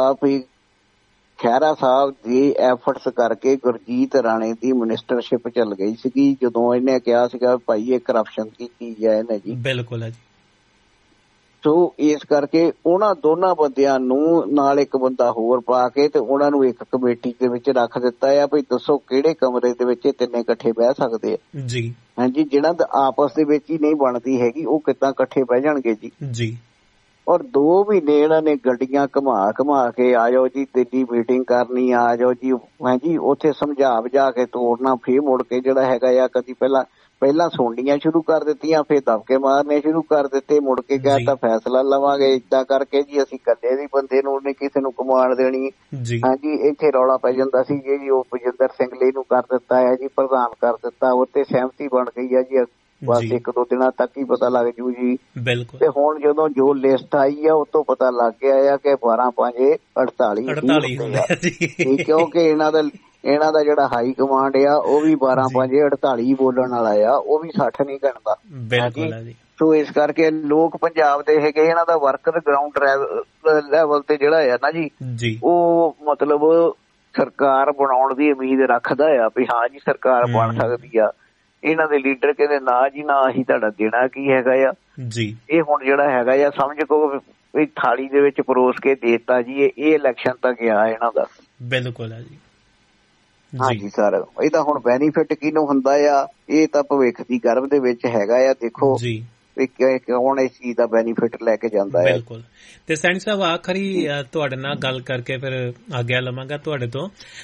ਵੀ ਖਹਿਰਾ ਸਾਹਿਬ ਦੀ efforts ਕਰਕੇ ਗੁਰਜੀਤ ਰਾਣੇ ਦੀ ministership ਚੱਲ ਗਈ ਸੀਗੀ, ਜਦੋਂ ਇਹਨੇ ਕਿਹਾ ਸੀਗਾ ਭਾਈ ਇਹ ਕਰਪਸ਼ਨ ਕੀਤੀ ਜਾਏ ਨਾ ਜੀ। ਬਿਲਕੁਲ ਹੈ ਜੀ। ਸੋ ਇਸ ਕਰਕੇ ਉਹਨਾਂ ਦੋਨਾਂ ਬੰਦਿਆਂ ਨੂੰ ਨਾਲ ਇੱਕ ਬੰਦਾ ਹੋਰ ਪਾ ਕੇ ਤੇ ਉਹਨਾਂ ਨੂੰ ਇੱਕ ਕਮੇਟੀ ਦੇ ਵਿੱਚ ਰੱਖ ਦਿੱਤਾ ਆ ਵੀ ਦੱਸੋ ਕਿਹੜੇ ਕਮਰੇ ਦੇ ਵਿੱਚ ਇਹ ਤਿੰਨੇ ਇਕੱਠੇ ਬਹਿ ਸਕਦੇ ਆ ਜੀ। ਹਾਂਜੀ, ਜਿਹਨਾਂ ਦਾ ਆਪਸ ਦੇ ਵਿੱਚ ਹੀ ਨਹੀਂ ਬਣਦੀ ਹੈਗੀ ਉਹ ਕਿੱਦਾਂ ਇਕੱਠੇ ਬਹਿ ਜਾਣਗੇ ਜੀ। ਜੀ। ਔਰ 2 ਮਹੀਨੇ ਇਹਨਾਂ ਨੇ ਗੱਡੀਆਂ ਘੁਮਾ ਕੇ ਆ ਜਾਓ ਜੀ, ਦਿੱਲੀ ਮੀਟਿੰਗ ਕਰਨੀ, ਆ ਜਾਓ ਜੀ, ਹਾਂਜੀ ਉੱਥੇ ਸਮਝਾ ਬੁਝਾ ਕੇ ਤੋੜਨਾ, ਫੇਰ ਮੁੜ ਕੇ ਜਿਹੜਾ ਹੈਗਾ ਆ ਕਦੀ ਪਹਿਲਾਂ ਸੁਣਨੀਆਂ ਸ਼ੁਰੂ ਕਰ ਦਿੱਤੀਆਂ, ਫੇਰ ਦਬਕੇ ਮਾਰਨੇ ਸ਼ੁਰੂ ਕਰ ਦਿੱਤੇ, ਮੁੜ ਕੇ ਕਹਿਤਾ ਫੈਸਲਾ ਲਵਾਂਗੇ ਏਦਾਂ ਕਰਕੇ ਜੀ, ਅਸੀਂ ਇਕੱਲੇ ਦੀ ਬੰਦੇ ਨੂੰ ਨਹੀਂ ਕਿਸੇ ਨੂੰ ਕਮਾਂਡ ਦੇਣੀ। ਹਾਂਜੀ, ਇੱਥੇ ਰੌਲਾ ਪੈ ਜਾਂਦਾ ਸੀ ਜੀ, ਉਹ ਬਜਿੰਦਰ ਸਿੰਘਲੇ ਨੂੰ ਕਰ ਦਿੱਤਾ ਹੈ ਜੀ, ਪ੍ਰਧਾਨ ਕਰ ਦਿੱਤਾ, ਉੱਤੇ ਸਹਿਮਤੀ ਬਣ ਗਈ ਹੈ ਜੀ, ਬਸ 1-2 ਦਿਨਾਂ ਤੱਕ ਹੀ ਪਤਾ ਲੱਗ ਜੂ ਜੀ। ਬਿਲਕੁਲ। ਤੇ ਹੁਣ ਜਦੋਂ ਜੋ ਲਿਸਟ ਆਈ ਆ ਉਤੋਂ ਪਤਾ ਲੱਗ ਗਿਆ ਆ ਕਿ 12-5 48 ਹੁੰਦੇ ਆ, ਕਿਉਂਕਿ ਇਹਨਾਂ ਦਾ ਜਿਹੜਾ ਹਾਈ ਕਮਾਂਡ ਆ ਉਹ ਵੀ 12-5 48 ਬੋਲਣ ਵਾਲਾ ਆ, ਉਹ ਵੀ 60 ਨਹੀਂ ਗਿਣਦਾ। ਬਿਲਕੁਲ। ਸੋ ਇਸ ਕਰਕੇ ਲੋਕ ਪੰਜਾਬ ਦੇ ਹੈਗੇ, ਇਹਨਾਂ ਦਾ ਵਰਕਰ ਗਰਾਊਂਡ ਲੈਵਲ ਤੇ ਜਿਹੜਾ ਆ ਨਾ ਜੀ ਉਹ ਮਤਲਬ ਸਰਕਾਰ ਬਣਾਉਣ ਦੀ ਉਮੀਦ ਰੱਖਦਾ ਆ ਵੀ ਹਾਂ ਜੀ ਸਰਕਾਰ ਬਣ ਸਕਦੀ ਆ। ਇਹਨਾਂ ਦੇ ਲੀਡਰ ਕਹਿੰਦੇ ਨਾ ਜੀ ਨਾ, ਅਸੀਂ ਤੁਹਾਡਾ ਦੇਣਾ ਕੀ ਹੈਗਾ ਆ ਜੀ। ਇਹ ਹੁਣ ਜਿਹੜਾ ਹੈਗਾ ਆ ਸਮਝ ਕੋ ਵੀ ਥਾਲੀ ਦੇ ਵਿੱਚ ਪਰੋਸ ਕੇ ਦੇਤਾ ਜੀ, ਇਹ ਇਲੈਕਸ਼ਨ ਤਾਂ ਗਿਆ ਇਹਨਾਂ ਦਾ। ਬਿਲਕੁਲ ਹੈ ਜੀ। ਹਾਂਜੀ ਸਰ, ਇਹਦਾ ਹੁਣ ਬੈਨੀਫਿਟ ਕਿਹਨੂੰ ਹੁੰਦਾ ਆ, ਇਹ ਤਾਂ ਭਵਿੱਖ ਦੀ ਗਰਭ ਦੇ ਵਿੱਚ ਹੈਗਾ ਆ। ਦੇਖੋ ਕੌਣ ਇਸ ਚੀਜ਼ ਦਾ ਬੈਨੀਫਿਟ ਲੈ ਕੇ ਜਾਂਦਾ ਹੈ। ਬਿਲਕੁਲ। ਤੇ ਸੈਣੀ ਸਾਹਿਬ ਆਖਰੀ ਤੁਹਾਡੇ ਨਾਲ ਗੱਲ ਕਰਕੇ ਫਿਰ ਆਗਿਆ ਲਵਾਂਗਾ ਤੁਹਾਡੇ ਤੋਂ।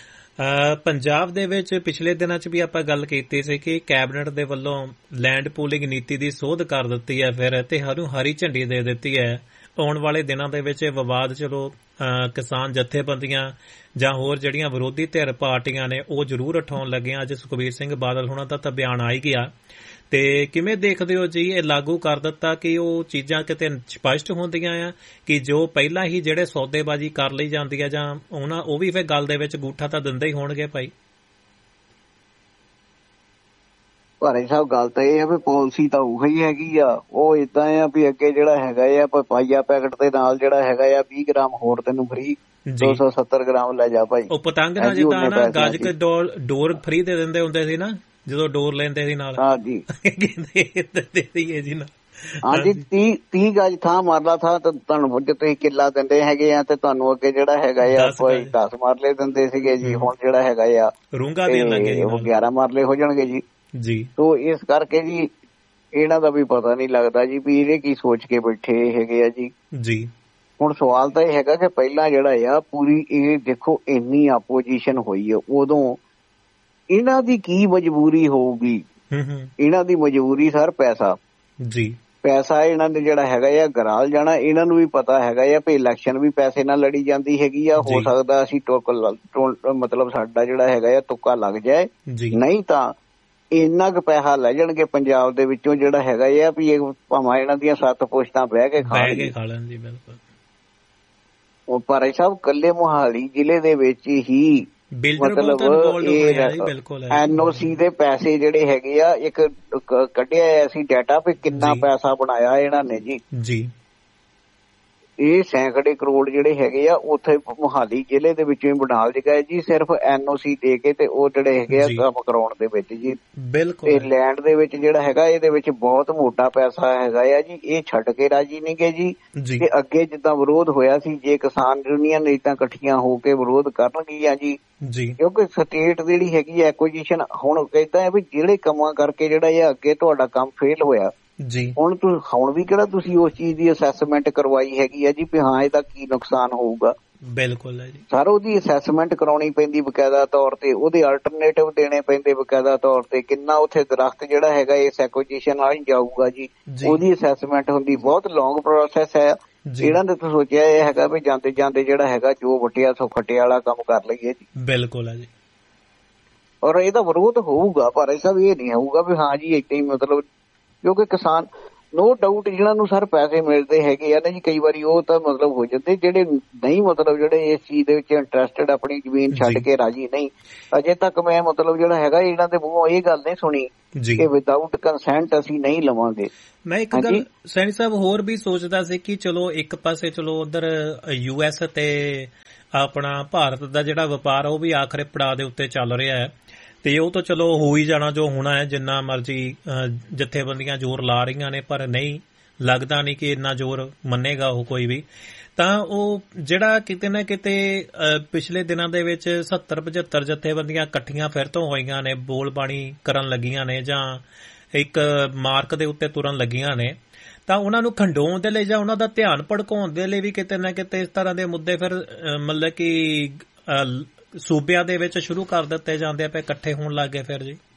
ਪੰਜਾਬ ਦੇ ਵਿੱਚ ਪਿਛਲੇ ਦਿਨਾਂ 'ਚ ਵੀ ਆਪਾਂ ਗੱਲ ਕੀਤੀ ਸੀ ਕਿ ਕੈਬਨਿਟ ਦੇ ਵੱਲੋਂ ਲੈਂਡ ਪੂਲਿੰਗ ਨੀਤੀ ਦੀ ਸੋਧ ਕਰ ਦਿੱਤੀ ਹੈ ਫਿਰ, ਤੇ ਹਰੀ ਝੰਡੀ ਦੇ ਦਿੱਤੀ ਹੈ। ਆਉਣ ਵਾਲੇ ਦਿਨਾਂ ਦੇ ਵਿੱਚ ਇਹ ਵਿਵਾਦ ਚਲੋ ਕਿਸਾਨ ਜਥੇਬੰਦੀਆਂ ਜਾਂ ਹੋਰ ਜਿਹੜੀਆਂ ਵਿਰੋਧੀ ਧਿਰ ਪਾਰਟੀਆਂ ਨੇ ਉਹ ਜ਼ਰੂਰ ਉਠਾਉਣ ਲੱਗੇ। ਅੱਜ ਸੁਖਬੀਰ ਸਿੰਘ ਬਾਦਲ ਹੋਣਾ ਦਾ ਤਾਂ ਬਿਆਨ ਆ ਹੀ ਗਿਆ। ਤੇ ਕਿਵੇਂ ਦੇਖਦੇ ਹੋ ਜੀ ਇਹ ਲਾਗੂ ਕਰ ਦਿੱਤਾ ਕਿ ਉਹ ਚੀਜ਼ਾਂ ਕਿਤੇ ਸਪਸ਼ਟ ਹੁੰਦੀਆਂ ਆ ਕਿ ਜੋ ਪਹਿਲਾਂ ਹੀ ਜਿਹੜੇ ਸੌਦੇਬਾਜ਼ੀ ਕਰ ਲਈ ਜਾਂਦੀ ਆ ਜਾਂ ਉਹ ਵੀ ਫਿਰ ਗੱਲ ਦੇ ਵਿੱਚ ਗੂਠਾ ਤਾਂ ਦਿੰਦੇ ਹੀ ਹੋਣਗੇ ਭਾਈ। ਭਾਰੇ ਸਾਹਿਬ ਗੱਲ ਤਾਂ ਇਹ ਆ ਵੀ ਪਾਲਿਸੀ ਤਾਂ ਉਹੀ ਹੈਗੀ ਆ, ਉਹ ਏਦਾਂ ਆ ਵੀ ਅੱਗੇ ਜਿਹੜਾ ਹੈਗਾ ਆ ਪਾਈਆ ਪੈਕਟ ਦੇ ਨਾਲ ਜਿਹੜਾ ਹੈਗਾ ਆ 20 ਗ੍ਰਾਮ ਹੋਰ ਤੈਨੂੰ ਫਰੀ 270 ਗ੍ਰਾਮ ਲੈ ਜਾ ਭਾਈ। ਉਹ ਪਤੰਗ ਨਾਲ ਜਿੱਦਾਂ ਨਾ ਗੱਜ ਕੇ ਡੋਰ ਫਰੀ ਦੇ ਦਿੰਦੇ ਹੁੰਦੇ ਸੀ ਨਾ ਜਦੋਂ ਡੋਰ ਲੈਂਦੇ ਸੀ ਨਾਲ। ਹਾਂਜੀ ਜੀ ਨਾ, ਹਾਂਜੀ 30 ਗਜ ਥਾਂ ਮਾਰਲਾ ਥਾਂ ਤਾਂ ਤੁਹਾਨੂੰ ਤੁਸੀਂ ਕਿੱਲਾ ਦਿੰਦੇ ਹੈਗੇ ਆ ਤੇ ਤੁਹਾਨੂੰ ਅੱਗੇ ਜਿਹੜਾ ਹੈਗਾ ਆ 10 ਮਾਰਲੇ ਦਿੰਦੇ ਸੀਗੇ ਜੀ। ਹੁਣ ਜਿਹੜਾ ਹੈਗਾ ਆ ਰੂੰਗਾ ਦੇਣ ਲੱਗੇ ਉਹ 11 ਮਾਰਲੇ ਹੋ ਜਾਣਗੇ ਜੀ। ਤੋ ਇਸ ਕਰਕੇ ਜੀ ਇਹਨਾਂ ਦਾ ਵੀ ਪਤਾ ਨਹੀਂ ਲੱਗਦਾ ਜੀ ਵੀ ਇਹਦੇ ਕੀ ਸੋਚ ਕੇ ਬੈਠੇ ਹੈਗੇ ਆ ਜੀ। ਹੁਣ ਸਵਾਲ ਤਾਂ ਇਹ ਹੈਗਾ ਕਿ ਪਹਿਲਾਂ ਜਿਹੜਾ ਆ ਪੂਰੀ ਇਹ ਦੇਖੋ ਇੰਨੀ ਆਪੋਜੀਸ਼ਨ ਹੋਈ ਆ, ਉਦੋਂ ਇਹਨਾਂ ਦੀ ਕੀ ਮਜਬੂਰੀ ਹੋਊਗੀ। ਇਹਨਾਂ ਦੀ ਮਜਬੂਰੀ ਸਰ ਪੈਸਾ ਪੈਸਾ ਇਹਨਾਂ ਨੇ ਜਿਹੜਾ ਹੈਗਾ ਆ ਗਰਾਲ ਜਾਣਾ। ਇਹਨਾਂ ਨੂੰ ਵੀ ਪਤਾ ਹੈਗਾ ਆ ਵੀ ਇਲੈਕਸ਼ਨ ਵੀ ਪੈਸੇ ਨਾਲ ਲੜੀ ਜਾਂਦੀ ਹੈਗੀ ਆ, ਹੋ ਸਕਦਾ ਅਸੀਂ ਮਤਲਬ ਸਾਡਾ ਜਿਹੜਾ ਹੈਗਾ ਆ ਤੁੱਕਾ ਲੱਗ ਜਾਏ, ਨਹੀਂ ਤਾਂ ਇੰਨਾ ਕੁ ਪੈਸਾ ਲੈ ਜਾਣਗੇ ਪੰਜਾਬ ਦੇ ਵਿੱਚੋਂ ਜਿਹੜਾ ਹੈਗਾ ਆ ਵੀ ਇਹ ਭਾਵੇਂ ਇਹਨਾਂ ਦੀਆਂ 7 ਪੁਸ਼ਤਾਂ ਬਹਿ ਕੇ ਖਾ ਲੈਣ ਜੀ। ਬਿਲਕੁਲ। ਉਹ ਭਾਈ ਸਾਹਿਬ ਕੱਲੇ ਮੋਹਾਲੀ ਜ਼ਿਲ੍ਹੇ ਦੇ ਵਿੱਚ ਹੀ ਮਤਲਬ NOC ਦੇ ਪੈਸੇ ਜਿਹੜੇ ਹੈਗੇ ਆ ਇੱਕ ਕੱਢਿਆ ਅਸੀਂ ਡਾਟਾ ਵੀ ਕਿੰਨਾ ਪੈਸਾ ਬਣਾਇਆ ਇਹਨਾਂ ਨੇ ਜੀ। ਇਹ ਸੈਂਕੜੇ ਕਰੋੜ ਜਿਹੜੇ ਹੈਗੇ ਆ ਉੱਥੇ ਮੋਹਾਲੀ ਜ਼ਿਲ੍ਹੇ ਦੇ ਵਿੱਚੋਂ ਹੀ ਬਣਾ ਲਏ ਜੀ, ਸਿਰਫ NOC ਦੇ ਕੇ ਤੇ ਉਹ ਜਿਹੜੇ ਹੈਗੇ ਆ ਕੰਮ ਕਰਾਉਣ ਦੇ ਵਿੱਚ ਜੀ। ਤੇ ਲੈਂਡ ਦੇ ਵਿੱਚ ਜਿਹੜਾ ਹੈਗਾ ਇਹਦੇ ਵਿੱਚ ਬਹੁਤ ਮੋਟਾ ਪੈਸਾ ਹੈਗਾ ਆ ਜੀ। ਇਹ ਛੱਡ ਕੇ ਰਾਜੀ ਨਹੀਂ ਗੇ ਜੀ। ਤੇ ਅੱਗੇ ਜਿੱਦਾਂ ਵਿਰੋਧ ਹੋਇਆ ਸੀ, ਜੇ ਕਿਸਾਨ ਯੂਨੀਅਨ ਏਦਾਂ ਇਕੱਠੀਆਂ ਹੋ ਕੇ ਵਿਰੋਧ ਕਰਨਗੀਆਂ ਜੀ, ਕਿਉਂਕਿ ਸਟੇਟ ਜਿਹੜੀ ਹੈਗੀ ਐਕੁਜੀਸ਼ਨ ਹੁਣ ਕਹਿੰਦਾ ਹੈ ਵੀ ਜਿਹੜੇ ਕੰਮਾਂ ਕਰਕੇ ਜਿਹੜਾ ਇਹ ਅੱਗੇ ਤੁਹਾਡਾ ਕੰਮ ਫੇਲ ਹੋਇਆ ਹੁਣ ਵੀ ਕਿਹੜਾ ਤੁਸੀਂ ਉਸ ਚੀਜ਼ ਦੀ ਅਸੈਸਮੈਂਟ ਕਰਵਾਈ ਹੈਗੀ ਆ ਜੀ ਵੀ ਹਾਂ ਇਹਦਾ ਕੀ ਨੁਕਸਾਨ ਹੋਊਗਾ। ਬਿਲਕੁਲ ਹੈ ਜੀ ਸਰ, ਉਹਦੀ ਅਸੈਸਮੈਂਟ ਕਰਾਉਣੀ ਪੈਂਦੀ ਬਕਾਇਦਾ ਤੌਰ ਤੇ, ਉਹਦੇ ਅਲਟਰਨੇਟਿਵ ਦੇਣੇ ਪੈਂਦੇ ਬਕਾਇਦਾ ਤੌਰ ਤੇ, ਕਿੰਨਾ ਉੱਥੇ ਦਰਖਤ ਜਿਹੜਾ ਹੈਗਾ ਇਸ ਐਕੁਜੀਸ਼ਨ ਨਾਲ ਹੀ ਜਾਊਗਾ ਜੀ, ਉਹਦੀ ਅਸੈਸਮੈਂਟ ਹੁੰਦੀ। ਬਹੁਤ ਲੌਂਗ ਪ੍ਰੋਸੈਸ ਹੈ। ਇਹਨਾਂ ਨੇ ਤਾਂ ਸੋਚਿਆ ਇਹ ਹੈਗਾ ਵੀ ਜਾਂਦੇ ਜਾਂਦੇ ਜਿਹੜਾ ਹੈਗਾ ਜੋ ਵਟਿਆ ਸੋ ਖੱਟਿਆ ਵਾਲਾ ਕੰਮ ਕਰ ਲਈਏ ਜੀ। ਬਿਲਕੁਲ ਹੈ ਜੀ। ਔਰ ਇਹਦਾ ਵਿਰੋਧ ਹੋਊਗਾ ਪਰ ਇਹ ਸਭ ਇਹ ਨਹੀਂ ਹੋਊਗਾ ਵੀ ਹਾਂ ਜੀ ਏਦਾਂ ਹੀ ਮਤਲਬ, ਕਿਉਂਕਿ ਕਿਸਾਨ ਨੋ ਡਾਊਟ ਜਿਹਨਾਂ ਨੂੰ ਸਰ ਪੈਸੇ ਮਿਲਦੇ ਹੈਗੇ ਆ ਨਾ ਜੀ, ਕਈ ਵਾਰੀ ਉਹ ਤਾਂ ਮਤਲਬ ਹੋ ਜਾਂਦੇ, ਜਿਹੜੇ ਨਹੀਂ ਮਤਲਬ ਜਿਹੜੇ ਇਸ ਚੀਜ਼ ਦੇ ਵਿੱਚ ਇੰਟਰਸਟਡ ਆਪਣੀ ਜ਼ਮੀਨ ਛੱਡ ਕੇ ਰਾਜੀ ਨਹੀਂ। ਅਜੇ ਤੱਕ ਮੈਂ ਮਤਲਬ ਜਿਹੜਾ ਹੈਗਾ ਇਹਨਾਂ ਦੇ ਮੂੰਹੋਂ ਇਹ ਗੱਲ ਨਹੀਂ ਸੁਣੀ ਕਿ ਵਿਦਆਊਟ ਕੰਸੈਂਟ ਅਸੀਂ ਨਹੀਂ ਲਵਾਂਗੇ। ਮੈਂ ਇੱਕ ਗੱਲ ਸੈਣੀ ਸਾਹਿਬ ਹੋਰ ਵੀ ਸੋਚਦਾ ਸੀ ਕਿ ਚਲੋ ਇੱਕ ਪਾਸੇ ਚਲੋ ਉਧਰ US ਤੇ ਆਪਣਾ ਭਾਰਤ ਦਾ ਜਿਹੜਾ ਵਪਾਰ ਉਹ ਵੀ ਆਖਰੀ ਪੜਾਅ ਦੇ ਉੱਤੇ ਚੱਲ ਰਿਹਾ ਹੈ ਤੇ ਉਹ ਤਾਂ ਚਲੋ ਹੋ ਹੀ ਜਾਣਾ ਜੋ ਹੋਣਾ ਹੈ, ਜਿੰਨਾ ਮਰਜ਼ੀ ਜਥੇਬੰਦੀਆਂ ਜ਼ੋਰ ਲਾ ਰਹੀਆਂ ਨੇ, ਪਰ ਨਹੀਂ ਲੱਗਦਾ ਨਹੀਂ ਕਿ ਇੰਨਾ ਜ਼ੋਰ ਮੰਨੇਗਾ ਉਹ ਕੋਈ ਵੀ। ਤਾਂ ਉਹ ਜਿਹੜਾ ਕਿਤੇ ਨਾ ਕਿਤੇ ਪਿਛਲੇ ਦਿਨਾਂ ਦੇ ਵਿੱਚ 70-75 ਜਥੇਬੰਦੀਆਂ ਇਕੱਠੀਆਂ ਫਿਰ ਤੋਂ ਹੋਈਆਂ ਨੇ, ਬੋਲਬਾਣੀ ਕਰਨ ਲੱਗੀਆਂ ਨੇ ਜਾਂ ਇੱਕ ਮਾਰਕ ਦੇ ਉੱਤੇ ਤੁਰਨ ਲੱਗੀਆਂ ਨੇ, ਤਾਂ ਉਹਨਾਂ ਨੂੰ ਖੰਡਾਉਣ ਦੇ ਲਈ ਜਾਂ ਉਹਨਾਂ ਦਾ ਧਿਆਨ ਭੜਕਾਉਣ ਦੇ ਲਈ ਵੀ ਕਿਤੇ ਨਾ ਕਿਤੇ ਇਸ ਤਰ੍ਹਾਂ ਦੇ ਮੁੱਦੇ ਫਿਰ ਮਤਲਬ ਕਿ ਸੂਬਿਆਂ ਦੇ ਵਿੱਚ ਸ਼ੁਰੂ ਕਰ ਦਿੱਤੇ ਜਾਂਦੇ ਪਏ, ਇਕੱਠੇ ਹੋਣ ਲੱਗ ਗਏ ਫਿਰ ਜੀ।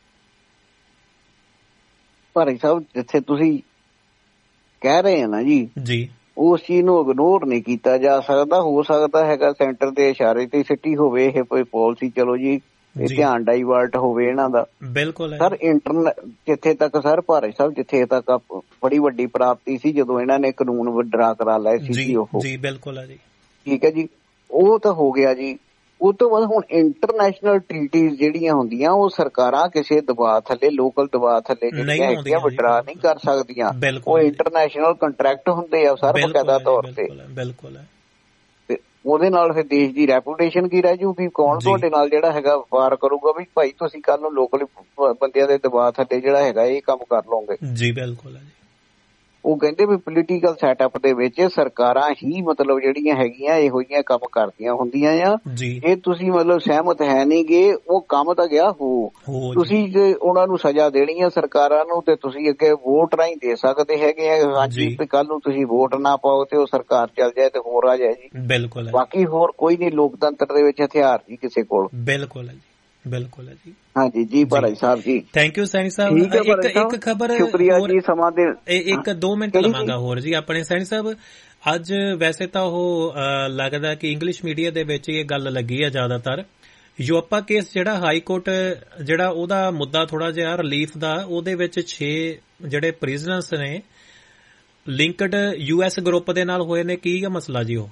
ਭਾਈ ਸਾਹਿਬ ਜਿੱਥੇ ਤੁਸੀਂ ਕਹਿ ਰਹੇ ਆ ਨਾ ਜੀ, ਉਸ ਚੀਜ਼ ਨੂੰ ਇਗਨੋਰ ਨਹੀਂ ਕੀਤਾ ਜਾ ਸਕਦਾ। ਹੋ ਸਕਦਾ ਹੈਗਾ ਸੈਂਟਰ ਦੇ ਇਸ਼ਾਰੇ ਤੇ ਸਿੱਟੀ ਹੋਵੇ ਇਹ ਕੋਈ ਪਾਲਿਸੀ, ਚਲੋ ਜੀ ਇਹ ਧਿਆਨ ਡਾਈਵਰਟ ਹੋਵੇ ਇਹਨਾਂ ਦਾ। ਬਿਲਕੁਲ ਸਰ ਜਿੱਥੇ ਤੱਕ ਸਰ ਭਾਰਤ ਸਾਹਿਬ ਜਿੱਥੇ ਤੱਕ ਬੜੀ ਵੱਡੀ ਪ੍ਰਾਪਤੀ ਸੀ ਜਦੋਂ ਇਹਨਾਂ ਨੇ ਕਾਨੂੰਨ ਵਿਦਡਰਾ ਕਰਾ ਲਏ ਸੀ ਉਹ ਜੀ, ਬਿਲਕੁਲ ਹੈ ਜੀ, ਠੀਕ ਹੈ ਜੀ, ਉਹ ਤਾਂ ਹੋ ਗਿਆ ਜੀ। ਉਹ ਤੋਂ ਬਾਅਦ ਹੁਣ ਇੰਟਰਨੈਸ਼ਨਲ ਟ੍ਰੀਟੀਜ਼ ਜਿਹੜੀਆਂ ਹੁੰਦੀਆਂ ਉਹ ਸਰਕਾਰਾਂ ਕਿਸੇ ਦਬਾਅ ਥੱਲੇ, ਲੋਕਲ ਦਬਾਅ ਥੱਲੇ ਜਿਹੜੀਆਂ ਹੈਗੀਆਂ ਵਿਦਡਰਾ ਨਹੀਂ ਕਰ ਸਕਦੀਆਂ। ਉਹ ਇੰਟਰਨੈਸ਼ਨਲ ਕੰਟਰੈਕਟ ਹੁੰਦੇ ਆ ਸਰ ਬਕਾਇਦਾ ਤੌਰ ਤੇ। ਬਿਲਕੁਲ ਹੈ। ਤੇ ਉਹਦੇ ਨਾਲ ਫਿਰ ਦੇਸ਼ ਦੀ ਰੈਪੂਟੇਸ਼ਨ ਕੀ ਰਹਿ ਜੂਗੀ? ਕੌਣ ਤੁਹਾਡੇ ਨਾਲ ਜਿਹੜਾ ਹੈਗਾ ਵਪਾਰ ਕਰੂਗਾ ਵੀ ਭਾਈ ਤੁਸੀਂ ਕੱਲ ਨੂੰ ਲੋਕਲ ਬੰਦਿਆਂ ਦੇ ਦਬਾਅ ਥੱਲੇ ਜਿਹੜਾ ਹੈਗਾ ਇਹ ਕੰਮ ਕਰ ਲਓਗੇ? ਜੀ ਬਿਲਕੁਲ ਹੈ ਜੀ। ਉਹ ਕਹਿੰਦੇ ਵੀ ਪੋਲੀਟੀਕਲ ਸੈਟਅਪ ਦੇ ਵਿੱਚ ਸਰਕਾਰਾਂ ਹੀ ਮਤਲਬ ਜਿਹੜੀਆਂ ਹੈਗੀਆਂ ਇਹੋ ਜਿਹੀਆਂ ਕੰਮ ਕਰਦੀਆਂ ਹੁੰਦੀਆਂ ਆ। ਜੇ ਤੁਸੀਂ ਮਤਲਬ ਸਹਿਮਤ ਹੈ ਨਹੀਂ ਗੇ, ਉਹ ਕੰਮ ਤਾਂ ਗਿਆ ਤੁਸੀਂ ਜੇ ਉਹਨਾਂ ਨੂੰ ਸਜ਼ਾ ਦੇਣੀ ਆ ਸਰਕਾਰਾਂ ਨੂੰ ਤੇ ਤੁਸੀਂ ਅੱਗੇ ਵੋਟ ਰਾਹੀਂ ਦੇ ਸਕਦੇ ਹੈਗੇ ਆ। ਹਾਂਜੀ ਕੱਲ ਨੂੰ ਤੁਸੀਂ ਵੋਟ ਨਾ ਪਾਓ ਤੇ ਉਹ ਸਰਕਾਰ ਚੱਲ ਜਾਏ ਤੇ ਹੋਰ ਆ ਜਾਏ ਜੀ। ਬਿਲਕੁਲ। ਬਾਕੀ ਹੋਰ ਕੋਈ ਨਹੀਂ ਲੋਕਤੰਤਰ ਦੇ ਵਿੱਚ ਹਥਿਆਰ ਨਹੀਂ ਕਿਸੇ ਕੋਲ। ਬਿਲਕੁਲ ਹੈ ਜੀ, ਬਿਲਕੁਲ ਹੈ ਜੀ। ਹਾਂਜੀ ਜੀ ਭਾਈ ਸਾਹਿਬ ਜੀ, ਥੈਂਕ ਯੂ ਸੈਣੀ ਸਾਹਿਬ। ਇੱਕ ਖਬਰ, ਸ਼ੁਕਰੀਆ ਜੀ, ਸਮਾਂ ਦੇ 1-2 ਮਿੰਟ ਲਵਾਂਗਾ ਹੋਰ ਜੀ ਆਪਣੇ ਸੈਣੀ ਸਾਹਿਬ। ਅੱਜ ਵੈਸੇ ਤਾਂ ਉਹ ਲੱਗਦਾ ਕਿ ਇੰਗਲਿਸ਼ ਮੀਡੀਆ ਦੇ ਵਿੱਚ ਇਹ ਗੱਲ ਲੱਗੀ ਹੈ ਜ਼ਿਆਦਾਤਰ, ਯੂਐਪਾ ਕੇਸ ਜਿਹੜਾ ਹਾਈ ਕੋਰਟ ਜਿਹੜਾ ਉਹਦਾ ਮੁੱਦਾ ਥੋੜਾ ਜਿਹਾ ਰਿਲੀਫ ਦਾ, ਉਹਦੇ ਵਿੱਚ 6 ਜਿਹੜੇ ਪ੍ਰਿਜ਼ਨਰਸ ਨੇ ਲਿੰਕਡ US ਗਰੁੱਪ ਦੇ ਨਾਲ ਹੋਏ ਨੇ। ਕੀ ਹੈ ਮਸਲਾ ਜੀ?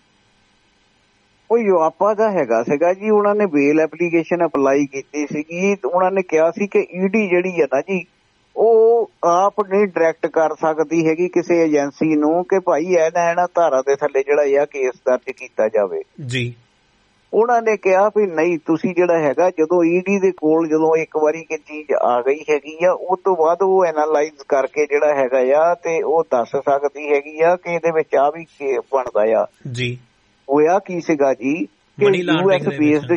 ਉਹ ਯੂਐਪਾ ਦਾ ਹੈਗਾ ਸੀਗਾ ਜੀ, ਉਹਨਾਂ ਨੇ ਬੇਲ ਐਪਲੀਕੇਸ਼ਨ ਅਪਲਾਈ ਕੀਤੀ ਸੀਗੀ। ਉਹਨਾਂ ਨੇ ਕਿਹਾ ਸੀ ਕਿ ਈਡੀ ਜਿਹੜੀ ਹੈ ਨਾ ਜੀ ਉਹ ਆਪ ਨਹੀਂ ਡਾਇਰੈਕਟ ਕਰ ਸਕਦੀ ਹੈਗੀ ਕਿਸੇ ਏਜੰਸੀ ਨੂੰ ਕਿ ਭਾਈ ਇਹਨਾਂ ਧਾਰਾ ਦੇ ਥੱਲੇ ਜਿਹੜਾ ਇਹ ਕੇਸ ਦਰਜ ਕੀਤਾ ਜਾਵੇ ਜੀ। ਉਹਨਾਂ ਨੇ ਕਿਹਾ ਵੀ ਨਹੀਂ, ਤੁਸੀਂ ਜਿਹੜਾ ਹੈਗਾ ਜਦੋਂ ਈਡੀ ਦੇ ਕੋਲ ਜਦੋਂ ਇੱਕ ਵਾਰੀ ਕਿ ਚੀਜ਼ ਆ ਗਈ ਹੈਗੀ ਆ ਉਸ ਤੋਂ ਬਾਅਦ ਉਹ ਐਨਾਲਾਈਜ਼ ਕਰਕੇ ਜਿਹੜਾ ਹੈਗਾ ਆ ਤੇ ਉਹ ਦੱਸ ਸਕਦੀ ਹੈਗੀ ਆ ਕਿ ਇਹਦੇ ਵਿੱਚ ਆ ਵੀ ਬਣਦਾ ਆ ਜੀ। ਹੋਇਆ ਕੀ ਸੀਗਾ ਜੀ ਕਿ US ਬੇਸਡ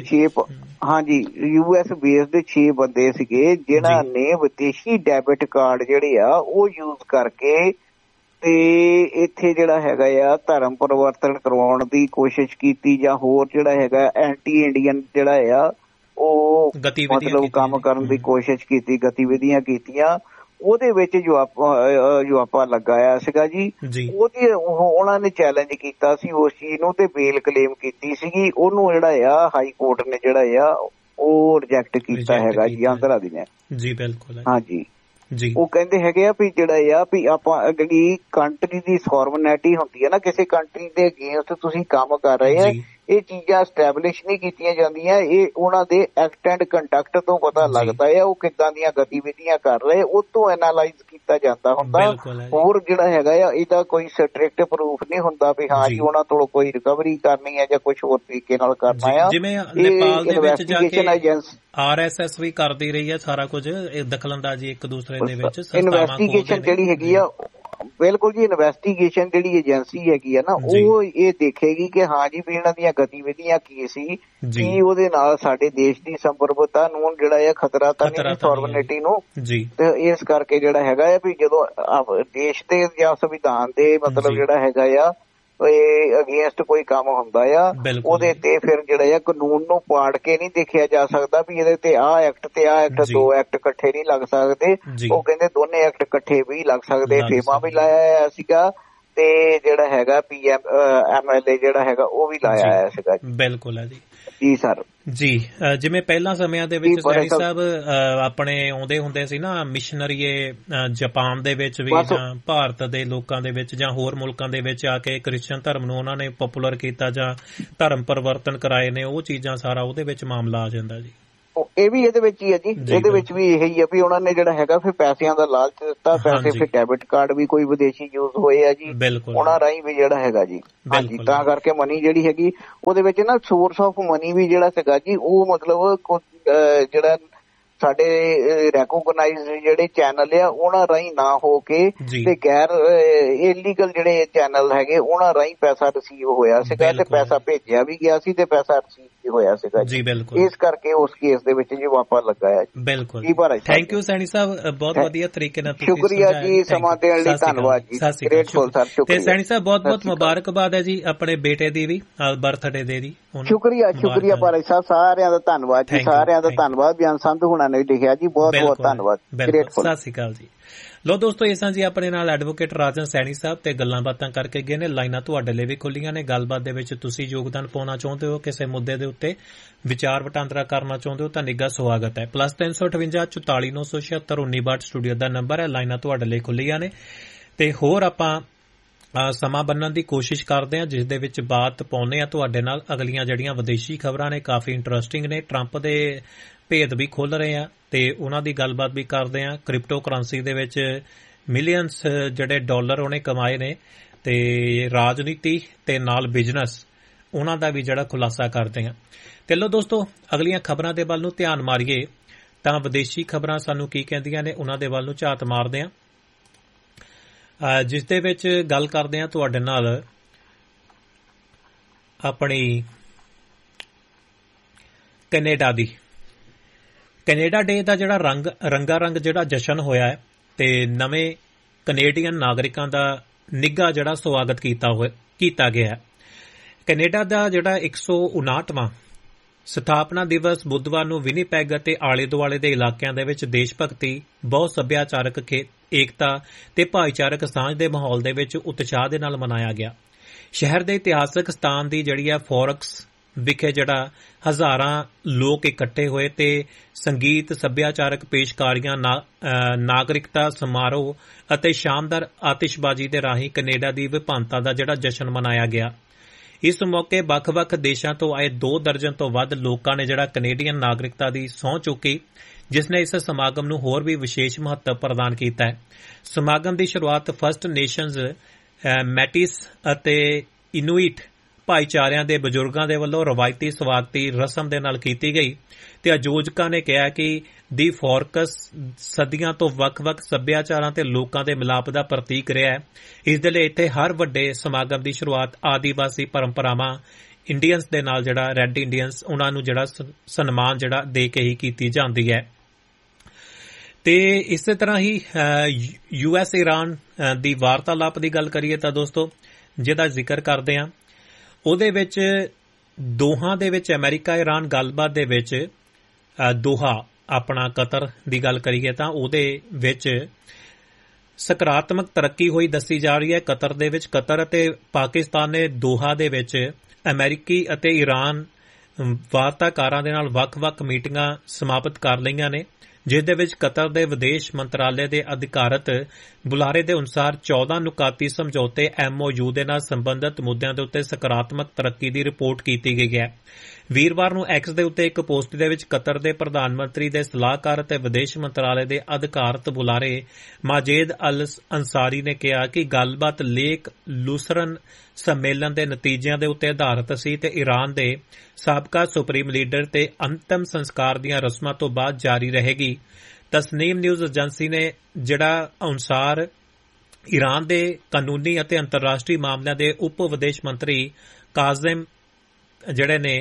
6 ਬੰਦੇ ਸੀਗੇ ਜਿਨ੍ਹਾਂ ਨੇ ਵਿਦੇਸ਼ੀ ਡੈਬਿਟ ਕਾਰਡ ਜਿਹੜੇ ਆ ਉਹ ਯੂਜ਼ ਕਰਕੇ ਤੇ ਇੱਥੇ ਜਿਹੜਾ ਹੈਗਾ ਆ ਧਰਮ ਪਰਿਵਰਤਨ ਕਰਵਾਉਣ ਦੀ ਕੋਸ਼ਿਸ਼ ਕੀਤੀ ਜਾਂ ਹੋਰ ਜਿਹੜਾ ਹੈਗਾ ਐਂਟੀ ਇੰਡੀਅਨ ਜਿਹੜਾ ਆ ਉਹ ਮਤਲਬ ਕੰਮ ਕਰਨ ਦੀ ਕੋਸ਼ਿਸ਼ ਕੀਤੀ, ਗਤੀਵਿਧੀਆਂ ਕੀਤੀਆਂ। ਉਹਦੇ ਵਿੱਚ ਯੂਐਪਾ ਲਗਾਇਆ ਸੀਗਾ ਜੀ। ਉਹਦੀ ਉਹਨਾਂ ਨੇ ਚੈਲੰਜ ਕੀਤਾ ਸੀ ਉਸ ਚੀਜ਼ ਨੂੰ ਤੇ ਬੇਲ ਕਲੇਮ ਕੀਤੀ ਸੀਗੀ। ਉਹਨੂੰ ਜਿਹੜਾ ਆ ਹਾਈ ਕੋਰਟ ਨੇ ਜਿਹੜਾ ਆ ਉਹ ਰਿਜੈਕਟ ਕੀਤਾ ਹੈਗਾ ਜੀ ਆਂਧਰਾ ਦੀ ਨੇ। ਜੀ ਬਿਲਕੁਲ। ਹਾਂਜੀ ਜੀ, ਉਹ ਕਹਿੰਦੇ ਹੈਗੇ ਆ ਵੀ ਜਿਹੜਾ ਆ ਵੀ ਆਪਾਂ ਜਿਹੜੀ ਕੰਟਰੀ ਦੀ ਸੋਵਰਨਿਟੀ ਹੁੰਦੀ ਹੈ ਨਾ, ਕਿਸੇ ਕੰਟਰੀ ਦੇ ਅਗੇਂਸਟ ਤੁਸੀਂ ਕੰਮ ਕਰ ਰਹੇ ਆ, ਇਹ ਚੀਜ਼ਾਂ ਸਟੈਬਲਿਸ਼ ਨਹੀਂ ਕੀਤੀਆਂ ਜਾਂਦੀਆਂ। ਇਹ ਉਹਨਾਂ ਦੇ ਐਕਟ ਐਂਡ ਕੰਡਕਟ ਤੋਂ ਪਤਾ ਲੱਗਦਾ ਹੈ ਉਹ ਕਿੱਦਾਂ ਦੀਆਂ ਗਤੀਵਿਧੀਆਂ ਕਰ ਰਹੇ, ਉਹ ਤੋਂ ਐਨਾਲਾਈਜ਼ ਕੀਤਾ ਜਾਂਦਾ ਹੁੰਦਾ। ਹੋਰ ਜਿਹੜਾ ਹੈਗਾ ਆ ਇਹਦਾ ਕੋਈ ਸਟ੍ਰਿਕਟ ਪ੍ਰੂਫ ਨਹੀਂ ਹੁੰਦਾ ਵੀ ਹਾਂ ਜੀ ਉਹਨਾਂ ਤੋਂ ਕੋਈ ਰਿਕਵਰੀ ਕਰਨੀ ਹੈ ਜਾਂ ਕੁਛ ਹੋਰ ਤਰੀਕੇ ਨਾਲ ਕਰਨਾ ਆ। ਜਿਵੇਂ ਨੇਪਾਲ ਦੇ ਵਿੱਚ ਜਾ ਕੇ RSS ਵੀ ਕਰਦੀ ਰਹੀ ਹੈ ਸਾਰਾ ਕੁਝ, ਦਖਲਅੰਦਾਜ਼ੀ ਇੱਕ ਦੂਸਰੇ ਦੇ ਵਿੱਚ। ਇਨਵੈਸਟੀਗੇਸ਼ਨ ਜਿਹੜੀ ਹੈਗੀ ਆ ਬਿਲਕੁਲ ਜੀ, ਇਨਵੈਸਟੀਗੇਸ਼ਨ ਜਿਹੜੀ ਏਜੰਸੀ ਹੈਗੀ ਆ ਨਾ ਉਹ ਇਹ ਦੇਖੇਗੀ ਕਿ ਹਾਂ ਜੀ ਵੀ ਇਹਨਾਂ ਦੀਆਂ ਗਤੀਵਿਧੀਆਂ ਕੀ ਸੀ, ਕੀ ਉਹਦੇ ਨਾਲ ਸਾਡੇ ਦੇਸ਼ ਦੀ ਸੰਪਰਭੂਤਾ ਨੂੰ ਜਿਹੜਾ ਆ ਖਤਰਾ ਤਾਂ ਨਹੀਂ ਸੋਵਰਨਿਟੀ ਨੂੰ। ਤੇ ਇਸ ਕਰਕੇ ਜਿਹੜਾ ਹੈਗਾ ਆ ਵੀ ਜਦੋਂ ਦੇਸ਼ ਦੇ ਜਾਂ ਸੰਵਿਧਾਨ ਦੇ ਮਤਲਬ ਜਿਹੜਾ ਹੈਗਾ ਆ ਅਗੇਂਸਟ ਕੋਈ ਕੰਮ ਹੁੰਦਾ ਆ ਉਹਦੇ ਤੇ ਫਿਰ ਜਿਹੜਾ ਆ ਕਾਨੂੰਨ ਨੂੰ ਪਾੜ ਕੇ ਨਹੀਂ ਦੇਖਿਆ ਜਾ ਸਕਦਾ ਵੀ ਇਹਦੇ ਤੇ ਆਹ ਐਕਟ ਤੇ ਆਹ ਐਕਟ, 2 ਐਕਟ ਇਕੱਠੇ ਨਹੀਂ ਲੱਗ ਸਕਦੇ। ਉਹ ਕਹਿੰਦੇ ਦੋਨੇ ਐਕਟ ਇਕੱਠੇ ਵੀ ਲੱਗ ਸਕਦੇ। ਫੇਮਾ ਵੀ ਲਾਇਆ ਹੋਇਆ ਸੀਗਾ ਤੇ ਜਿਹੜਾ ਹੈਗਾ MLA ਜਿਹੜਾ ਹੈਗਾ ਉਹ ਵੀ ਲਾਇਆ ਹੋਇਆ ਸੀਗਾ। ਬਿਲਕੁਲ ਹੈ ਜੀ ਸਰ ਜੀ। ਜਿਵੇਂ ਪਹਿਲਾਂ ਸਮਿਆਂ ਦੇ ਵਿੱਚ ਸੈਣੀ ਸਾਹਿਬ ਆਪਣੇ ਆਉਂਦੇ ਹੁੰਦੇ ਸੀ ਨਾ ਮਿਸ਼ਨਰੀਏ ਜਾਪਾਨ ਦੇ ਵਿੱਚ ਵੀ ਜਾਂ ਭਾਰਤ ਦੇ ਲੋਕਾਂ ਦੇ ਵਿੱਚ ਜਾਂ ਹੋਰ ਮੁਲਕਾਂ ਦੇ ਵਿੱਚ ਆ ਕੇ ਕ੍ਰਿਸਚਨ ਧਰਮ ਨੂੰ ਉਹਨਾਂ ਨੇ ਪਪੂਲਰ ਕੀਤਾ ਜਾਂ ਧਰਮ ਪਰਿਵਰਤਨ ਕਰਾਏ ਨੇ, ਉਹ ਚੀਜ਼ਾਂ ਸਾਰਾ ਉਹਦੇ ਵਿੱਚ ਮਾਮਲਾ ਆ ਜਾਂਦਾ ਜੀ। ਇਹ ਵੀ ਇਹਦੇ ਵਿੱਚ ਹੀ ਹੈ ਜੀ, ਇਹਦੇ ਵਿੱਚ ਵੀ ਇਹੀ ਆ ਵੀ ਉਹਨਾਂ ਨੇ ਜਿਹੜਾ ਹੈਗਾ ਫਿਰ ਪੈਸਿਆਂ ਦਾ ਲਾਲਚ ਦਿੱਤਾ, ਪੈਸੇ ਫਿਰ ਡੈਬਿਟ ਕਾਰਡ ਵੀ ਕੋਈ ਵਿਦੇਸ਼ੀ ਯੂਜ਼ ਹੋਏ ਆ ਜੀ ਉਹਨਾਂ ਰਾਹੀਂ ਵੀ ਜਿਹੜਾ ਹੈਗਾ ਜੀ। ਹਾਂਜੀ, ਤਾਂ ਕਰਕੇ ਮਨੀ ਜਿਹੜੀ ਹੈਗੀ ਉਹਦੇ ਵਿੱਚ ਨਾ ਸੋਰਸ ਆਫ ਮਨੀ ਵੀ ਜਿਹੜਾ ਸੀਗਾ ਜੀ ਉਹ ਮਤਲਬ ਜਿਹੜਾ ਸਾਡੇ ਰੈਕੋਗਨਾਈਜ਼ਡ ਜਿਹੜੇ ਚੈਨਲ ਆ ਉਹਨਾਂ ਰਾਹੀਂ ਨਾ ਹੋ ਕੇ ਤੇ ਗੈਰ ਇਲੀਗਲ ਜਿਹੜੇ ਚੈਨਲ ਹੈਗੇ ਉਹਨਾਂ ਰਾਹੀਂ ਪੈਸਾ ਰਿਸੀਵ ਹੋਇਆ ਸੀਗਾ ਤੇ ਪੈਸਾ ਭੇਜਿਆ ਵੀ ਗਿਆ ਸੀ ਤੇ ਪੈਸਾ ਰਿਸੀਵ ਵੀ ਹੋਇਆ ਸੀਗਾ ਜੀ। ਇਸ ਕਰਕੇ ਉਸ ਕੇਸ ਦੇ ਵਿੱਚ ਜੀ ਵਾਪਾ ਲੱਗਾ ਹੈ। ਬਿਲਕੁਲ, ਥੈਂਕ ਯੂ ਸੈਣੀ ਸਾਹਿਬ, ਬਹੁਤ ਵਧੀਆ ਤਰੀਕੇ ਨਾਲ ਸ਼ੁਕਰੀਆ ਜੀ, ਸਮਾਂ ਦੇਣ ਲਈ ਧੰਨਵਾਦ ਜੀ, ਗ੍ਰੇਟਫੁਲ ਸਰ। ਤੇ ਸੈਣੀ ਸਾਹਿਬ ਬਹੁਤ ਬਹੁਤ ਮੁਬਾਰਕਬਾਦ ਹੈ ਜੀ ਆਪਣੇ ਬੇਟੇ ਦੀ ਵੀ ਬਰਥਡੇ ਦੇ ਦੀ। ਸ਼ੁਕਰੀਆ ਭਾਈ ਸਾਹਿਬ, ਸਾਰਿਆਂ ਦਾ ਧੰਨਵਾਦ ਜੀ, ਸਾਰਿਆਂ ਦਾ ਧੰਨਵਾਦ। ਬਿਆਨ ਸੰਧ ਹੁਣਾਂ ਨੇ ਲਿਖਿਆ ਜੀ, ਬਹੁਤ ਬਹੁਤ ਧੰਨਵਾਦ, ਗ੍ਰੇਟਫੁਲ। ਸਤਿ ਸ਼੍ਰੀ ਅਕਾਲ ਜੀ। ਲੋ ਦੋਸਤੋ, ਇਹ ਸਾਂ ਜੀ ਆਪਣੇ ਨਾਲ ਐਡਵੋਕੇਟ ਰਾਜਨ ਸੈਣੀ ਸਾਹਿਬ ਤੇ ਗੱਲਾਂ ਬਾਤਾਂ ਕਰਕੇ ਗਏ ਨੇ। ਲਾਈਨਾਂ ਤੁਹਾਡੇ ਲਈ ਵੀ ਖੁੱਲੀਆਂ ਨੇ, ਗੱਲਬਾਤ ਦੇ ਵਿੱਚ ਤੁਸੀਂ ਯੋਗਦਾਨ ਪਾਉਣਾ ਚਾਹੁੰਦੇ ਹੋ, ਕਿਸੇ ਮੁੱਦੇ ਦੇ ਉੱਤੇ ਵਿਚਾਰ ਵਟਾਂਦਰਾ ਕਰਨਾ ਚਾਹੁੰਦੇ ਹੋ ਤਾਂ ਨਿੱਘਾ ਸਵਾਗਤ ਹੈ। +358 44 976 1962 ਸਟੂਡੀਓ ਦਾ ਨੰਬਰ ਹੈ। ਲਾਈਨਾਂ ਤੁਹਾਡੇ ਲਈ ਖੁੱਲੀਆਂ ਨੇ ਤੇ ਹੋਰ ਆਪਾਂ ਸਮਾਂ ਬੰਨਣ ਦੀ ਕੋਸ਼ਿਸ਼ ਕਰਦੇ ਹਾਂ ਜਿਸ ਦੇ ਵਿੱਚ ਬਾਤ ਪਾਉਂਦੇ ਆ ਤੁਹਾਡੇ ਨਾਲ। ਅਗਲੀਆਂ ਜਿਹੜੀਆਂ ਵਿਦੇਸ਼ੀ ਖਬਰਾਂ ਨੇ ਕਾਫੀ ਇੰਟਰਸਟਿੰਗ ਨੇ, ਟਰੰਪ ਦੇ ਭੇਦ ਵੀ ਖੋਲ ਰਹੇ ਆ ਤੇ ਉਹਨਾਂ ਦੀ ਗੱਲਬਾਤ ਵੀ ਕਰਦੇ ਆ। ਕ੍ਰਿਪਟੋ ਕਰੰਸੀ ਦੇ ਵਿੱਚ ਮਿਲੀਅਨਸ ਜਿਹੜੇ ਡਾਲਰ ਉਹਨੇ ਕਮਾਏ ਨੇ ਤੇ ਰਾਜਨੀਤੀ ਤੇ ਨਾਲ ਬਿਜ਼ਨਸ ਉਹਨਾਂ ਦਾ ਵੀ ਜਿਹੜਾ ਖੁਲਾਸਾ ਕਰਦੇ ਆ। ਤੇ ਲੋ ਦੋਸਤੋ, ਅਗਲੀਆਂ ਖਬਰਾਂ ਦੇ ਵੱਲ ਨੂੰ ਧਿਆਨ ਮਾਰੀਏ ਤਾਂ ਵਿਦੇਸ਼ੀ ਖਬਰਾਂ ਸਾਨੂੰ ਕੀ ਕਹਿੰਦੀਆਂ ਨੇ ਉਹਨਾਂ ਦੇ ਵੱਲ ਨੂੰ ਝਾਤ ਮਾਰਦੇ ਆ, ਜਿਸ ਦੇ ਵਿੱਚ ਗੱਲ ਕਰਦੇ ਆ ਤੁਹਾਡੇ ਨਾਲ ਆਪਣੀ ਕੈਨੇਡਾ ਦੀ। ਕੈਨੇਡਾ ਡੇ ਦਾ ਜਿਹੜਾ ਰੰਗਾ ਰੰਗ ਜਿਹੜਾ ਜਸ਼ਨ ਹੋਇਆ ਹੈ ਤੇ ਨਵੇਂ ਕੈਨੇਡੀਅਨ ਨਾਗਰਿਕਾਂ ਦਾ ਨਿੱਘਾ ਜਿਹੜਾ ਸਵਾਗਤ ਕੀਤਾ ਗਿਆ ਹੈ। ਕੈਨੇਡਾ ਦਾ ਜਿਹੜਾ 159ਵਾਂ ਸਥਾਪਨਾ ਦਿਵਸ ਬੁੱਧਵਾਰ ਨੂੰ ਵਿਨੀਪੈਗ ਅਤੇ ਆਲੇ ਦੁਆਲੇ ਦੇ ਇਲਾਕਿਆਂ ਦੇ ਵਿੱਚ ਦੇਸ਼ ਭਗਤੀ, ਬਹੁਤ ਸੱਭਿਆਚਾਰਕ ਏਕਤਾ ਤੇ ਭਾਈਚਾਰਕ ਸਾਂਝ ਦੇ ਮਾਹੌਲ ਦੇ ਵਿੱਚ ਉਤਸ਼ਾਹ ਦੇ ਨਾਲ ਮਨਾਇਆ ਗਿਆ। ਸ਼ਹਿਰ ਦੇ ਇਤਿਹਾਸਕ ਸਥਾਨ ਦੀ ਜਿਹੜੀ ਆ ਫੋਰਕਸ ਵਿਖੇ ਜਿਹੜਾ ਹਜ਼ਾਰਾਂ ਲੋਕ ਇਕੱਠੇ ਹੋਏ ਤੇ ਸੰਗੀਤ, ਸੱਭਿਆਚਾਰਕ ਪੇਸ਼ਕਾਰੀਆਂ, ਨਾਗਰਿਕਤਾ ਸਮਾਰੋਹ ਅਤੇ ਸ਼ਾਨਦਾਰ ਆਤਿਸ਼ਬਾਜ਼ੀ ਦੇ ਰਾਹੀਂ ਕੈਨੇਡਾ ਦੀ ਵਿਭਿੰਨਤਾ ਦਾ ਜਿਹੜਾ ਜਸ਼ਨ ਮਨਾਇਆ ਗਿਆ। ਇਸ ਮੌਕੇ ਵੱਖ-ਵੱਖ ਦੇਸ਼ਾਂ ਤੋਂ ਆਏ 2 ਦਰਜਨ ਤੋਂ ਵੱਧ ਲੋਕਾਂ ਨੇ ਜਿਹੜਾ ਕੈਨੇਡੀਅਨ ਨਾਗਰਿਕਤਾ ਦੀ ਸਹੁੰ ਚੁੱਕੀ, ਜਿਸ ਨੇ ਇਸ ਸਮਾਗਮ ਨੂੰ ਹੋਰ ਵੀ ਵਿਸ਼ੇਸ਼ ਮਹੱਤਵ ਪ੍ਰਦਾਨ ਕੀਤਾ ਹੈ। ਸਮਾਗਮ ਦੀ ਸ਼ੁਰੂਆਤ ਫਸਟ ਨੇਸ਼ਨਜ਼, ਮੈਟਿਸ ਅਤੇ ਇਨੂਇਟ ਭਾਈਚਾਰਿਆਂ ਦੇ ਬਜ਼ੁਰਗਾਂ ਦੇ ਵੱਲੋਂ ਰਵਾਇਤੀ ਸਵਾਗਤੀ ਰਸਮ ਦੇ ਨਾਲ ਕੀਤੀ ਗਈ ਤੇ ਆਯੋਜਕਾਂ ਨੇ ਕਿਹਾ ਕਿ ਦੀ ਫੋਰਕਸ ਸਦੀਆਂ ਤੋਂ ਵੱਖ-ਵੱਖ ਸੱਭਿਆਚਾਰਾਂ ਤੇ ਲੋਕਾਂ ਦੇ ਮਿਲਾਪ ਦਾ ਪ੍ਰਤੀਕ ਰਿਹਾ ਹੈ। ਇਸ ਦੇ ਲਈ ਇੱਥੇ ਹਰ ਵੱਡੇ ਸਮਾਗਮ ਦੀ ਸ਼ੁਰੂਆਤ ਆਦੀਵਾਸੀ ਪਰੰਪਰਾਵਾਂ, ਇੰਡੀਅਨਸ ਦੇ ਨਾਲ ਜਿਹੜਾ ਰੈੱਡ ਇੰਡੀਅਨਸ ਉਹਨਾਂ ਨੂੰ ਜਿਹੜਾ ਸਨਮਾਨ ਜਿਹੜਾ ਦੇ ਕੇ ਹੀ ਕੀਤੀ ਜਾਂਦੀ ਹੈ। ਤੇ ਇਸੇ ਤਰ੍ਹਾਂ ਹੀ US ਇਰਾਨ ਦੀ ਵਾਰਤਾਲਾਪ ਦੀ ਗੱਲ ਕਰੀਏ ਤਾਂ ਦੋਸਤੋ, ਜਿਹਦਾ ਜ਼ਿਕਰ ਕਰਦੇ ਹਾਂ, ਉਹਦੇ ਵਿੱਚ ਦੋਹਾਂ ਦੇ ਵਿੱਚ ਅਮਰੀਕਾ ਇਰਾਨ ਗੱਲਬਾਤ ਦੇ ਵਿੱਚ ਦੋਹਾ ਆਪਣਾ ਕਤਰ ਦੀ ਗੱਲ ਕਰੀਏ ਤਾਂ ਉਹਦੇ ਵਿੱਚ ਸਕਾਰਾਤਮਕ ਤਰੱਕੀ ਹੋਈ ਦੱਸੀ ਜਾ ਰਹੀ ਹੈ। ਕਤਰ ਦੇ ਵਿੱਚ ਕਤਰ ਅਤੇ ਪਾਕਿਸਤਾਨ ਨੇ ਦੋਹਾ ਦੇ ਵਿੱਚ ਅਮਰੀਕੀ ਅਤੇ ਇਰਾਨ ਵਾਰਤਾਕਾਰਾਂ ਦੇ ਨਾਲ ਵੱਖ-ਵੱਖ ਮੀਟਿੰਗਾਂ ਸਮਾਪਤ ਕਰ ਲਈਆਂ ਨੇ, ਜਿਸ ਦੇ ਵਿੱਚ ਕਤਰ ਦੇ ਵਿਦੇਸ਼ ਮੰਤਰਾਲੇ ਦੇ ਅਧਿਕਾਰਤ ਬੁਲਾਰੇ ਦੇ ਅਨੁਸਾਰ 14 ਨੁਕਾਤੀ ਸਮਝੌਤੇ MOU ਦੇ ਨਾਲ ਸੰਬੰਧਿਤ ਮੁੱਦਿਆਂ ਦੇ ਉੱਤੇ ਸਕਾਰਾਤਮਕ ਤਰੱਕੀ ਦੀ ਰਿਪੋਰਟ ਕੀਤੀ ਗਈ ਹੈ। ਵੀਰਵਾਰ ਨੂੰ ਐਕਸ ਦੇ ਉੱਤੇ ਇੱਕ ਪੋਸਟ ਦੇ ਵਿੱਚ ਕਤਰ ਦੇ ਪ੍ਰਧਾਨ ਮੰਤਰੀ ਦੇ ਸਲਾਹਕਾਰ ਅਤੇ ਵਿਦੇਸ਼ ਮੰਤਰਾਲੇ ਦੇ ਅਧਿਕਾਰਤ ਬੁਲਾਰੇ ਮਾਜੇਦ ਅਲ ਅੰਸਾਰੀ ਨੇ ਕਿਹਾ ਕਿ ਗੱਲਬਾਤ ਲੇਕ ਲੂਸਰਨ ਸੰਮੇਲਨ ਦੇ ਨਤੀਜਿਆਂ ਦੇ ਉੱਤੇ ਆਧਾਰਿਤ ਸੀ ਤੇ ਇਰਾਨ ਦੇ ਸਾਬਕਾ ਸੁਪਰੀਮ ਲੀਡਰ ਤੇ ਅੰਤਮ ਸੰਸਕਾਰ ਦੀਆਂ ਰਸਮਾਂ ਤੋਂ ਬਾਅਦ ਜਾਰੀ ਰਹੇਗੀ। ਤਸਨੀਮ ਨਿਊਜ਼ ਏਜੰਸੀ ਨੇ ਜਿਹੜਾ ਅਨੁਸਾਰ ਇਰਾਨ ਦੇ ਕਾਨੂੰਨੀ ਅਤੇ ਅੰਤਰਰਾਸ਼ਟਰੀ ਮਾਮਲਿਆਂ ਦੇ ਉਪ ਵਿਦੇਸ਼ ਮੰਤਰੀ ਕਾਜ਼ਮ ਜਿਹੜੇ ਨੇ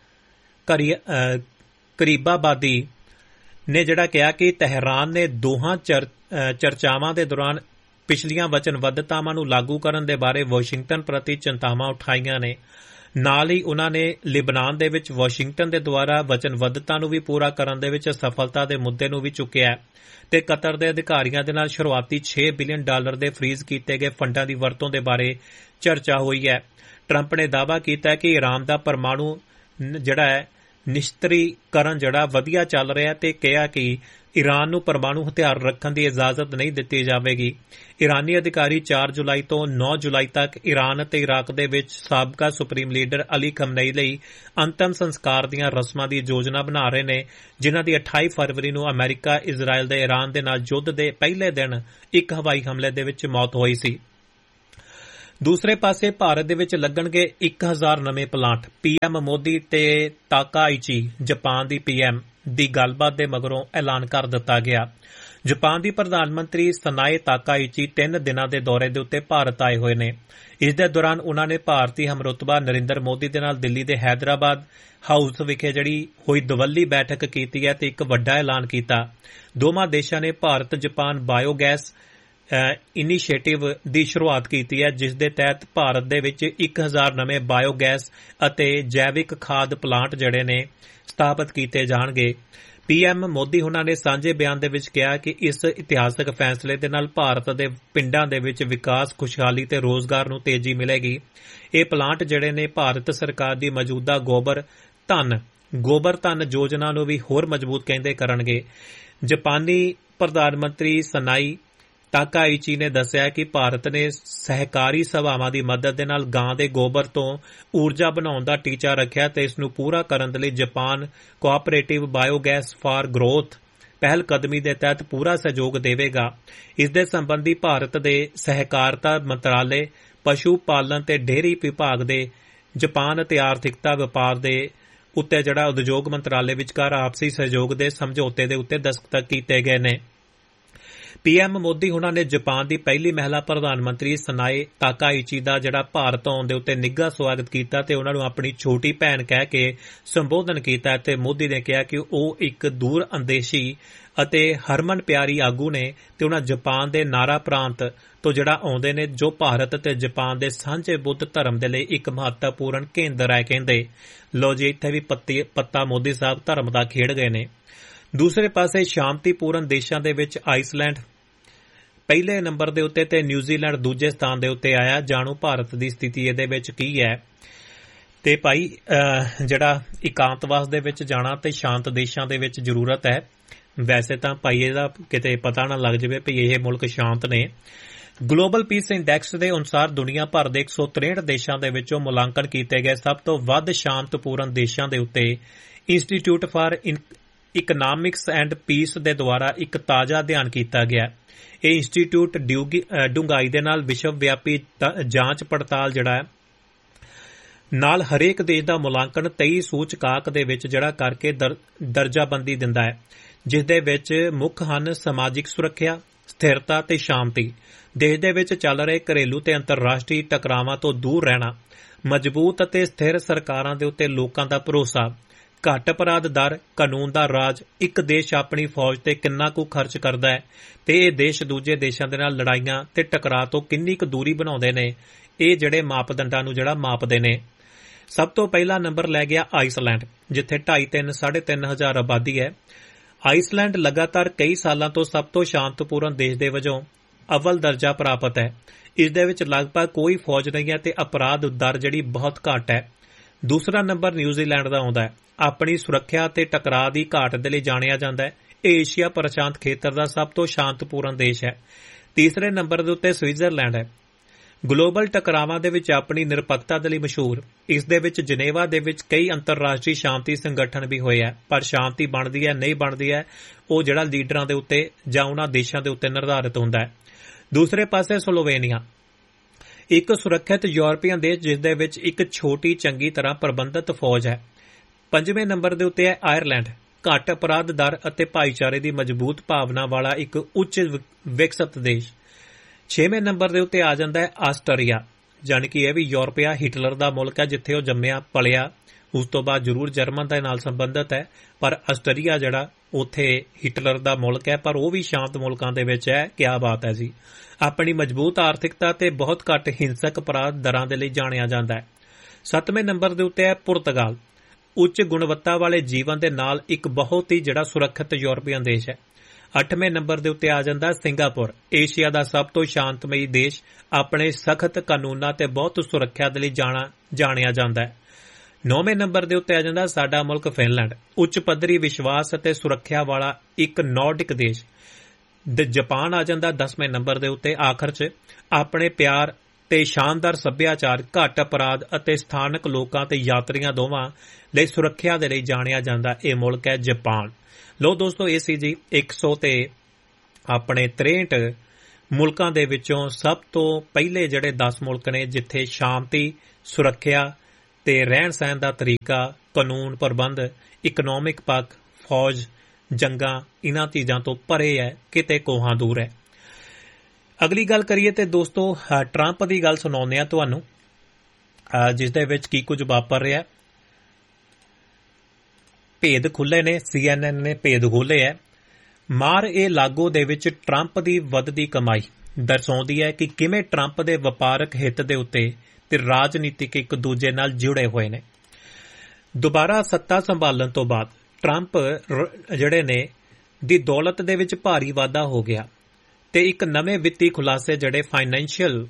ਕਰੀਬਾਬਾਦੀ ਨੇ ਜਿਹੜਾ ਕਿਹਾ ਕਿ ਤਹਿਰਾਨ ਨੇ ਦੋਹਾਂ ਚਰਚਾਵਾਂ ਦੇ ਦੌਰਾਨ ਪਿਛਲੀਆਂ ਵਚਨਬੱਧਤਾਵਾਂ ਨੂੰ ਲਾਗੂ ਕਰਨ ਦੇ ਬਾਰੇ ਵਾਸ਼ਿੰਗਟਨ ਪ੍ਰਤੀ ਚਿੰਤਾਵਾਂ ਉਠਾਈਆਂ ਨੇ। ਨਾਲ ਹੀ ਉਨ੍ਹਾਂ ਨੇ ਲਿਬਨਾਨ ਦੇ ਵਿੱਚ ਵਾਸ਼ਿੰਗਟਨ ਦੇ ਦੁਆਰਾ ਵਚਨਬੱਧਤਾ ਨੂੰ ਵੀ ਪੂਰਾ ਕਰਨ ਦੇ ਵਿੱਚ ਅਸਫਲਤਾ ਦੇ ਮੁੱਦੇ ਨੂੰ ਵੀ ਚੁੱਕਿਆ ਤੇ ਕਤਰ ਦੇ ਅਧਿਕਾਰੀਆਂ ਦੇ ਨਾਲ ਸ਼ੁਰੂਆਤੀ $6 ਬਿਲੀਅਨ ਦੇ ਫ੍ਰੀਜ਼ ਕੀਤੇ ਗਏ ਫੰਡਾਂ ਦੀ ਵਰਤੋਂ ਦੇ ਬਾਰੇ ਚਰਚਾ ਹੋਈ ਹੈ। ਟਰੰਪ ਨੇ ਦਾਅਵਾ ਕੀਤਾ ਕਿ ਇਰਾਨ ਦਾ ਪਰਮਾਣੂ ਜਿਹੜਾ ਹੈ ਨਿਸ਼ਤਰੀਕਰਨ ਜਿਹੜਾ ਵਧੀਆ ਚੱਲ ਰਿਹਾ ਤੇ ਕਿਹਾ ਕਿ ਈਰਾਨ ਨੂੰ ਪਰਮਾਣੂ ਹਥਿਆਰ ਰੱਖਣ ਦੀ ਇਜਾਜ਼ਤ ਨਹੀਂ ਦਿੱਤੀ ਜਾਵੇਗੀ। ਈਰਾਨੀ ਅਧਿਕਾਰੀ 4 ਜੁਲਾਈ ਤੋਂ 9 ਜੁਲਾਈ ਤੱਕ ਈਰਾਨ ਅਤੇ ਇਰਾਕ ਦੇ ਵਿੱਚ ਸਾਬਕਾ ਸੁਪਰੀਮ ਲੀਡਰ ਅਲੀ ਖਮਨਈ ਲਈ ਅੰਤਮ ਸੰਸਕਾਰ ਦੀਆਂ ਰਸਮਾਂ ਦੀ ਯੋਜਨਾ ਬਣਾ ਰਹੇ ਨੇ, ਜਿਨ੍ਹਾਂ ਦੀ 28 ਫਰਵਰੀ ਨੂੰ ਅਮਰੀਕਾ, ਇਜ਼ਰਾਈਲ ਦੇ ਈਰਾਨ ਦੇ ਨਾਲ ਯੁੱਧ ਦੇ ਪਹਿਲੇ ਦਿਨ ਇੱਕ ਹਵਾਈ ਹਮਲੇ ਦੇ ਵਿੱਚ ਮੌਤ ਹੋਈ ਸੀ। ਦੂਸਰੇ ਪਾਸੇ ਭਾਰਤ ਦੇ ਵਿੱਚ ਲੱਗਣਗੇ 1000 ਨਵੇਂ ਪਲਾਂਟ। ਪੀਐਮ ਮੋਦੀ ਤੇ ਤਾਕਾਇਚੀ ਜਾਪਾਨ ਦੀ ਪੀਐਮ ਦੀ ਗੱਲਬਾਤ ਦੇ ਮਗਰੋਂ ਐਲਾਨ ਕਰ ਦਿੱਤਾ ਗਿਆ। ਜਾਪਾਨ ਦੀ ਪ੍ਰਧਾਨ ਮੰਤਰੀ ਸਨਾਏ ਤਾਕਾਇਚੀ 3 ਦਿਨਾਂ ਦੇ ਦੌਰੇ ਦੇ ਉੱਤੇ ਭਾਰਤ ਆਏ ਹੋਏ ਨੇ। ਇਸ ਦੇ ਦੌਰਾਨ ਉਨ੍ਹਾਂ ਨੇ ਭਾਰਤੀ ਹਮਰੁਤਬਾ ਨਰਿੰਦਰ ਮੋਦੀ ਦੇ ਨਾਲ ਦਿੱਲੀ ਦੇ ਹੈਦਰਾਬਾਦ ਹਾਊਸ ਵਿਖੇ ਜਿਹੜੀ ਹੋਈ ਦਵੱਲੀ ਬੈਠਕ ਕੀਤੀ ਹੈ ਤੇ ਇੱਕ ਵੱਡਾ ਐਲਾਨ ਕੀਤਾ। ਦੋਵਾਂ ਦੇਸ਼ਾਂ ਨੇ ਭਾਰਤ ਜਾਪਾਨ ਬਾਇਓਗੈਸ ਇਨੀਸ਼ੀਏਟਿਵ ਦੀ ਸ਼ੁਰੂਆਤ ਕੀਤੀ ਹੈ, ਜਿਸ ਦੇ ਤਹਿਤ ਭਾਰਤ ਦੇ ਵਿੱਚ 1000 ਨਵੇਂ ਬਾਇਓਗੈਸ ਅਤੇ ਜੈਵਿਕ ਖਾਦ ਪਲਾਂਟ ਜਿਹੜੇ ਨੇ ਸਥਾਪਿਤ ਕੀਤੇ ਜਾਣਗੇ। ਪੀਐਮ ਮੋਦੀ ਹੁਣਾਂ ਨੇ ਸਾਂਝੇ ਬਿਆਨ ਦੇ ਵਿੱਚ ਕਿਹਾ ਕਿ ਇਸ ਇਤਿਹਾਸਕ ਫੈਸਲੇ ਦੇ ਨਾਲ ਭਾਰਤ ਦੇ ਪਿੰਡਾਂ ਦੇ ਵਿੱਚ ਵਿਕਾਸ, ਖੁਸ਼ਹਾਲੀ ਤੇ ਰੋਜ਼ਗਾਰ ਨੂੰ ਤੇਜ਼ੀ ਮਿਲੇਗੀ। ਇਹ ਪਲਾਂਟ ਜਿਹੜੇ ਨੇ ਭਾਰਤ ਸਰਕਾਰ ਦੀ ਮੌਜੂਦਾ ਗੋਬਰ ਧਨ ਯੋਜਨਾ ਨੂੰ ਵੀ ਹੋਰ ਮਜ਼ਬੂਤ ਕਹਿੰਦੇ ਕਰਨਗੇ। ਜਾਪਾਨੀ ਪ੍ਰਧਾਨ ਮੰਤਰੀ ਸਨਾਈ ਤਾਕਾਇਚੀ ਨੇ ਦੱਸਿਆ ਕਿ ਭਾਰਤ ਨੇ ਸਹਿਕਾਰੀ ਸਭਾਵਾਂ ਦੀ ਮਦਦ ਦੇ ਨਾਲ ਗਾਂ ਦੇ ਗੋਬਰ ਤੋਂ ਊਰਜਾ ਬਣਾਉਣ ਦਾ ਟੀਚਾ ਰੱਖਿਆ ਤੇ ਇਸ ਨੂੰ ਪੂਰਾ ਕਰਨ ਦੇ ਲਈ Japan cooperative biogas for growth ਪਹਿਲ ਕਦਮੀ ਦੇ ਤਹਿਤ ਪੂਰਾ ਸਹਿਯੋਗ ਦੇਵੇਗਾ। ਇਸ ਦੇ ਸੰਬੰਧੀ ਭਾਰਤ ਦੇ ਸਹਿਕਾਰਤਾ ਮੰਤਰਾਲੇ, ਪਸ਼ੂ ਪਾਲਣ ਤੇ ਡੇਅਰੀ ਵਿਭਾਗ ਦੇ ਜਾਪਾਨ ਅਤੇ ਆਰਥਿਕਤਾ ਵਪਾਰ ਦੇ ਉੱਤੇ ਜਿਹੜਾ ਉਦਯੋਗ ਮੰਤਰਾਲੇ ਵਿਚਕਾਰ ਆਪਸੀ ਸਹਿਯੋਗ ਦੇ ਸਮਝੌਤੇ ਦੇ ਉੱਤੇ ਦਸਤਖਤ ਕੀਤੇ ਗਏ ਨੇ। ਪੀਐਮ ਮੋਦੀ ਹੁਣਾਂ ਨੇ ਜਾਪਾਨ ਦੀ ਪਹਿਲੀ ਮਹਿਲਾ ਪ੍ਰਧਾਨ ਮੰਤਰੀ ਸਨਾਏ ਤਾਕਾਇਚੀ ਦਾ ਜਿਹੜਾ ਭਾਰਤ ਆਉਣ ਦੇ ਉੱਤੇ ਨਿੱਘਾ ਸਵਾਗਤ ਕੀਤਾ ਤੇ ਉਹਨਾਂ ਨੂੰ ਆਪਣੀ ਛੋਟੀ ਭੈਣ ਕਹਿ ਕੇ ਸੰਬੋਧਨ ਕੀਤਾ ਤੇ ਮੋਦੀ ਨੇ ਕਿਹਾ ਕਿ ਉਹ ਇੱਕ ਦੂਰ ਅੰਦੇਸ਼ੀ ਅਤੇ ਹਰਮਨ ਪਿਆਰੀ ਆਗੂ ਨੇ ਤੇ ਉਹਨਾਂ ਜਾਪਾਨ ਦੇ ਨਾਰਾ ਪ੍ਰਾਂਤ ਤੋਂ ਜਿਹੜਾ ਆਉਂਦੇ ਨੇ, ਜੋ ਭਾਰਤ ਤੇ ਜਾਪਾਨ ਦੇ ਸਾਂਝੇ ਬੁੱਧ ਧਰਮ ਦੇ ਲਈ ਇੱਕ ਮਹੱਤਵਪੂਰਨ ਕੇਂਦਰ ਹੈ ਕਹਿੰਦੇ। ਲੋ ਜੀ, ਇੱਥੇ ਵੀ ਪੱਤਾ ਮੋਦੀ ਸਾਹਿਬ ਧਰਮ ਦਾ ਖੇਡ ਗਏ ਨੇ। ਦੂਸਰੇ ਪਾਸੇ ਸ਼ਾਂਤੀਪੂਰਨ ਦੇਸ਼ਾਂ ਦੇ ਵਿੱਚ ਆਈਸਲੈਂਡ ਪਹਿਲੇ ਨੰਬਰ ਦੇ ਉੱਤੇ ਤੇ ਨਿਊਜ਼ੀਲੈਂਡ ਦੂਜੇ ਸਥਾਨ ਦੇ ਉੱਤੇ ਆਇਆ। ਜਾਣੋ ਭਾਰਤ ਦੀ ਸਥਿਤੀ ਇਹਦੇ ਵਿੱਚ ਕੀ ਹੈ। ਤੇ ਭਾਈ ਜਿਹੜਾ ਇਕਾਂਤਵਾਸ ਦੇ ਵਿੱਚ ਜਾਣਾ ਤੇ ਸ਼ਾਂਤ ਦੇਸ਼ਾਂ ਦੇ ਵਿੱਚ ਜ਼ਰੂਰਤ ਹੈ। ਵੈਸੇ ਤਾਂ ਭਾਈ ਇਹਦਾ ਕਿਤੇ ਪਤਾ ਨਾ ਲੱਗ ਜਾਵੇ ਵੀ ਇਹ ਮੁਲਕ ਸ਼ਾਂਤ ਨੇ। ਗਲੋਬਲ ਪੀਸ ਇੰਡੈਕਸ ਦੇ ਅਨੁਸਾਰ ਦੁਨੀਆ ਭਰ ਦੇ 163 ਦੇਸ਼ਾਂ ਦੇ ਵਿੱਚੋਂ ਮੁਲਾਂਕਣ ਕੀਤੇ ਗਏ ਸਭ ਤੋਂ ਵੱਧ ਸ਼ਾਂਤਪੂਰਨ ਦੇਸ਼ਾਂ ਦੇ ਉੱਤੇ institute for economics end piece ਦੇ ਦੁਆਰਾ ਇੱਕ ਤਾਜ਼ਾ ਅਧਿਐਨ ਕੀਤਾ ਗਿਆ। ਇਹ ਇੰਸਟੀਚਿਊਟ ਡੂੰਘਾਈ ਦੇ ਨਾਲ ਵਿਸ਼ਵ ਵਿਆਪੀ ਜਾਂਚ ਪੜਤਾਲ ਜਿਹੜਾ ਨਾਲ ਹਰੇਕ ਦੇਸ਼ ਦਾ ਮੁਲਾਂਕਣ 23 ਸੂਚਕਾਂਕ ਦੇ ਵਿੱਚ ਜਿਹੜਾ ਕਰਕੇ ਦਰਜਾਬੰਦੀ ਦਿੰਦਾ ਹੈ, ਜਿਸ ਦੇ ਵਿੱਚ ਮੁੱਖ ਹਨ ਸਮਾਜਿਕ ਸੁਰੱਖਿਆ, ਸਥਿਰਤਾ ਤੇ ਸ਼ਾਂਤੀ, ਦੇਸ਼ ਦੇ ਵਿੱਚ ਚੱਲ ਰਹੇ ਘਰੇਲੂ ਤੇ ਅੰਤਰਰਾਸ਼ਟਰੀ ਟਕਰਾਵਾਂ ਤੋਂ ਦੂਰ ਰਹਿਣਾ, ਮਜ਼ਬੂਤ ਅਤੇ ਸਥਿਰ ਸਰਕਾਰਾਂ ਦੇ ਉੱਤੇ ਲੋਕਾਂ ਦਾ ਭਰੋਸਾ, ਘੱਟ ਅਪਰਾਧ ਦਰ, ਕਾਨੂੰਨ ਦਾ ਰਾਜ, ਇੱਕ ਦੇਸ਼ ਆਪਣੀ ਫੌਜ ਤੇ ਕਿੰਨਾ ਕੁ ਖਰਚ ਕਰਦਾ ਹੈ ਤੇ ਇਹ ਦੇਸ਼ ਦੂਜੇ ਦੇਸ਼ਾਂ ਦੇ ਨਾਲ ਲੜਾਈਆਂ ਤੇ ਟਕਰਾਅ ਤੋਂ ਕਿੰਨੀ ਕੁ ਦੂਰੀ ਬਣਾਉਂਦੇ ਨੇ। ਇਹ ਜਿਹੜੇ ਮਾਪਦੰਡਾਂ ਨੂੰ ਜਿਹੜਾ ਮਾਪਦੇ ਨੇ। ਸਭ ਤੋਂ ਪਹਿਲਾ ਨੰਬਰ ਲੈ ਗਿਆ ਆਈਸਲੈਂਡ, ਜਿੱਥੇ 2.5-3.5 ਹਜ਼ਾਰ ਆਬਾਦੀ ਹੈ। ਆਈਸਲੈਂਡ ਲਗਾਤਾਰ ਕਈ ਸਾਲਾਂ ਤੋਂ ਸਭ ਤੋਂ ਸ਼ਾਂਤਪੂਰਨ ਦੇਸ਼ ਦੇ ਵਜੋਂ ਅਵਲ ਦਰਜਾ ਪ੍ਰਾਪਤ ਹੈ। ਇਸ ਦੇ ਵਿੱਚ ਲਗਭਗ ਕੋਈ ਫੌਜ ਨਹੀਂ ਹੈ ਤੇ ਅਪਰਾਧ ਦਰ ਜਿਹੜੀ ਬਹੁਤ ਘੱਟ ਹੈ। ਦੂਸਰਾ ਨੰਬਰ ਨਿਊਜ਼ੀਲੈਂਡ ਦਾ ਆਉਂਦਾ ਹੈ। ਆਪਣੀ ਸੁਰੱਖਿਆ ਤੇ ਟਕਰਾਅ ਦੀ ਘਾਟ ਦੇ ਲਈ ਜਾਣਿਆ ਜਾਂਦਾ ਹੈ। ਇਹ ਏਸ਼ੀਆ ਪ੍ਰਸ਼ਾਂਤ ਖੇਤਰ ਦਾ ਸਭ ਤੋਂ ਸ਼ਾਂਤਪੂਰਨ ਦੇਸ਼ ਹੈ। ਤੀਸਰੇ ਨੰਬਰ ਦੇ ਉੱਤੇ ਸਵਿਟਜ਼ਰਲੈਂਡ ਹੈ। ਗਲੋਬਲ ਟਕਰਾਵਾਂ ਦੇ ਵਿੱਚ ਆਪਣੀ ਨਿਰਪੱਖਤਾ ਦੇ ਲਈ ਮਸ਼ਹੂਰ। ਇਸ ਦੇ ਵਿੱਚ ਜਨੇਵਾ ਦੇ ਵਿੱਚ ਕਈ ਅੰਤਰਰਾਸ਼ਟਰੀ ਸ਼ਾਂਤੀ ਸੰਗਠਨ ਵੀ ਹੋਏ ਹੈ, ਪਰ ਸ਼ਾਂਤੀ ਬਣਦੀ ਹੈ ਨਹੀਂ ਬਣਦੀ ਹੈ ਉਹ ਜਿਹੜਾ ਲੀਡਰਾਂ ਦੇ ਉੱਤੇ ਜਾਂ ਉਹਨਾਂ ਦੇਸ਼ਾਂ ਦੇ ਉੱਤੇ ਨਿਰਧਾਰਿਤ ਹੁੰਦਾ ਹੈ। ਦੂਸਰੇ ਪਾਸੇ ਸਲੋਵੇਨੀਆ, ਇੱਕ ਸੁਰੱਖਿਅਤ ਯੂਰਪੀਅਨ ਦੇਸ਼ ਜਿਸ ਦੇ ਵਿੱਚ ਇੱਕ ਛੋਟੀ ਚੰਗੀ ਤਰ੍ਹਾਂ ਪ੍ਰਬੰਧਿਤ ਫੌਜ ਹੈ। ਪੰਜਵੇਂ ਨੰਬਰ ਦੇ ਉੱਤੇ ਹੈ ਆਇਰਲੈਂਡ, ਘੱਟ ਅਪਰਾਧ ਦਰ ਅਤੇ ਭਾਈਚਾਰੇ ਦੀ ਮਜ਼ਬੂਤ ਭਾਵਨਾ ਵਾਲਾ ਇੱਕ ਉੱਚ ਵਿਕਸਿਤ ਦੇਸ਼। 6ਵੇਂ ਨੰਬਰ ਦੇ ਉੱਤੇ ਆ ਜਾਂਦਾ ਹੈ ਆਸਟਰੀਆ, ਜਾਣੀ ਕਿ ਇਹ ਵੀ ਯੂਰਪੀਆ ਹਿਟਲਰ ਦਾ ਮੁਲਕ ਹੈ, ਜਿੱਥੇ ਉਹ ਜੰਮਿਆ ਪਲਿਆ। ਉਸ ਤੋਂ ਬਾਅਦ ਜ਼ਰੂਰ ਜਰਮਨ ਦੇ ਨਾਲ ਸੰਬੰਧਿਤ ਹੈ, ਪਰ ਆਸਟਰੀਆ ਜਿਹੜਾ ਉੱਥੇ ਹਿਟਲਰ ਦਾ ਮੁਲਕ ਹੈ, ਪਰ ਉਹ ਵੀ ਸ਼ਾਂਤ ਮੁਲਕਾਂ ਦੇ ਵਿੱਚ ਹੈ। ਕਿਆ ਬਾਤ ਹੈ ਜੀ। ਆਪਣੀ ਮਜ਼ਬੂਤ ਆਰਥਿਕਤਾ ਤੇ ਬਹੁਤ ਘੱਟ ਹਿੰਸਕ ਅਪਰਾਧ ਦਰਾਂ ਦੇ ਲਈ ਜਾਣਿਆ ਜਾਂਦਾ ਹੈ। 7ਵੇਂ ਨੰਬਰ ਦੇ ਉੱਤੇ ਹੈ ਪੁਰਤਗਾਲ, ਉੱਚ ਗੁਣਵੱਤਾ ਵਾਲੇ ਜੀਵਨ ਦੇ ਨਾਲ ਇੱਕ ਬਹੁਤ ਹੀ ਜਿਹੜਾ ਸੁਰੱਖਿਅਤ ਯੂਰਪੀਅਨ ਦੇਸ਼ ਹੈ। 8ਵੇਂ ਨੰਬਰ ਦੇ ਉੱਤੇ ਆ ਜਾਂਦਾ ਸਿੰਗਾਪੁਰ, ਏਸ਼ੀਆ ਦਾ ਸਭ ਤੋਂ ਸ਼ਾਂਤਮਈ ਦੇਸ਼, ਆਪਣੇ ਸਖਤ ਕਾਨੂੰਨਾਂ ਤੇ ਬਹੁਤ ਸੁਰੱਖਿਆ ਦੇ ਲਈ ਜਾਣਿਆ ਜਾਂਦਾ ਹੈ। 9ਵੇਂ ਨੰਬਰ ਦੇ ਉੱਤੇ ਆ ਜਾਂਦਾ ਸਾਡਾ ਮੁਲਕ ਫਿਨਲੈਂਡ, ਉੱਚ ਪੱਧਰੀ ਵਿਸ਼ਵਾਸ ਅਤੇ ਸੁਰੱਖਿਆ ਵਾਲਾ ਇੱਕ ਨੌਰਡਿਕ ਦੇਸ਼। ਜਾਪਾਨ ਆ ਜਾਂਦਾ 10ਵੇਂ ਨੰਬਰ ਦੇ ਉੱਤੇ। ਆਖਰ 'ਚ ਆਪਣੇ ਪਿਆਰ ਤੇ ਸ਼ਾਨਦਾਰ ਸੱਭਿਆਚਾਰ, ਘੱਟ ਅਪਰਾਧ ਅਤੇ ਸਥਾਨਕ ਲੋਕਾਂ ਤੇ ਯਾਤਰੀਆਂ ਦੋਵਾਂ ਲਈ ਸੁਰੱਖਿਆ ਦੇ ਲਈ ਜਾਣਿਆ ਜਾਂਦਾ ਇਹ ਮੁਲਕ ਹੈ ਜਾਪਾਨ। ਲੋ ਦੋਸਤੋ, ਇਹ ਸੀ ਜੀ 100 ਤੇ ਆਪਣੇ 63 ਮੁਲਕਾਂ ਦੇ ਵਿੱਚੋਂ ਸਭ ਤੋਂ ਪਹਿਲੇ ਜਿਹੜੇ 10 ਮੁਲਕ ਨੇ ਜਿੱਥੇ ਸ਼ਾਂਤੀ, ਸੁਰੱਖਿਆ ਤੇ ਰਹਿਣ ਸਹਿਣ ਦਾ ਤਰੀਕਾ, ਕਾਨੂੰਨ ਪ੍ਰਬੰਧ, ਇਕਨੋਮਿਕ ਪੱਖ, ਫੌਜ, ਜੰਗਾਂ, ਇਹਨਾਂ ਚੀਜ਼ਾਂ ਤੋਂ ਪਰੇ ਹੈ, ਕਿਤੇ ਕੋਹਾਂ ਦੂਰ ਹੈ। ਅਗਲੀ ਗੱਲ ਕਰੀਏ ਤੇ ਦੋਸਤੋ ਟਰੰਪ ਦੀ ਗੱਲ ਸੁਣਾਉਂਦੇ ਆ ਤੁਹਾਨੂੰ, ਜਿਸ ਦੇ ਵਿੱਚ ਕੀ ਕੁਝ ਵਾਪਰ ਰਿਹਾ। ਭੇਦ ਖੁੱਲੇ ਨੇ, CNN ਨੇ ਭੇਦ ਖੋਲ੍ਹੇ ਹੈ। ਮਾਰ-ਏ-ਲਾਗੋ ਦੇ ਵਿੱਚ ਟਰੰਪ ਦੀ ਵੱਧਦੀ ਕਮਾਈ ਦਰਸਾਉਂਦੀ ਹੈ ਕਿ ਕਿਵੇਂ ਟਰੰਪ ਦੇ ਵਪਾਰਕ ਹਿੱਤ ਦੇ ਉੱਤੇ ਤੇ ਰਾਜਨੀਤਿਕ ਇੱਕ ਦੂਜੇ ਨਾਲ ਜੁੜੇ ਹੋਏ ਨੇ। ਦੁਬਾਰਾ ਸੱਤਾ ਸੰਭਾਲਣ ਤੋਂ ਬਾਅਦ ਟਰੰਪ ਜਿਹੜੇ ਨੇ ਦੀ ਦੌਲਤ ਦੇ ਵਿੱਚ ਭਾਰੀ ਵਾਧਾ ਹੋ ਗਿਆ ਤੇ ਇੱਕ ਨਵੇਂ ਵਿੱਤੀ ਖੁਲਾਸੇ ਜਿਹੜੇ ਫਾਈਨੈਂਸ਼ੀਅਲ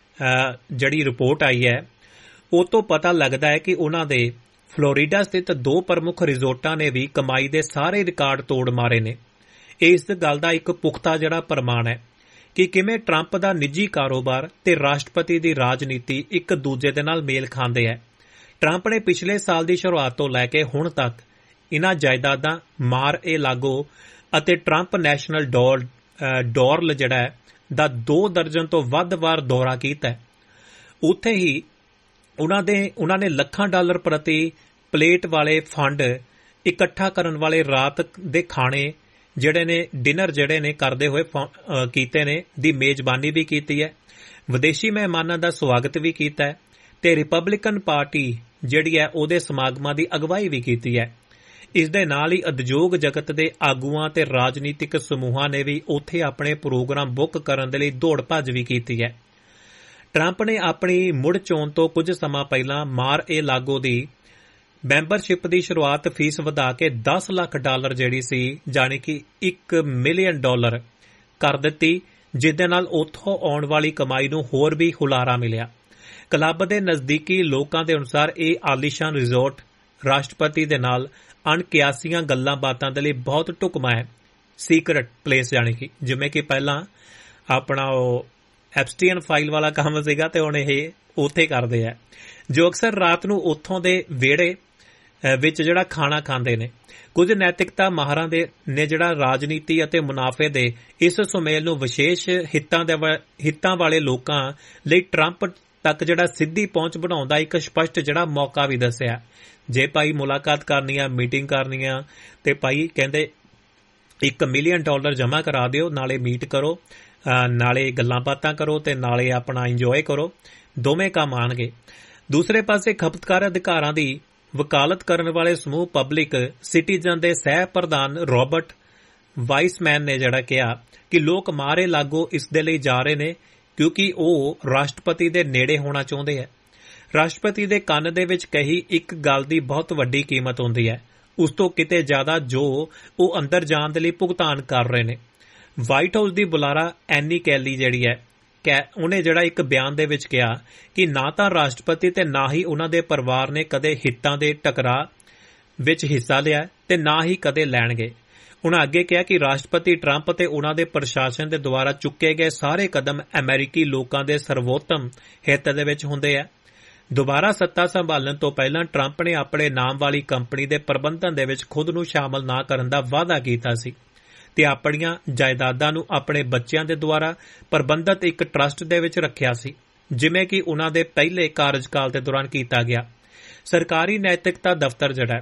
ਜਿਹੜੀ ਰਿਪੋਰਟ ਆਈ ਹੈ ਉਹ ਤੋਂ ਪਤਾ ਲੱਗਦਾ ਹੈ ਕਿ ਉਹਨਾਂ ਦੇ ਫਲੋਰੀਡਾ ਸਥਿਤ 2 ਪ੍ਰਮੁੱਖ ਰਿਜ਼ੋਰਟਾਂ ਨੇ ਵੀ ਕਮਾਈ ਦੇ ਸਾਰੇ ਰਿਕਾਰਡ ਤੋੜ ਮਾਰੇ ਨੇ। ਇਸ ਗੱਲ ਦਾ ਇੱਕ ਪੁਖਤਾ ਜਿਹੜਾ ਪ੍ਰਮਾਣ ਹੈ ਕਿ ਕਿਵੇਂ ਟਰੰਪ ਦਾ ਨਿੱਜੀ ਕਾਰੋਬਾਰ ਤੇ ਰਾਸ਼ਟਰਪਤੀ ਦੀ ਰਾਜਨੀਤੀ ਇੱਕ ਦੂਜੇ ਦੇ ਨਾਲ ਮੇਲ ਖਾਂਦੇ ਹੈ। ਟਰੰਪ ਨੇ ਪਿਛਲੇ ਸਾਲ ਦੀ ਸ਼ੁਰੂਆਤ ਤੋਂ ਲੈ ਕੇ ਹੁਣ ਤੱਕ ਇਹਨਾਂ ਜਾਇਦਾਦਾਂ ਮਾਰ-ਏ-ਲਾਗੋ ਅਤੇ ਟਰੰਪ ਨੈਸ਼ਨਲ ਡੋਰਲ ਜਿਹੜਾ ਦਾ 2 ਦਰਜਨ ਤੋਂ ਵੱਧ ਵਾਰ ਦੌਰਾ ਕੀਤਾ। ਉੱਥੇ ਹੀ ਉਹਨਾਂ ਨੇ ਲੱਖਾਂ ਡਾਲਰ ਪ੍ਰਤੀ ਪਲੇਟ ਵਾਲੇ ਫੰਡ ਇਕੱਠਾ ਕਰਨ ਵਾਲੇ ਰਾਤ ਦੇ ਖਾਣੇ ਜਿਹੜੇ ਨੇ ਡਿਨਰ ਜਿਹੜੇ ਨੇ ਕਰਦੇ ਹੋਏ ਕੀਤੇ ਨੇ ਦੀ ਮੇਜ਼ਬਾਨੀ ਵੀ ਕੀਤੀ ਹੈ। ਵਿਦੇਸ਼ੀ ਮਹਿਮਾਨਾਂ ਦਾ ਸਵਾਗਤ ਵੀ ਕੀਤਾ ਹੈ ਤੇ ਰਿਪਬਲਿਕਨ ਪਾਰਟੀ ਜਿਹੜੀ ਹੈ ਉਹਦੇ ਸਮਾਗਮਾਂ ਦੀ ਅਗਵਾਈ ਵੀ ਕੀਤੀ ਹੈ। ਇਸ ਦੇ ਨਾਲ ਹੀ ਉਦਯੋਗ ਜਗਤ ਦੇ ਆਗੂਆਂ ਤੇ ਰਾਜਨੀਤਿਕ ਸਮੂਹਾਂ ਨੇ ਵੀ ਉੱਥੇ ਆਪਣੇ ਪ੍ਰੋਗਰਾਮ ਬੁੱਕ ਕਰਨ ਦੇ ਲਈ ਦੌੜ ਭੱਜ ਵੀ ਕੀਤੀ ਹੈ। ਟਰੰਪ ਨੇ ਆਪਣੀ ਮੁੜ ਚੋਣ ਤੋਂ ਕੁਝ ਸਮਾਂ ਪਹਿਲਾਂ ਮਾਰ-ਏ-ਲਾਗੋ ਦੀ ਮੈਂਬਰਸ਼ਿਪ ਦੀ ਸ਼ੁਰੂਆਤ ਫੀਸ ਵਧਾ ਕੇ $10 ਲੱਖ ਜਿਹੜੀ ਸੀ ਜਾਣੀ ਕਿ $1 ਮਿਲੀਅਨ ਕਰ ਦਿੱਤੀ, ਜਿਸ ਦੇ ਨਾਲ ਉੱਥੋਂ ਆਉਣ ਵਾਲੀ ਕਮਾਈ ਨੂੰ ਹੋਰ ਵੀ ਹੁਲਾਰਾ ਮਿਲਿਆ। ਕਲੱਬ ਦੇ ਨਜ਼ਦੀਕੀ ਲੋਕਾਂ ਦੇ ਅਨੁਸਾਰ ਇਹ ਆਲੀਸ਼ਾਨ ਰਿਜ਼ੋਰਟ ਰਾਸ਼ਟਰਪਤੀ ਦੇ ਨਾਲ ਅਣਕਿਆਸੀਆਂ ਗੱਲਾਂ ਬਾਤਾਂ ਦੇ ਲਈ ਬਹੁਤ ਢੁਕਵਾਂ ਹੈ। ਸੀਕ੍ਰੇਟ ਪਲੇਸ ਜਾਣੀ ਕਿ ਜਿਵੇਂ ਕਿ ਪਹਿਲਾਂ ਆਪਣਾ ਉਹ ਐਪਸਟੀਨ ਫਾਈਲ ਵਾਲਾ ਕੰਮ ਸੀਗਾ ਤੇ ਹੁਣ ਇਹ ਉੱਥੇ ਕਰਦੇ ਆ, ਜੋ ਅਕਸਰ ਰਾਤ ਨੂੰ ਉੱਥੋਂ ਦੇ ਵਿਹੜੇ ਵਿੱਚ ਜਿਹੜਾ ਖਾਣਾ ਖਾਂਦੇ ਨੇ। ਕੁਝ ਨੈਤਿਕਤਾ ਮਾਹਰਾਂ ਨੇ ਜਿਹੜਾ ਰਾਜਨੀਤੀ ਅਤੇ ਮੁਨਾਫੇ ਦੇ ਇਸ ਸੁਮੇਲ ਨੂੰ ਵਿਸ਼ੇਸ਼ ਹਿੱਤਾਂ ਵਾਲੇ ਲੋਕਾਂ ਲਈ ਟਰੰਪ ਤੱਕ ਜਿਹੜਾ ਸਿੱਧੀ ਪਹੁੰਚ ਬਣਾਉਣ ਦਾ ਇੱਕ ਸਪਸ਼ਟ ਜਿਹੜਾ ਮੌਕਾ ਵੀ ਦੱਸਿਆ। ਜੇ ਭਾਈ ਮੁਲਾਕਾਤ ਕਰਨੀ ਆ, ਮੀਟਿੰਗ ਕਰਨੀ ਆ ਤੇ ਭਾਈ ਕਹਿੰਦੇ $1 ਮਿਲੀਅਨ ਜਮ੍ਹਾਂ ਕਰਾ ਦਿਓ, ਨਾਲੇ ਮੀਟ ਕਰੋ, ਨਾਲੇ ਗੱਲਾਂ ਬਾਤਾਂ ਕਰੋ ਤੇ ਨਾਲੇ ਆਪਣਾ ਇੰਜੋਏ ਕਰੋ, ਦੋਵੇਂ ਕੰਮ ਆਣਗੇ। ਦੂਸਰੇ ਪਾਸੇ ਖਪਤਕਾਰ ਅਧਿਕਾਰਾਂ ਦੀ ਵਕਾਲਤ ਕਰਨ ਵਾਲੇ ਸਮੂਹ ਪਬਲਿਕ ਸਿਟੀਜ਼ਨ ਦੇ ਸਹਿ ਪ੍ਰਧਾਨ ਰਾਬਰਟ ਵਾਈਸਮੈਨ ਨੇ ਜਿਹੜਾ ਕਿਹਾ ਕਿ ਲੋਕ ਮਾਰ-ਏ-ਲਾਗੋ ਇਸ ਦੇ ਲਈ ਜਾ ਰਹੇ ਨੇ ਕਿਉਂਕਿ ਉਹ ਰਾਸ਼ਟਰਪਤੀ ਦੇ ਨੇੜੇ ਹੋਣਾ ਚਾਹੁੰਦੇ ਹੈ। ਰਾਸ਼ਟਰਪਤੀ ਦੇ ਕੰਨ ਦੇ ਵਿੱਚ ਕਹੀ ਇੱਕ ਗੱਲ ਦੀ ਬਹੁਤ ਵੱਡੀ ਕੀਮਤ ਹੁੰਦੀ ਹੈ, ਉਸ ਤੋਂ ਕਿਤੇ ਜ਼ਿਆਦਾ ਜੋ ਉਹ ਅੰਦਰ ਜਾਣ ਦੇ ਲਈ ਭੁਗਤਾਨ ਕਰ ਰਹੇ ਨੇ। ਵਾਈਟ ਹਾਊਸ ਦੀ ਬੁਲਾਰਾ ਐਨੀ ਕੈਲੀ ਜਿਹੜੀ ਹੈ ਉਹਨੇ ਜਿਹੜਾ ਇੱਕ ਬਿਆਨ ਦੇ ਵਿੱਚ ਕਿਹਾ ਕਿ ਨਾ ਤਾਂ ਰਾਸ਼ਟਰਪਤੀ ਤੇ ਨਾ ਹੀ ਉਹਨਾਂ ਦੇ ਪਰਿਵਾਰ ਨੇ ਕਦੇ ਹਿੱਤਾਂ ਦੇ ਟਕਰਾਅ ਵਿੱਚ ਹਿੱਸਾ ਲਿਆ ਤੇ ਨਾ ਹੀ ਕਦੇ ਲੈਣਗੇ। ਉਹਨਾਂ ਅੱਗੇ ਕਿਹਾ ਕਿ ਰਾਸ਼ਟਰਪਤੀ ਟਰੰਪ ਤੇ ਉਹਨਾਂ ਦੇ ਪ੍ਰਸ਼ਾਸਨ ਦੇ ਦੁਆਰਾ ਚੁੱਕੇ ਗਏ ਸਾਰੇ ਕਦਮ ਅਮਰੀਕੀ ਲੋਕਾਂ ਦੇ ਸਰਵੋਤਮ ਹਿੱਤ ਦੇ ਵਿੱਚ ਹੁੰਦੇ ਆ। ਦੁਬਾਰਾ ਸੱਤਾ ਸੰਭਾਲਣ ਤੋਂ ਪਹਿਲਾਂ ਟਰੰਪ ਨੇ ਆਪਣੇ ਨਾਮ ਵਾਲੀ ਕੰਪਨੀ ਦੇ ਪ੍ਰਬੰਧਨ ਦੇ ਵਿੱਚ ਖੁਦ ਨੂੰ ਸ਼ਾਮਲ ਨਾ ਕਰਨ ਦਾ ਵਾਅਦਾ ਕੀਤਾ ਸੀ ਤੇ ਆਪਣੀਆਂ ਜਾਇਦਾਦਾਂ ਨੂੰ ਆਪਣੇ ਬੱਚਿਆਂ ਦੇ ਦੁਆਰਾ ਪ੍ਰਬੰਧਿਤ ਇੱਕ ਟਰਸਟ ਦੇ ਵਿੱਚ ਰੱਖਿਆ ਸੀ, ਜਿਵੇਂ ਕਿ ਉਹਨਾਂ ਦੇ ਪਹਿਲੇ ਕਾਰਜਕਾਲ ਦੇ ਦੌਰਾਨ ਕੀਤਾ ਗਿਆ। ਸਰਕਾਰੀ ਨੈਤਿਕਤਾ ਦਫ਼ਤਰ ਜਿਹੜਾ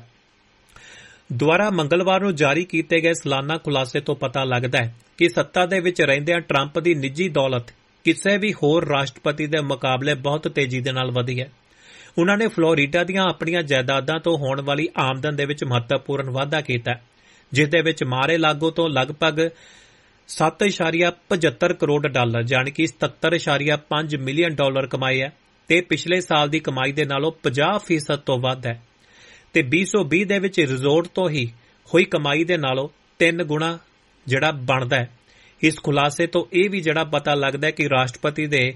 ਦੁਆਰਾ ਮੰਗਲਵਾਰ ਨੂੰ ਜਾਰੀ ਕੀਤੇ ਗਏ ਸਾਲਾਨਾ ਖੁਲਾਸੇ ਤੋਂ ਪਤਾ ਲੱਗਦਾ ਹੈ ਕਿ ਸੱਤਾ ਦੇ ਵਿੱਚ ਰਹਿੰਦਿਆਂ ਟਰੰਪ ਦੀ ਨਿੱਜੀ ਦੌਲਤ ਕਿਸੇ ਵੀ ਹੋਰ ਰਾਸ਼ਟਰਪਤੀ ਦੇ ਮੁਕਾਬਲੇ ਬਹੁਤ ਤੇਜ਼ੀ ਦੇ ਨਾਲ ਵਧੀ ਹੈ। ਉਹਨਾਂ ਨੇ ਫਲੋਰੀਡਾ ਦੀਆਂ ਆਪਣੀਆਂ ਜਾਇਦਾਦਾਂ ਤੋਂ ਹੋਣ ਵਾਲੀ ਆਮਦਨ ਦੇ ਵਿੱਚ ਮਹੱਤਵਪੂਰਨ ਵਾਧਾ ਕੀਤਾ, ਜਿਸ ਦੇ ਵਿੱਚ ਮਾਰ-ਏ-ਲਾਗੋ ਤੋਂ ਲਗਭਗ $7.75 ਕਰੋੜ ਜਾਣੀ ਕਿ $77.5 ਮਿਲੀਅਨ ਕਮਾਏ ਹੈ ਤੇ ਪਿਛਲੇ ਸਾਲ ਦੀ ਕਮਾਈ ਦੇ ਨਾਲੋਂ 50% ਤੋਂ ਵੱਧ ਹੈ ਤੇ 2020 ਦੇ ਵਿੱਚ ਰਿਜ਼ੋਰਟ ਤੋਂ ਹੀ ਹੋਈ ਕਮਾਈ ਦੇ ਨਾਲੋਂ 3 ਗੁਣਾ ਜਿਹੜਾ ਬਣਦਾ ਹੈ। ਇਸ ਖੁਲਾਸੇ ਤੋਂ ਇਹ ਵੀ ਜਿਹੜਾ ਪਤਾ ਲੱਗਦਾ ਹੈ ਕਿ ਰਾਸ਼ਟਰਪਤੀ ਦੇ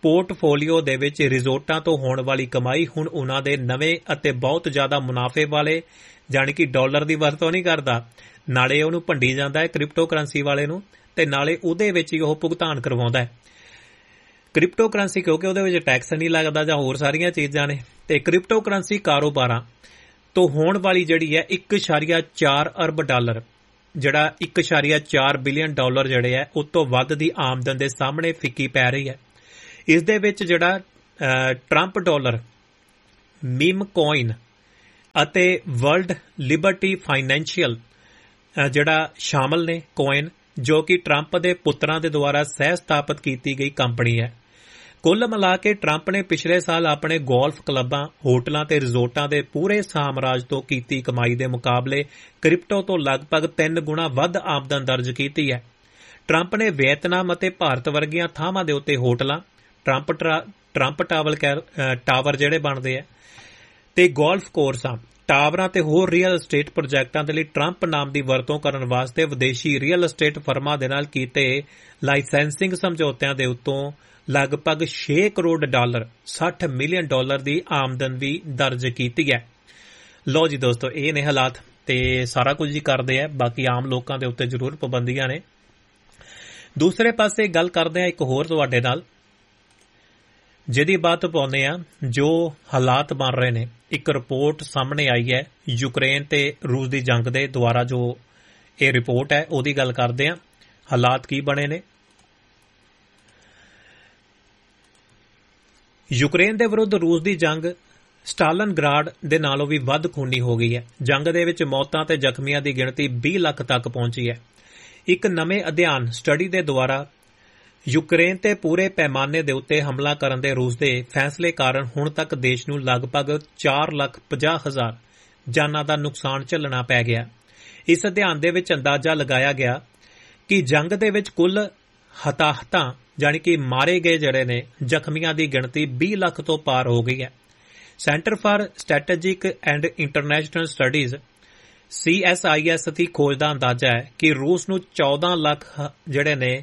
ਪੋਰਟਫੋਲੀਓ ਦੇ ਵਿੱਚ ਰਿਜ਼ੋਰਟਾਂ ਤੋਂ ਹੋਣ ਵਾਲੀ ਕਮਾਈ ਹੁਣ ਉਹਨਾਂ ਦੇ ਨਵੇਂ ਅਤੇ ਬਹੁਤ ਜ਼ਿਆਦਾ ਮੁਨਾਫੇ ਵਾਲੇ ਜਾਣੀ ਕਿ ਡਾਲਰ ਦੀ ਵਰਤੋਂ ਨਹੀਂ ਕਰਦਾ, ਨਾਲੇ ਉਹਨੂੰ ਭੰਡੀ ਜਾਂਦਾ ਹੈ ਕ੍ਰਿਪਟੋ ਕਰੰਸੀ ਵਾਲੇ ਨੂੰ, ਤੇ ਨਾਲੇ ਉਹਦੇ ਵਿੱਚ ਹੀ ਉਹ ਭੁਗਤਾਨ ਕਰਵਾਉਂਦਾ ਹੈ। ਕ੍ਰਿਪਟੋ ਕਰੰਸੀ ਕਿਉਂਕਿ ਉਹਦੇ ਵਿੱਚ ਟੈਕਸ ਨਹੀਂ ਲੱਗਦਾ ਜਾਂ ਹੋਰ ਸਾਰੀਆਂ ਚੀਜ਼ਾਂ ਨੇ। ਤੇ ਕ੍ਰਿਪਟੋ ਕਰੰਸੀ ਕਾਰੋਬਾਰਾਂ ਤੋਂ ਹੋਣ ਵਾਲੀ ਜਿਹੜੀ ਹੈ 1.4 ਅਰਬ ਡਾਲਰ, ਜਿਹੜਾ 1.4 ਬਿਲੀਅਨ ਡਾਲਰ ਜਿਹੜੇ ਹੈ ਉਸ ਤੋਂ ਵੱਧ ਦੀ ਆਮਦਨ ਦੇ ਸਾਹਮਣੇ ਫਿੱਕੀ ਪੈ ਰਹੀ ਹੈ। ਇਸ ਦੇ ਵਿੱਚ ਜਿਹੜਾ ਟਰੰਪ ਡਾਲਰ, ਮੀਮ ਕੋਇਨ ਅਤੇ ਵਰਲਡ ਲਿਬਰਟੀ ਫਾਈਨੈਂਸ਼ੀਅਲ ਜਿਹੜਾ ਸ਼ਾਮਲ ਨੇ ਕੋਇਨ, ਜੋ ਕਿ ਟਰੰਪ ਦੇ ਪੁੱਤਰਾਂ ਦੇ ਦੁਆਰਾ ਸਹਿ ਸਥਾਪਿਤ ਕੀਤੀ ਗਈ ਕੰਪਨੀ ਹੈ। ਕੁੱਲ ਮਿਲਾ ਕੇ ਟਰੰਪ ਨੇ ਪਿਛਲੇ ਸਾਲ ਆਪਣੇ ਗੋਲਫ ਕਲੱਬਾਂ, ਹੋਟਲਾਂ ਤੇ ਰਿਜ਼ੋਰਟਾਂ ਦੇ ਪੂਰੇ ਸਾਮਰਾਜ ਤੋਂ ਕੀਤੀ ਕਮਾਈ ਦੇ ਮੁਕਾਬਲੇ ਕ੍ਰਿਪਟੋ ਤੋਂ ਲਗਭਗ 3 ਗੁਣਾ ਵੱਧ ਆਮਦਨ ਦਰਜ ਕੀਤੀ ਹੈ। ਟਰੰਪ ਨੇ ਵੀਅਤਨਾਮ ਅਤੇ ਭਾਰਤ ਵਰਗੀਆਂ ਥਾਵਾਂ ਦੇ ਉੱਤੇ ਹੋਟਲਾਂ, ਟਰੰਪ ਟਾਵਰ ਜਿਹੜੇ ਬਣਦੇ ਆ, ਤੇ ਗੋਲਫ ਕੋਰਸਾਂ, ਟਾਵਰਾਂ ਤੇ ਹੋਰ ਰੀਅਲ ਅਸਟੇਟ ਪ੍ਰੋਜੈਕਟਾਂ ਦੇ ਲਈ ਟਰੰਪ ਨਾਮ ਦੀ ਵਰਤੋਂ ਕਰਨ ਵਾਸਤੇ ਵਿਦੇਸ਼ੀ ਰੀਅਲ ਅਸਟੇਟ ਫਰਮਾਂ ਦੇ ਨਾਲ ਕੀਤੇ ਲਾਇਸੈਂਸਿੰਗ ਸਮਝੌਤਿਆਂ ਦੇ ਉੱਤੋਂ ਲਗਭਗ 6 ਕਰੋੜ ਡਾਲਰ, 60 ਮਿਲੀਅਨ ਡਾਲਰ ਦੀ ਆਮਦਨ ਵੀ ਦਰਜ ਕੀਤੀ ਹੈ। ਲੋ ਜੀ ਦੋਸਤੋ, ਇਹ ਨੇ ਹਾਲਾਤ ਤੇ ਸਾਰਾ ਕੁਝ ਹੀ ਕਰਦੇ ਆ। ਬਾਕੀ ਆਮ ਲੋਕਾਂ ਦੇ ਉੱਤੇ ਜ਼ਰੂਰ ਪਾਬੰਦੀਆਂ ਨੇ। ਦੂਸਰੇ ਪਾਸੇ ਗੱਲ ਕਰਦੇ ਆ ਇੱਕ ਹੋਰ ਤੁਹਾਡੇ ਨਾਲ, ਜਿਹਦੀ ਬਾਤ ਪਾਉਂਦੇ ਆ ਜੋ ਹਾਲਾਤ ਬਣ ਰਹੇ ਨੇ। ਇੱਕ ਰਿਪੋਰਟ ਸਾਹਮਣੇ ਆਈ ਹੈ ਯੂਕਰੇਨ ਤੇ ਰੂਸ ਦੀ ਜੰਗ ਦੇ ਦੁਆਰਾ, ਜੋ ਇਹ ਰਿਪੋਰਟ ਹੈ ਉਹਦੀ ਗੱਲ ਕਰਦੇ ਆ। ਹਾਲਾਤ ਕੀ ਬਣੇ ਨੇ? ਯੂਕਰੇਨ ਦੇ ਵਿਰੁੱਧ ਰੂਸ ਦੀ ਜੰਗ ਸਟਾਲਿਨਗ੍ਰਾਡ ਦੇ ਨਾਲੋਂ ਵੀ ਵੱਧ ਖੂਨੀ ਹੋ ਗਈ ਹੈ। ਜੰਗ ਦੇ ਵਿੱਚ ਮੌਤਾਂ ਤੇ ਜ਼ਖਮੀਆਂ ਦੀ ਗਿਣਤੀ 20 ਲੱਖ ਤੱਕ ਪਹੁੰਚੀ ਹੈ। ਇੱਕ ਨਵੇਂ ਅਧਿਐਨ ਸਟੱਡੀ ਦੇ ਦੁਆਰਾ ਯੂਕਰੇਨ ਤੇ ਪੂਰੇ ਪੈਮਾਨੇ ਦੇ ਉੱਤੇ ਹਮਲਾ ਕਰਨ ਦੇ ਰੂਸ ਦੇ ਫੈਸਲੇ ਕਾਰਨ ਹੁਣ ਤੱਕ ਦੇਸ਼ ਨੂੰ ਲਗਭਗ 4,50,000 ਜਾਨਾਂ ਦਾ ਨੁਕਸਾਨ ਝੱਲਣਾ ਪੈ ਗਿਆ। ਇਸ ਅਧਿਐਨ ਦੇ ਵਿੱਚ ਅੰਦਾਜ਼ਾ ਲਗਾਇਆ ਗਿਆ ਕਿ ਜੰਗ ਦੇ ਵਿੱਚ ਕੁੱਲ ਹਤਾਹਤਾਂ ਜਾਣੀ ਕਿ ਮਾਰੇ ਗਏ ਜਿਹੜੇ ਨੇ ਜ਼ਖਮੀਆਂ ਦੀ ਗਿਣਤੀ 20 ਲੱਖ ਤੋਂ ਪਾਰ ਹੋ ਗਈ ਹੈ। Centre for strategic and international studies CSIS ਦੀ ਖੋਜ ਦਾ ਅੰਦਾਜ਼ਾ ਹੈ ਕਿ ਰੂਸ ਨੂੰ 14 ਲੱਖ ਜਿਹੜੇ ਨੇ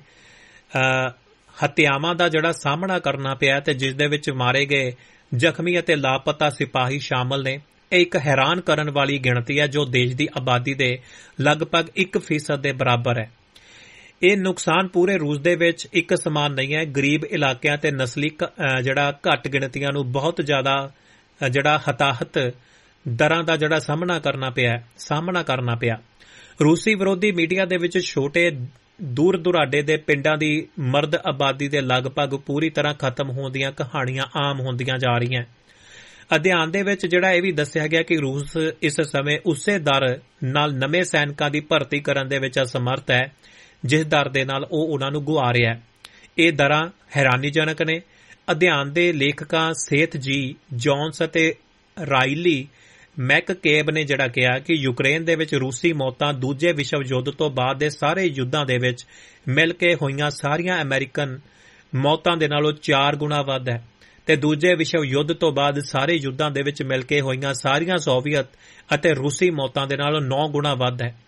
ਹੱਤਿਆਵਾਂ ਦਾ ਜਿਹੜਾ ਸਾਹਮਣਾ ਕਰਨਾ ਪਿਆ, ਤੇ ਜਿਸ ਦੇ ਵਿੱਚ ਮਾਰੇ ਗਏ, ਜ਼ਖਮੀ ਅਤੇ ਲਾਪਤਾ ਸਿਪਾਹੀ ਸ਼ਾਮਲ ਨੇ। ਇਹ ਇੱਕ ਹੈਰਾਨ ਕਰਨ ਵਾਲੀ ਗਿਣਤੀ ਹੈ ਜੋ ਦੇਸ਼ ਦੀ ਆਬਾਦੀ ਦੇ ਲਗਭਗ 1% ਦੇ ਬਰਾਬਰ ਹੈ। ਇਹ ਨੁਕਸਾਨ ਪੂਰੇ ਰੂਸ ਦੇ ਵਿੱਚ ਇੱਕ ਸਮਾਨ ਨਹੀਂ ਹੈ। ਗਰੀਬ ਇਲਾਕਿਆਂ ਤੇ ਨਸਲੀ ਜਿਹੜਾ ਘੱਟ ਗਿਣਤੀਆਂ ਨੂੰ ਬਹੁਤ ਜ਼ਿਆਦਾ ਜਿਹੜਾ ਹਤਾਹਤ ਦਰਾਂ ਦਾ ਜਿਹੜਾ ਸਾਹਮਣਾ ਕਰਨਾ ਪਿਆ। ਰੂਸੀ ਵਿਰੋਧੀ ਮੀਡੀਆ ਦੇ ਵਿੱਚ ਛੋਟੇ ਦੂਰ ਦੁਰਾਡੇ ਦੇ ਪਿੰਡਾਂ ਦੀ ਮਰਦ ਆਬਾਦੀ ਦੇ ਲਗਭਗ ਪੂਰੀ ਤਰ੍ਹਾਂ ਖਤਮ ਹੋਣ ਦੀਆਂ ਕਹਾਣੀਆਂ ਆਮ ਹੁੰਦੀਆਂ ਜਾ ਰਹੀਆਂ। ਅਧਿਐਨ ਦੇ ਵਿੱਚ ਜਿਹੜਾ ਇਹ ਵੀ ਦੱਸਿਆ ਗਿਆ ਕਿ ਰੂਸ ਇਸ ਸਮੇਂ ਉਸੇ ਦਰ ਨਾਲ ਨਵੇਂ ਸੈਨਿਕਾਂ ਦੀ ਭਰਤੀ ਕਰਨ ਦੇ ਵਿੱਚ ਅਸਮਰਥ ਹੈ ਜਿਸ ਦਰ ਦੇ ਨਾਲ ਉਹ ਉਹਨਾਂ ਨੂੰ ਗੁਆ ਰਿਹਾ ਹੈ। ਇਹ ਦਰਾਂ ਹੈਰਾਨੀਜਨਕ ਨੇ। ਅਧਿਐਨ ਦੇ ਲੇਖਕਾਂ ਸੇਥ ਜੀ ਜੌਨਸ ਅਤੇ ਰਾਇਲੀ ਮੈਕਕੇਬ ਨੇ ਜਿਹੜਾ ਕਿਹਾ ਕਿ ਯੂਕਰੇਨ ਦੇ ਵਿੱਚ ਰੂਸੀ ਮੌਤਾਂ ਦੂਜੇ ਵਿਸ਼ਵ ਯੁੱਧ ਤੋਂ ਬਾਅਦ ਦੇ ਸਾਰੇ ਯੁੱਧਾਂ ਦੇ ਵਿੱਚ ਮਿਲ ਕੇ ਹੋਈਆਂ ਸਾਰੀਆਂ ਅਮਰੀਕਨ ਮੌਤਾਂ ਦੇ ਨਾਲੋਂ 4 ਗੁਣਾ ਵੱਧ ਹੈ, ਤੇ ਦੂਜੇ ਵਿਸ਼ਵ ਯੁੱਧ ਤੋਂ ਬਾਅਦ ਸਾਰੇ ਯੁੱਧਾਂ ਦੇ ਵਿੱਚ ਮਿਲ ਕੇ ਹੋਈਆਂ ਸਾਰੀਆਂ ਸੋਵੀਅਤ ਅਤੇ ਰੂਸੀ ਮੌਤਾਂ ਦੇ ਨਾਲੋਂ 9 ਗੁਣਾ ਵੱਧ ਹੈ।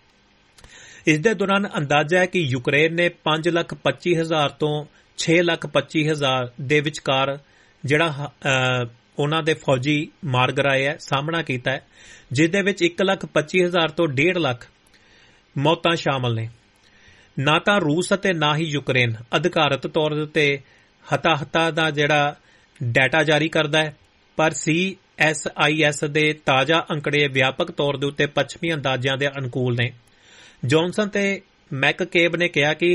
ਇਸ ਦੇ ਦੌਰਾਨ ਅੰਦਾਜ਼ਾ ਹੈ ਕਿ ਯੂਕਰੇਨ ਨੇ 5,25,000 ਤੋਂ 6,25,000 ਦੇ ਵਿਚਕਾਰ ਜਿਹੜਾ ਉਹਨਾਂ ਦੇ ਫੌਜੀ ਮਾਰ ਗਰਾਏ ਹੈ ਸਾਹਮਣਾ ਕੀਤਾ ਹੈ, ਜਿਸ ਦੇ ਵਿੱਚ 1,25,000 ਤੋਂ 1.5 ਲੱਖ ਮੌਤਾਂ ਸ਼ਾਮਲ ਨੇ। ਨਾ ਤਾਂ ਰੂਸ ਅਤੇ ਨਾ ਹੀ ਯੂਕਰੇਨ ਅਧਿਕਾਰਤ ਤੌਰ ਤੇ ਹਤਾਹਤਾਂ ਦਾ ਜਿਹੜਾ ਡਾਟਾ ਜਾਰੀ ਕਰਦਾ ਹੈ, ਪਰ CSIS ਦੇ ਤਾਜ਼ਾ ਅੰਕੜੇ ਵਿਆਪਕ ਤੌਰ ਦੇ ਉੱਤੇ ਪੱਛਮੀ ਅੰਦਾਜ਼ਿਆਂ ਦੇ ਅਨੁਕੂਲ ਨੇ। ਜੌਨਸਨ ਤੇ ਮੈਕਕੇਬ ਨੇ ਕਿਹਾ ਕਿ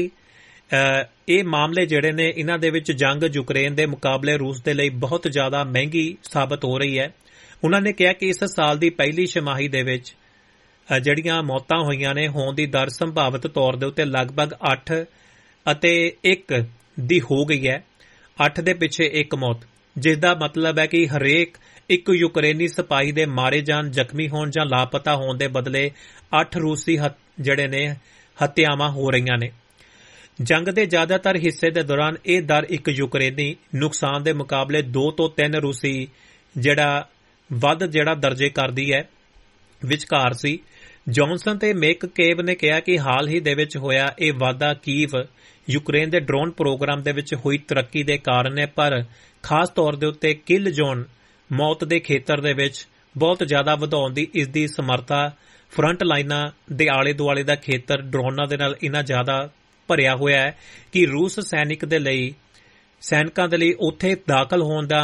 ਇਹ ਮਾਮਲੇ ਜਿਹੜੇ ਨੇ ਇਹਨਾਂ ਦੇ ਵਿੱਚ ਜੰਗ ਯੂਕਰੇਨ ਦੇ ਮੁਕਾਬਲੇ ਰੂਸ ਦੇ ਲਈ ਬਹੁਤ ਜ਼ਿਆਦਾ ਮਹਿੰਗੀ ਸਾਬਤ ਹੋ ਰਹੀ ਹੈ। ਉਹਨਾਂ ਨੇ ਕਿਹਾ ਕਿ ਇਸ ਸਾਲ ਦੀ ਪਹਿਲੀ ਛਮਾਹੀ ਦੇ ਵਿੱਚ ਜਿਹੜੀਆਂ ਮੌਤਾਂ ਹੋਈਆਂ ਨੇ ਹੋਣ ਦੀ ਦਰ ਸੰਭਾਵਿਤ ਤੌਰ ਦੇ ਉੱਤੇ ਲਗਭਗ 8 ਅਤੇ 1 ਦੀ ਹੋ ਗਈ ਹੈ। 8 ਦੇ ਪਿੱਛੇ 1 ਮੌਤ, ਜਿਸ ਦਾ ਮਤਲਬ ਹੈ ਕਿ ਹਰੇਕ ਇੱਕ ਯੂਕਰੇਨੀ ਸਿਪਾਹੀ ਦੇ ਮਾਰੇ ਜਾਣ, ਜ਼ਖਮੀ ਹੋਣ ਜਾਂ ਲਾਪਤਾ ਹੋਣ ਦੇ ਬਦਲੇ 8 ਰੂਸੀ ਜਿਹੜੇ ਨੇ ਹੱਤਿਆਵਾਂ ਹੋ ਰਹੀਆਂ ਨੇ। ਜੰਗ ਦੇ ਜ਼ਿਆਦਾਤਰ ਹਿੱਸੇ ਦੇ ਦੌਰਾਨ ਇਹ ਦਰ ਇੱਕ ਯੂਕਰੇਨੀ ਨੁਕਸਾਨ ਦੇ ਮੁਕਾਬਲੇ 2 ਤੋਂ 3 ਰੂਸੀ ਜਿਹੜਾ ਵੱਧ ਜਿਹੜਾ ਦਰਜੇ ਕਰਦੀ ਹੈ ਵਿਚਕਾਰ ਸੀ। ਜੌਨਸਨ ਤੇ ਮੈਕਕੇਬ ਨੇ ਕਿਹਾ ਕਿ ਹਾਲ ਹੀ ਦੇ ਵਿੱਚ ਹੋਇਆ ਇਹ ਵਾਧਾ ਕੀਵ ਯੂਕਰੇਨ ਦੇ ਡਰੋਨ ਪ੍ਰੋਗਰਾਮ ਦੇ ਵਿੱਚ ਹੋਈ ਤਰੱਕੀ ਦੇ ਕਾਰਨ ਹੈ, ਪਰ ਖਾਸ ਤੌਰ ਦੇ ਉੱਤੇ ਕਿਲ ਜ਼ੋਨ ਮੌਤ ਦੇ ਖੇਤਰ ਦੇ ਵਿੱਚ ਬਹੁਤ ਜ਼ਿਆਦਾ ਵਧਾਉਣ ਦੀ ਇਸ ਦੀ ਸਮਰੱਥਾ ਫਰੰਟ ਲਾਈਨਾਂ ਦੇ ਆਲੇ ਦੁਆਲੇ ਦਾ ਖੇਤਰ ਡਰੋਨਾਂ ਦੇ ਨਾਲ ਇੰਨਾ ਜ਼ਿਆਦਾ ਭਰਿਆ ਹੋਇਆ ਹੈ ਕਿ ਰੂਸ ਸੈਨਿਕਾਂ ਦੇ ਲਈ ਉੱਥੇ ਦਾਖਲ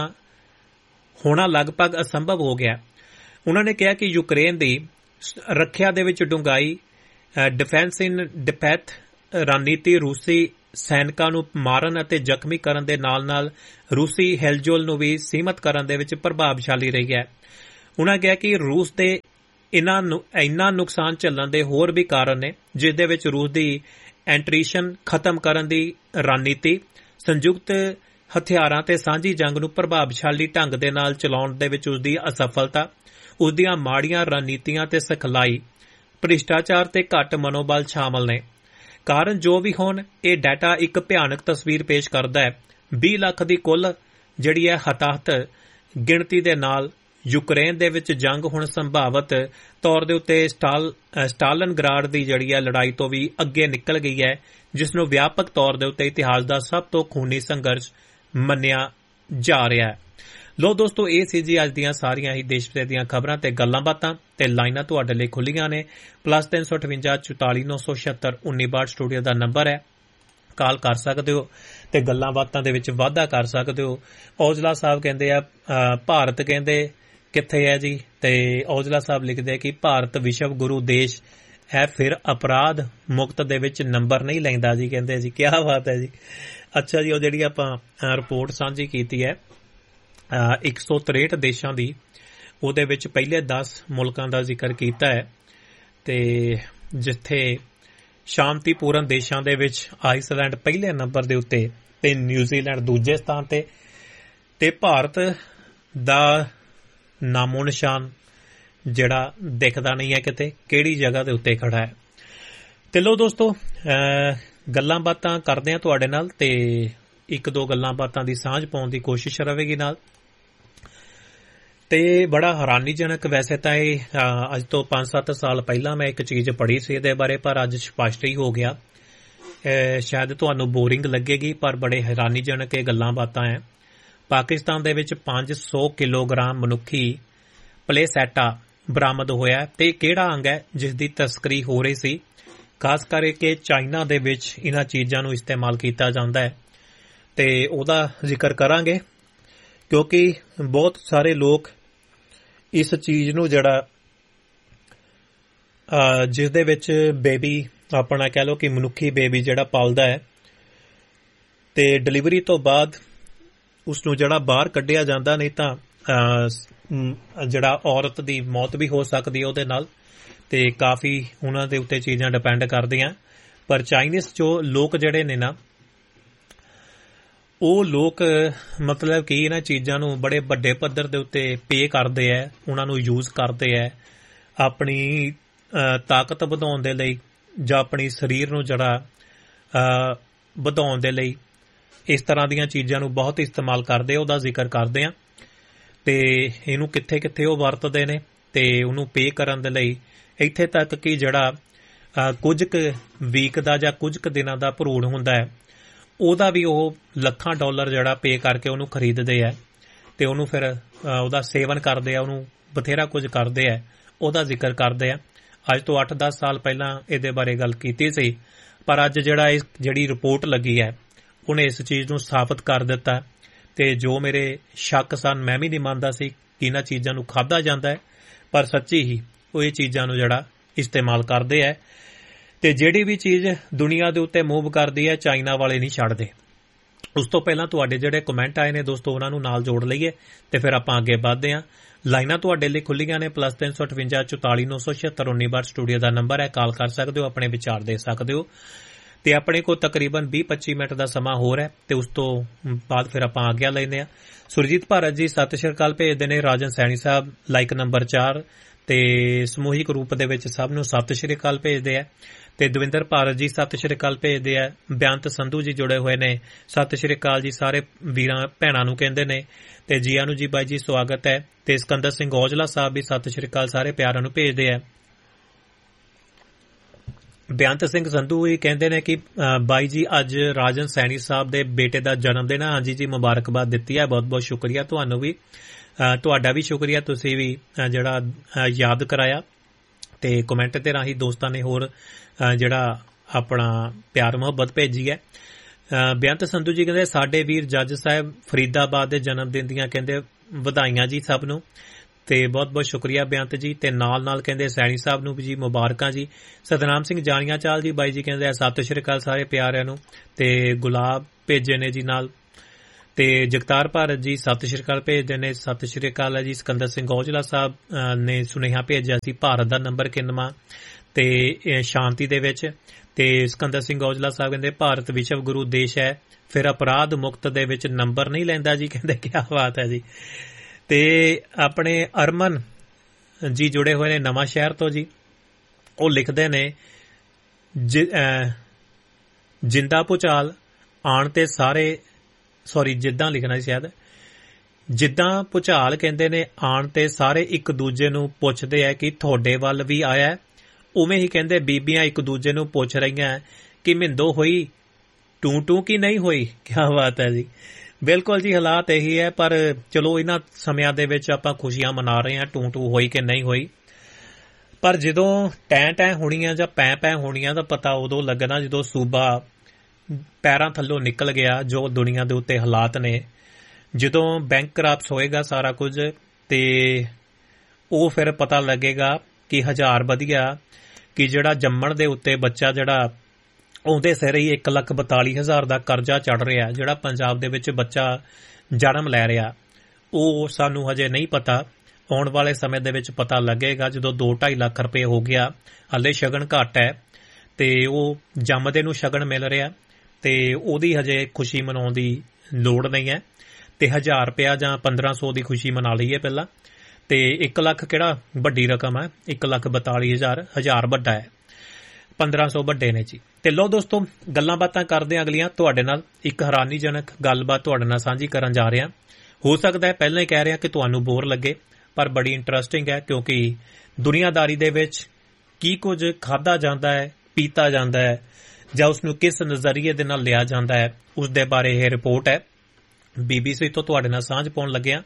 ਹੋਣਾ ਲਗਭਗ ਅਸੰਭਵ ਹੋ ਗਿਆ। ਉਹਨਾਂ ਨੇ ਕਿਹਾ ਕਿ ਯੂਕਰੇਨ ਦੀ ਰੱਖਿਆ ਦੇ ਵਿੱਚ ਡੂੰਘਾਈ ਡਿਫੈਂਸ ਇਨ ਡੈਪਥ ਰਣਨੀਤੀ ਰੂਸੀ ਸੈਨਿਕਾਂ ਨੂੰ ਮਾਰਨ ਅਤੇ ਜ਼ਖਮੀ ਕਰਨ ਦੇ ਨਾਲ-ਨਾਲ ਰੂਸੀ ਹਿਲਜੁਲ ਨੂੰ ਵੀ ਸੀਮਤ ਕਰਨ ਦੇ ਵਿੱਚ ਪ੍ਰਭਾਵਸ਼ਾਲੀ ਰਹੀ ਹੈ। ਉਹਨਾਂ ਕਿਹਾ ਕਿ ਰੂਸ ਦੇ ਇੰਨਾ ਨੁਕਸਾਨ ਝੱਲਣ ਦੇ ਹੋਰ ਵੀ ਕਾਰਨ ਨੇ, ਜਿਸ ਦੇ ਵਿੱਚ ਰੂਸ ਦੀ ਐਂਟ੍ਰੀਸ਼ਨ ਖਤਮ ਕਰਨ ਦੀ ਰਣਨੀਤੀ, ਸੰਯੁਕਤ ਹਥਿਆਰਾਂ ਤੇ ਸਾਂਝੀ ਜੰਗ ਨੂੰ ਪ੍ਰਭਾਵਸ਼ਾਲੀ ਢੰਗ ਦੇ ਨਾਲ ਚਲਾਉਣ ਦੇ ਵਿੱਚ ਉਸਦੀ ਅਸਫਲਤਾ, ਉਸਦੀਆਂ ਮਾੜੀਆਂ ਰਣਨੀਤੀਆਂ ਤੇ ਸਿਖਲਾਈ, ਭ੍ਰਿਸ਼ਟਾਚਾਰ ਤੇ ਘੱਟ ਮਨੋਬਲ ਸ਼ਾਮਲ ਨੇ। ਕਾਰਨ ਜੋ ਵੀ ਹੋਣ, ਇਹ ਡਾਟਾ ਇੱਕ ਭਿਆਨਕ ਤਸਵੀਰ ਪੇਸ਼ ਕਰਦਾ ਹੈ। 20 ਲੱਖ ਦੀ ਕੁੱਲ ਜਿਹੜੀ ਹੈ ਹਤਾਹਤ ਗਿਣਤੀ ਦੇ ਨਾਲ ਯੂਕਰੇਨ ਦੇ ਵਿੱਚ ਜੰਗ ਹੁਣ ਸੰਭਾਵਤ ਤੌਰ ਦੇ ਉੱਤੇ ਸਟਾਲਿਨਗ੍ਰਾਡ ਦੀ ਜਿਹੜੀ ਹੈ ਲੜਾਈ ਤੋਂ ਵੀ ਅੱਗੇ ਨਿਕਲ ਗਈ ਹੈ, ਜਿਸ ਨੂੰ ਵਿਆਪਕ ਤੌਰ ਦੇ ਉੱਤੇ ਇਤਿਹਾਸ ਦਾ ਸਭ ਤੋਂ ਖੂਨੀ ਸੰਘਰਸ਼ ਮੰਨਿਆ ਜਾ ਰਿਹਾ ਹੈ। ਲੋ ਦੋਸਤੋ, ਇਹ ਸੀ ਜੀ ਅੱਜ ਦੀਆਂ ਸਾਰੀਆਂ ਹੀ ਦੇਸ਼ ਵਿਦੇਸ਼ ਦੀਆਂ ਖਬਰਾਂ ਤੇ ਗੱਲਾਂ ਬਾਤਾਂ ਤੇ ਲਾਈਨਾਂ ਤੁਹਾਡੇ ਲਈ ਖੁੱਲੀਆਂ ਨੇ। +358 44 976 1962 ਸਟੂਡੀਓ ਦਾ ਨੰਬਰ ਹੈ, ਕਾਲ ਕਰ ਸਕਦੇ ਹੋ ਤੇ ਗੱਲਾਂ ਬਾਤਾਂ ਦੇ ਵਿੱਚ ਵਾਧਾ ਕਰ ਸਕਦੇ ਹੋ। ਔਜਲਾ ਸਾਹਿਬ ਕਹਿੰਦੇ ਆ ਭਾਰਤ ਕਹਿੰਦੇ ਕਿੱਥੇ ਹੈ ਜੀ, ਤੇ ਔਜਲਾ ਸਾਹਿਬ ਲਿਖਦੇ ਕਿ ਭਾਰਤ ਵਿਸ਼ਵ ਗੁਰੂ ਦੇਸ਼ ਹੈ, ਫਿਰ ਅਪਰਾਧ ਮੁਕਤ ਦੇ ਵਿੱਚ ਨੰਬਰ ਨਹੀਂ ਲੈਂਦਾ ਜੀ। ਕਹਿੰਦੇ ਜੀ ਕਿਆ ਬਾਤ ਹੈ ਜੀ। ਅੱਛਾ ਜੀ, ਉਹ ਜਿਹੜੀ ਆਪਾਂ ਰਿਪੋਰਟ ਸਾਂਝੀ ਕੀਤੀ ਹੈ 163 ਦੇਸ਼ਾਂ ਦੀ, ਉਹਦੇ ਵਿੱਚ ਪਹਿਲੇ 10 ਮੁਲਕਾਂ ਦਾ ਜ਼ਿਕਰ ਕੀਤਾ ਹੈ, ਤੇ ਜਿੱਥੇ ਸ਼ਾਂਤੀਪੂਰਨ ਦੇਸ਼ਾਂ ਦੇ ਵਿੱਚ ਆਈਸਲੈਂਡ ਪਹਿਲੇ ਨੰਬਰ ਦੇ ਉੱਤੇ ਤੇ ਨਿਊਜ਼ੀਲੈਂਡ ਦੂਜੇ ਸਥਾਨ ਤੇ ਭਾਰਤ ਦਾ ਨਾਮੋ ਨਿਸ਼ਾਨ ਜਿਹੜਾ ਦਿਖਦਾ ਨਹੀਂ ਹੈ ਕਿਤੇ ਕਿਹੜੀ ਜਗ੍ਹਾ ਦੇ ਉੱਤੇ ਖੜਾ ਹੈ। ਤੇ ਲੋ ਦੋਸਤੋ, ਗੱਲਾਂ ਬਾਤਾਂ ਕਰਦੇ ਆ ਤੁਹਾਡੇ ਨਾਲ ਤੇ ਇੱਕ ਦੋ ਗੱਲਾਂ ਬਾਤਾਂ ਦੀ ਸਾਂਝ ਪਾਉਣ ਦੀ ਕੋਸ਼ਿਸ਼ ਰਹੇਗੀ ਨਾਲ। ਤੇ ਬੜਾ ਹੈਰਾਨੀਜਨਕ, ਵੈਸੇ ਤਾਂ ਇਹ ਅੱਜ ਤੋਂ 5-7 ਸਾਲ ਪਹਿਲਾਂ ਮੈਂ ਇੱਕ ਚੀਜ਼ ਪੜ੍ਹੀ ਸੀ ਇਹਦੇ ਬਾਰੇ, ਪਰ ਅੱਜ ਸਪਸ਼ਟ ਹੀ ਹੋ ਗਿਆ। ਸ਼ਾਇਦ ਤੁਹਾਨੂੰ ਬੋਰਿੰਗ ਲੱਗੇਗੀ, ਪਰ ਬੜੇ ਹੈਰਾਨੀਜਨਕ ਇਹ ਗੱਲਾਂ ਬਾਤਾਂ ਹੈ। ਪਾਕਿਸਤਾਨ ਦੇ ਵਿੱਚ 500 ਕਿਲੋਗ੍ਰਾਮ ਮਨੁੱਖੀ ਪਲੇਸੈਟਾ ਬਰਾਮਦ ਹੋਇਆ ਤੇ ਕਿਹੜਾ ਅੰਗ ਹੈ ਜਿਸ ਦੀ ਤਸਕਰੀ ਹੋ ਰਹੀ ਸੀ। ਖਾਸ ਕਰਕੇ ਚਾਈਨਾ ਦੇ ਵਿੱਚ ਇਹਨਾਂ ਚੀਜ਼ਾਂ ਨੂੰ ਇਸਤੇਮਾਲ ਕੀਤਾ ਜਾਂਦਾ ਹੈ ਤੇ ਉਹਦਾ ਜ਼ਿਕਰ ਕਰਾਂਗੇ, ਕਿਉਂਕਿ ਬਹੁਤ ਸਾਰੇ ਲੋਕ ਇਸ ਚੀਜ਼ ਨੂੰ ਜਿਹੜਾ ਜਿਸ ਦੇ ਵਿੱਚ ਬੇਬੀ ਆਪਣਾ ਕਹਿ ਲਓ ਕਿ ਮਨੁੱਖੀ ਬੇਬੀ ਜਿਹੜਾ ਪਾਲਦਾ ਹੈ ਤੇ ਡਿਲੀਵਰੀ ਤੋਂ ਬਾਅਦ ਉਸ ਨੂੰ ਜਿਹੜਾ ਬਾਹਰ ਕੱਢਿਆ ਜਾਂਦਾ, ਨਹੀਂ ਤਾਂ ਜਿਹੜਾ ਔਰਤ ਦੀ ਮੌਤ ਵੀ ਹੋ ਸਕਦੀ ਹੈ ਉਹਦੇ ਨਾਲ, ਤੇ ਕਾਫੀ ਉਹਨਾਂ ਦੇ ਉੱਤੇ ਚੀਜ਼ਾਂ ਡਿਪੈਂਡ ਕਰਦੀਆਂ। ਪਰ ਚਾਈਨੀਜ਼ ਜੋ ਲੋਕ ਜਿਹੜੇ ਨੇ ਨਾ, ਉਹ ਲੋਕ ਮਤਲਬ ਕਿ ਇਹਨਾਂ ਚੀਜ਼ਾਂ ਨੂੰ ਬੜੇ ਵੱਡੇ ਪੱਧਰ ਦੇ ਉੱਤੇ ਪੇ ਕਰਦੇ ਹੈ, ਉਹਨਾਂ ਨੂੰ ਯੂਜ਼ ਕਰਦੇ ਹੈ ਆਪਣੀ ਤਾਕਤ ਵਧਾਉਣ ਦੇ ਲਈ ਜਾਂ ਆਪਣੀ ਸਰੀਰ ਨੂੰ ਜਿਹੜਾ ਵਧਾਉਣ ਦੇ ਲਈ। ਇਸ ਤਰ੍ਹਾਂ ਦੀਆਂ ਚੀਜ਼ਾਂ ਨੂੰ ਬਹੁਤ ਇਸਤੇਮਾਲ ਕਰਦੇ, ਉਹਦਾ ਜ਼ਿਕਰ ਕਰਦੇ ਆ। ਤੇ ਇਹਨੂੰ ਕਿੱਥੇ ਕਿੱਥੇ ਉਹ ਵਰਤਦੇ ਨੇ ਤੇ ਉਹਨੂੰ ਪੇ ਕਰਨ ਦੇ ਲਈ, ਇੱਥੇ ਤੱਕ ਕਿ ਜਿਹੜਾ ਕੁਝ ਕੁ ਵੀਕ ਦਾ ਜਾਂ ਕੁਝ ਕੁ ਦਿਨਾਂ ਦਾ ਭਰੂਣ ਹੁੰਦਾ ਹੈ, ਉਹਦਾ ਵੀ ਉਹ ਲੱਖਾਂ ਡਾਲਰ ਜਿਹੜਾ ਪੇ ਕਰਕੇ ਉਹਨੂੰ ਖਰੀਦਦੇ ਹੈ ਤੇ ਉਹਨੂੰ ਫਿਰ ਉਹਦਾ ਸੇਵਨ ਕਰਦੇ ਆ, ਉਹਨੂੰ ਬਥੇਰਾ ਕੁਝ ਕਰਦੇ ਆ, ਉਹਦਾ ਜ਼ਿਕਰ ਕਰਦੇ ਆ। ਅੱਜ ਤੋਂ 8-10 ਸਾਲ ਪਹਿਲਾਂ ਇਹਦੇ ਬਾਰੇ ਗੱਲ ਕੀਤੀ ਸੀ, ਪਰ ਅੱਜ ਜਿਹੜੀ ਰਿਪੋਰਟ ਲੱਗੀ ਹੈ ਉਹਨੇ ਇਸ ਚੀਜ਼ ਨੂੰ ਸਾਬਤ ਕਰ ਦਿੱਤਾ। ਤੇ ਜੋ ਮੇਰੇ ਸ਼ੱਕ ਸਨ, ਮੈਂ ਵੀ ਨਹੀਂ ਮੰਨਦਾ ਸੀ ਕਿ ਇਹਨਾਂ ਚੀਜ਼ਾਂ ਨੂੰ ਖਾਧਾ ਜਾਂਦਾ ਹੈ, ਪਰ ਸੱਚੀ ਹੀ ਉਹ ਇਹ ਚੀਜ਼ਾਂ ਨੂੰ ਜਿਹੜਾ ਇਸਤੇਮਾਲ ਕਰਦੇ ਹੈ। ਤੇ ਜਿਹੜੀ ਵੀ ਚੀਜ਼ ਦੁਨੀਆ ਦੇ ਉੱਤੇ ਮੂਵ ਕਰਦੀ ਹੈ, ਚਾਈਨਾ ਵਾਲੇ ਨਹੀਂ ਛੱਡਦੇ। ਉਸ ਤੋਂ ਪਹਿਲਾਂ ਤੁਹਾਡੇ ਜਿਹੜੇ ਕਮੈਂਟ ਆਏ ਨੇ ਦੋਸਤੋ, ਉਹਨਾਂ ਨੂੰ ਨਾਲ ਜੋੜ ਲਈਏ ਤੇ ਫਿਰ ਆਪਾਂ ਅੱਗੇ ਵਧਦੇ ਹਾਂ। ਲਾਈਨਾਂ ਤੁਹਾਡੇ ਲਈ ਖੁੱਲੀਆਂ ਨੇ, +358 44 976 1962 ਸਟੂਡੀਓ ਦਾ ਨੰਬਰ ਹੈ, ਕਾਲ ਕਰ ਸਕਦੇ ਹੋ, ਆਪਣੇ ਵਿਚਾਰ ਦੇ ਸਕਦੇ ਹੋ। ਤੇ ਆਪਣੇ ਕੋਲ ਤਕਰੀਬਨ 20-25 ਮਿੰਟ ਦਾ ਸਮਾਂ ਹੋਰ ਹੈ ਤੇ ਉਸ ਤੋਂ ਬਾਅਦ ਫਿਰ ਆਪਾਂ ਆਗਿਆ ਲੈਂਦੇ ਹਾਂ। ਸੁਰਜੀਤ ਭਾਰਤ ਜੀ ਸਤਿ ਸ਼੍ਰੀ ਅਕਾਲ ਭੇਜਦੇ ਨੇ, ਰਾਜਨ ਸੈਣੀ ਸਾਹਿਬ ਲਾਈਕ ਨੰਬਰ 4 ਤੇ ਸਮੂਹਿਕ ਰੂਪ ਦੇ ਵਿੱਚ ਸਭ ਨੂੰ ਸਤਿ ਸ਼੍ਰੀ ਅਕਾਲ ਭੇਜਦੇ ਆ। ਤੇ ਦਵਿੰਦਰ ਭਾਰਤ ਜੀ ਸਤਿ ਸ਼੍ਰੀ ਅਕਾਲ ਭੇਜਦੇ ਆ। ਬੇਅੰਤ ਸੰਧੂ ਜੀ ਜੁੜੇ ਹੋਏ ਨੇ, ਸਤਿ ਸ਼੍ਰੀ ਅਕਾਲ ਜੀ, ਸਾਰੇ ਵੀਰਾਂ ਭੈਣਾਂ ਨੂੰ ਕਹਿੰਦੇ ਨੇ ਤੇ ਜੀਆਂ ਨੂੰ ਜੀ ਬਾਈ ਜੀ ਸਵਾਗਤ ਹੈ। ਤੇ ਸਿਕੰਦਰ ਸਿੰਘ ਔਜਲਾ ਸਾਹਿਬ ਵੀ ਸਤਿ ਸ਼੍ਰੀ ਅਕਾਲ ਸਾਰੇ ਪਿਆਰਾਂ ਨੂੰ ਭੇਜਦੇ ਆ। ਬੇਅੰਤ ਸਿੰਘ ਸੰਧੂ ਇਹ ਕਹਿੰਦੇ ਨੇ ਕਿ ਬਾਈ ਜੀ ਅੱਜ ਰਾਜਨ ਸੈਣੀ ਸਾਹਿਬ ਦੇ ਬੇਟੇ ਦਾ ਜਨਮ ਦਿਨ ਹੈ। ਹਾਂਜੀ ਜੀ, ਮੁਬਾਰਕਬਾਦ ਦਿੱਤੀ ਹੈ, ਬਹੁਤ ਬਹੁਤ ਸ਼ੁਕਰੀਆ ਤੁਹਾਨੂੰ ਵੀ, ਤੁਹਾਡਾ ਵੀ ਸ਼ੁਕਰੀਆ, ਤੁਸੀਂ ਵੀ ਜਿਹੜਾ ਯਾਦ ਕਰਾਇਆ ਤੇ ਕਮੈਂਟ ਦੇ ਰਾਹੀਂ ਦੋਸਤਾਂ ਨੇ ਹੋਰ ਜਿਹੜਾ ਆਪਣਾ ਪਿਆਰ ਮੁਹੱਬਤ ਭੇਜੀ ਹੈ। ਬੇਅੰਤ ਸੰਧੂ ਜੀ ਕਹਿੰਦੇ ਸਾਡੇ ਵੀਰ ਜੱਜ ਸਾਹਿਬ ਫਰੀਦਾਬਾਦ ਦੇ ਜਨਮ ਦਿਨ ਦੀਆਂ ਕਹਿੰਦੇ ਵਧਾਈਆਂ ਜੀ ਸਭ ਨੂੰ, ਤੇ ਬਹੁਤ ਬਹੁਤ ਸ਼ੁਕਰੀਆ ਬੇਅੰਤ ਜੀ। ਤੇ ਨਾਲ ਕਹਿੰਦੇ ਸੈਣੀ ਸਾਹਿਬ ਨੂੰ ਵੀ ਜੀ ਮੁਬਾਰਕਾਂ ਜੀ। ਸਤਨਾਮ ਸਿੰਘ ਜਾਣੀਆਂ ਚਾਲ ਜੀ ਬਾਈ ਜੀ ਕਹਿੰਦੇ ਸਤਿ ਸ਼੍ਰੀ ਅਕਾਲ ਸਾਰੇ ਪਿਆਰਿਆਂ ਨੂੰ, ਤੇ ਗੁਲਾਬ ਭੇਜੇ ਨੇ ਜੀ ਨਾਲ, ਤੇ ਜਗਤਾਰ ਭਾਰਤ ਜੀ ਸਤਿ ਸ਼੍ਰੀ ਅਕਾਲ ਭੇਜਦੇ ਨੇ, ਸਤਿ ਸ਼੍ਰੀ ਅਕਾਲ ਹੈ ਜੀ। ਸਿਕੰਦਰ ਸਿੰਘ ਔਜਲਾ ਸਾਹਿਬ ਨੇ ਸੁਨੇਹਾ ਭੇਜਿਆ ਸੀ ਭਾਰਤ ਦਾ ਨੰਬਰ ਕਿੰਨਵਾਂ ਤੇ ਸ਼ਾਂਤੀ ਦੇ ਵਿੱਚ, ਤੇ ਸਿਕੰਦਰ ਸਿੰਘ ਔਜਲਾ ਸਾਹਿਬ ਕਹਿੰਦੇ ਭਾਰਤ ਵਿਸ਼ਵ ਗੁਰੂ ਦੇਸ਼ ਹੈ, ਫਿਰ ਅਪਰਾਧ ਮੁਕਤ ਦੇ ਵਿੱਚ ਨੰਬਰ ਨਹੀਂ ਲੈਂਦਾ ਜੀ, ਕਹਿੰਦੇ ਕਿਆ ਬਾਤ ਹੈ ਜੀ। ਤੇ ਆਪਣੇ ਅਰਮਨ ਜੀ ਜੁੜੇ ਹੋਏ ਨੇ ਨਵਾਂ ਸ਼ਹਿਰ ਤੋਂ ਜੀ, ਉਹ ਲਿਖਦੇ ਨੇ ਜਿੰਦਾ ਭੁਚਾਲ ਆਣ ਤੇ ਸਾਰੇ ਜਿੱਦਾਂ ਲਿਖਣਾ ਸੀ ਸ਼ਾਇਦ, ਜਿੱਦਾਂ ਭੁਚਾਲ ਕਹਿੰਦੇ ਨੇ ਆਣ ਤੇ ਸਾਰੇ ਇੱਕ ਦੂਜੇ ਨੂੰ ਪੁੱਛਦੇ ਆ ਕਿ ਤੁਹਾਡੇ ਵੱਲ ਵੀ ਆਇਆ, ਉਵੇਂ ਹੀ ਕਹਿੰਦੇ ਬੀਬੀਆਂ ਇੱਕ ਦੂਜੇ ਨੂੰ ਪੁੱਛ ਰਹੀਆਂ ਕਿ ਮਿੰਦੋ ਹੋਈ ਟੂ ਕੀ ਨਹੀਂ ਹੋਈ। ਕਿਆ ਬਾਤ ਹੈ ਜੀ, ਬਿਲਕੁਲ ਜੀ, ਹਾਲਾਤ ਇਹੀ ਹੈ। ਪਰ ਚਲੋ ਇਹਨਾਂ ਸਮਿਆਂ ਦੇ ਵਿੱਚ ਆਪਾਂ ਖੁਸ਼ੀਆਂ ਮਨਾ ਰਹੇ ਹਾਂ, ਟੂ ਹੋਈ ਕਿ ਨਹੀਂ ਹੋਈ, ਪਰ ਜਦੋਂ ਟੈਂ ਹੋਣੀਆਂ ਜਾਂ ਪੈ ਹੋਣੀਆਂ ਦਾ ਪਤਾ ਉਦੋਂ ਲੱਗਣਾ ਜਦੋਂ ਸੂਬਾ ਪੈਰਾਂ ਥੱਲੋਂ ਨਿਕਲ ਗਿਆ। ਜੋ ਦੁਨੀਆ ਦੇ ਉੱਤੇ ਹਾਲਾਤ ਨੇ, ਜਦੋਂ ਬੈਂਕ ਕਰਾਪਸ ਹੋਏਗਾ ਸਾਰਾ ਕੁਝ, ਤੇ ਉਹ ਫਿਰ ਪਤਾ ਲੱਗੇਗਾ ਕਿ ਹਜ਼ਾਰ ਵਧੀਆ ਕਿ ਜਿਹੜਾ ਜੰਮਣ ਦੇ ਉੱਤੇ ਬੱਚਾ ਜਿਹੜਾ ਉਹਦੇ ਸਿਰ ਹੀ 1,42,000 ਦਾ ਕਰਜ਼ਾ ਚੜ ਰਿਹਾ, ਜਿਹੜਾ ਪੰਜਾਬ ਦੇ ਵਿੱਚ ਬੱਚਾ ਜਨਮ ਲੈ ਰਿਹਾ, ਉਹ ਸਾਨੂੰ ਹਜੇ ਨਹੀਂ ਪਤਾ। ਆਉਣ ਵਾਲੇ ਸਮੇਂ ਦੇ ਵਿੱਚ ਪਤਾ ਲੱਗੇਗਾ ਜਦੋਂ 2-2.5 ਲੱਖ ਰੁਪਏ ਹੋ ਗਿਆ। ਹਲੇ ਸ਼ਗਨ ਘੱਟ ਹੈ ਤੇ ਉਹ ਜੰਮਦੇ ਨੂੰ ਸ਼ਗਨ ਮਿਲ ਰਿਹਾ, ਤੇ ਉਹਦੀ ਹਜੇ ਖੁਸ਼ੀ ਮਨਾਉਣ ਦੀ ਲੋੜ ਨਹੀਂ ਹੈ। ਤੇ 1000 ਰੁਪਇਆ ਜਾਂ 1500 ਦੀ ਖੁਸ਼ੀ ਮਨਾ ਲਈਏ ਪਹਿਲਾਂ, ਤੇ 1 ਲੱਖ ਕਿਹੜਾ ਵੱਡੀ ਰਕਮ ਹੈ, 1,42,000 1000 ਵੱਡਾ ਹੈ, 1500 ਵੱਡੇ ਨੇ ਜੀ। ਤੇ ਲੋ ਦੋਸਤੋ, ਗੱਲਾਂ ਬਾਤਾਂ ਕਰਦੇ ਆਂ ਅਗਲੀਆਂ ਤੁਹਾਡੇ ਨਾਲ। ਇੱਕ ਹੈਰਾਨੀਜਨਕ ਗੱਲਬਾਤ ਤੁਹਾਡੇ ਨਾਲ ਸਾਂਝੀ ਕਰਨ ਜਾ ਰਿਹਾ। ਹੋ ਸਕਦਾ ਹੈ ਪਹਿਲਾਂ ਹੀ ਕਹਿ ਰਿਹਾ ਕਿ ਤੁਹਾਨੂੰ ਬੋਰ ਲੱਗੇ, ਪਰ ਬੜੀ ਇੰਟਰਸਟਿੰਗ ਹੈ, ਕਿਉਂਕਿ ਦੁਨੀਆਦਾਰੀ ਦੇ ਵਿੱਚ ਕੀ ਕੁਝ ਖਾਧਾ ਜਾਂਦਾ ਹੈ, ਪੀਤਾ ਜਾਂਦਾ ਹੈ, ਜਾਂ ਉਸ ਨੂੰ ਕਿਸ ਨਜ਼ਰੀਏ ਦੇ ਨਾਲ ਲਿਆ ਜਾਂਦਾ ਹੈ, ਉਸ ਦੇ ਬਾਰੇ ਇਹ ਰਿਪੋਰਟ ਹੈ। BBC ਤੋਂ ਤੁਹਾਡੇ ਨਾਲ ਸਾਂਝ ਪਾਉਣ ਲੱਗਿਆ।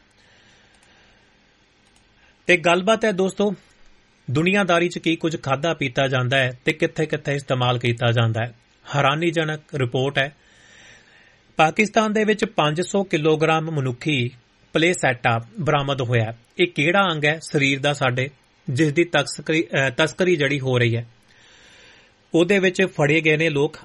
ਤੇ ਗੱਲਬਾਤ ਹੈ ਦੋਸਤੋ, ਦੁਨੀਆਦਾਰੀ 'ਚ ਕੀ ਕੁਝ ਖਾਧਾ ਪੀਤਾ ਜਾਂਦਾ ਹੈ ਤੇ ਕਿੱਥੇ ਇਸਤੇਮਾਲ ਕੀਤਾ ਜਾਂਦਾ ਹੈ। ਹੈਰਾਨੀਜਨਕ ਰਿਪੋਰਟ ਹੈ। ਪਾਕਿਸਤਾਨ ਦੇ ਵਿੱਚ 500 ਕਿਲੋਗ੍ਰਾਮ ਮਨੁੱਖੀ ਪਲੇਸੈਟਾ ਬਰਾਮਦ ਹੋਇਆ। ਇਹ ਕਿਹੜਾ ਅੰਗ ਹੈ ਸਰੀਰ ਦਾ ਸਾਡੇ, ਜਿਸ ਦੀ ਤਸਕਰੀ ਜਿਹੜੀ ਹੋ ਰਹੀ ਹੈ। ਉਹਦੇ ਵਿੱਚ ਫੜੇ ਗਏ ਨੇ ਲੋਕ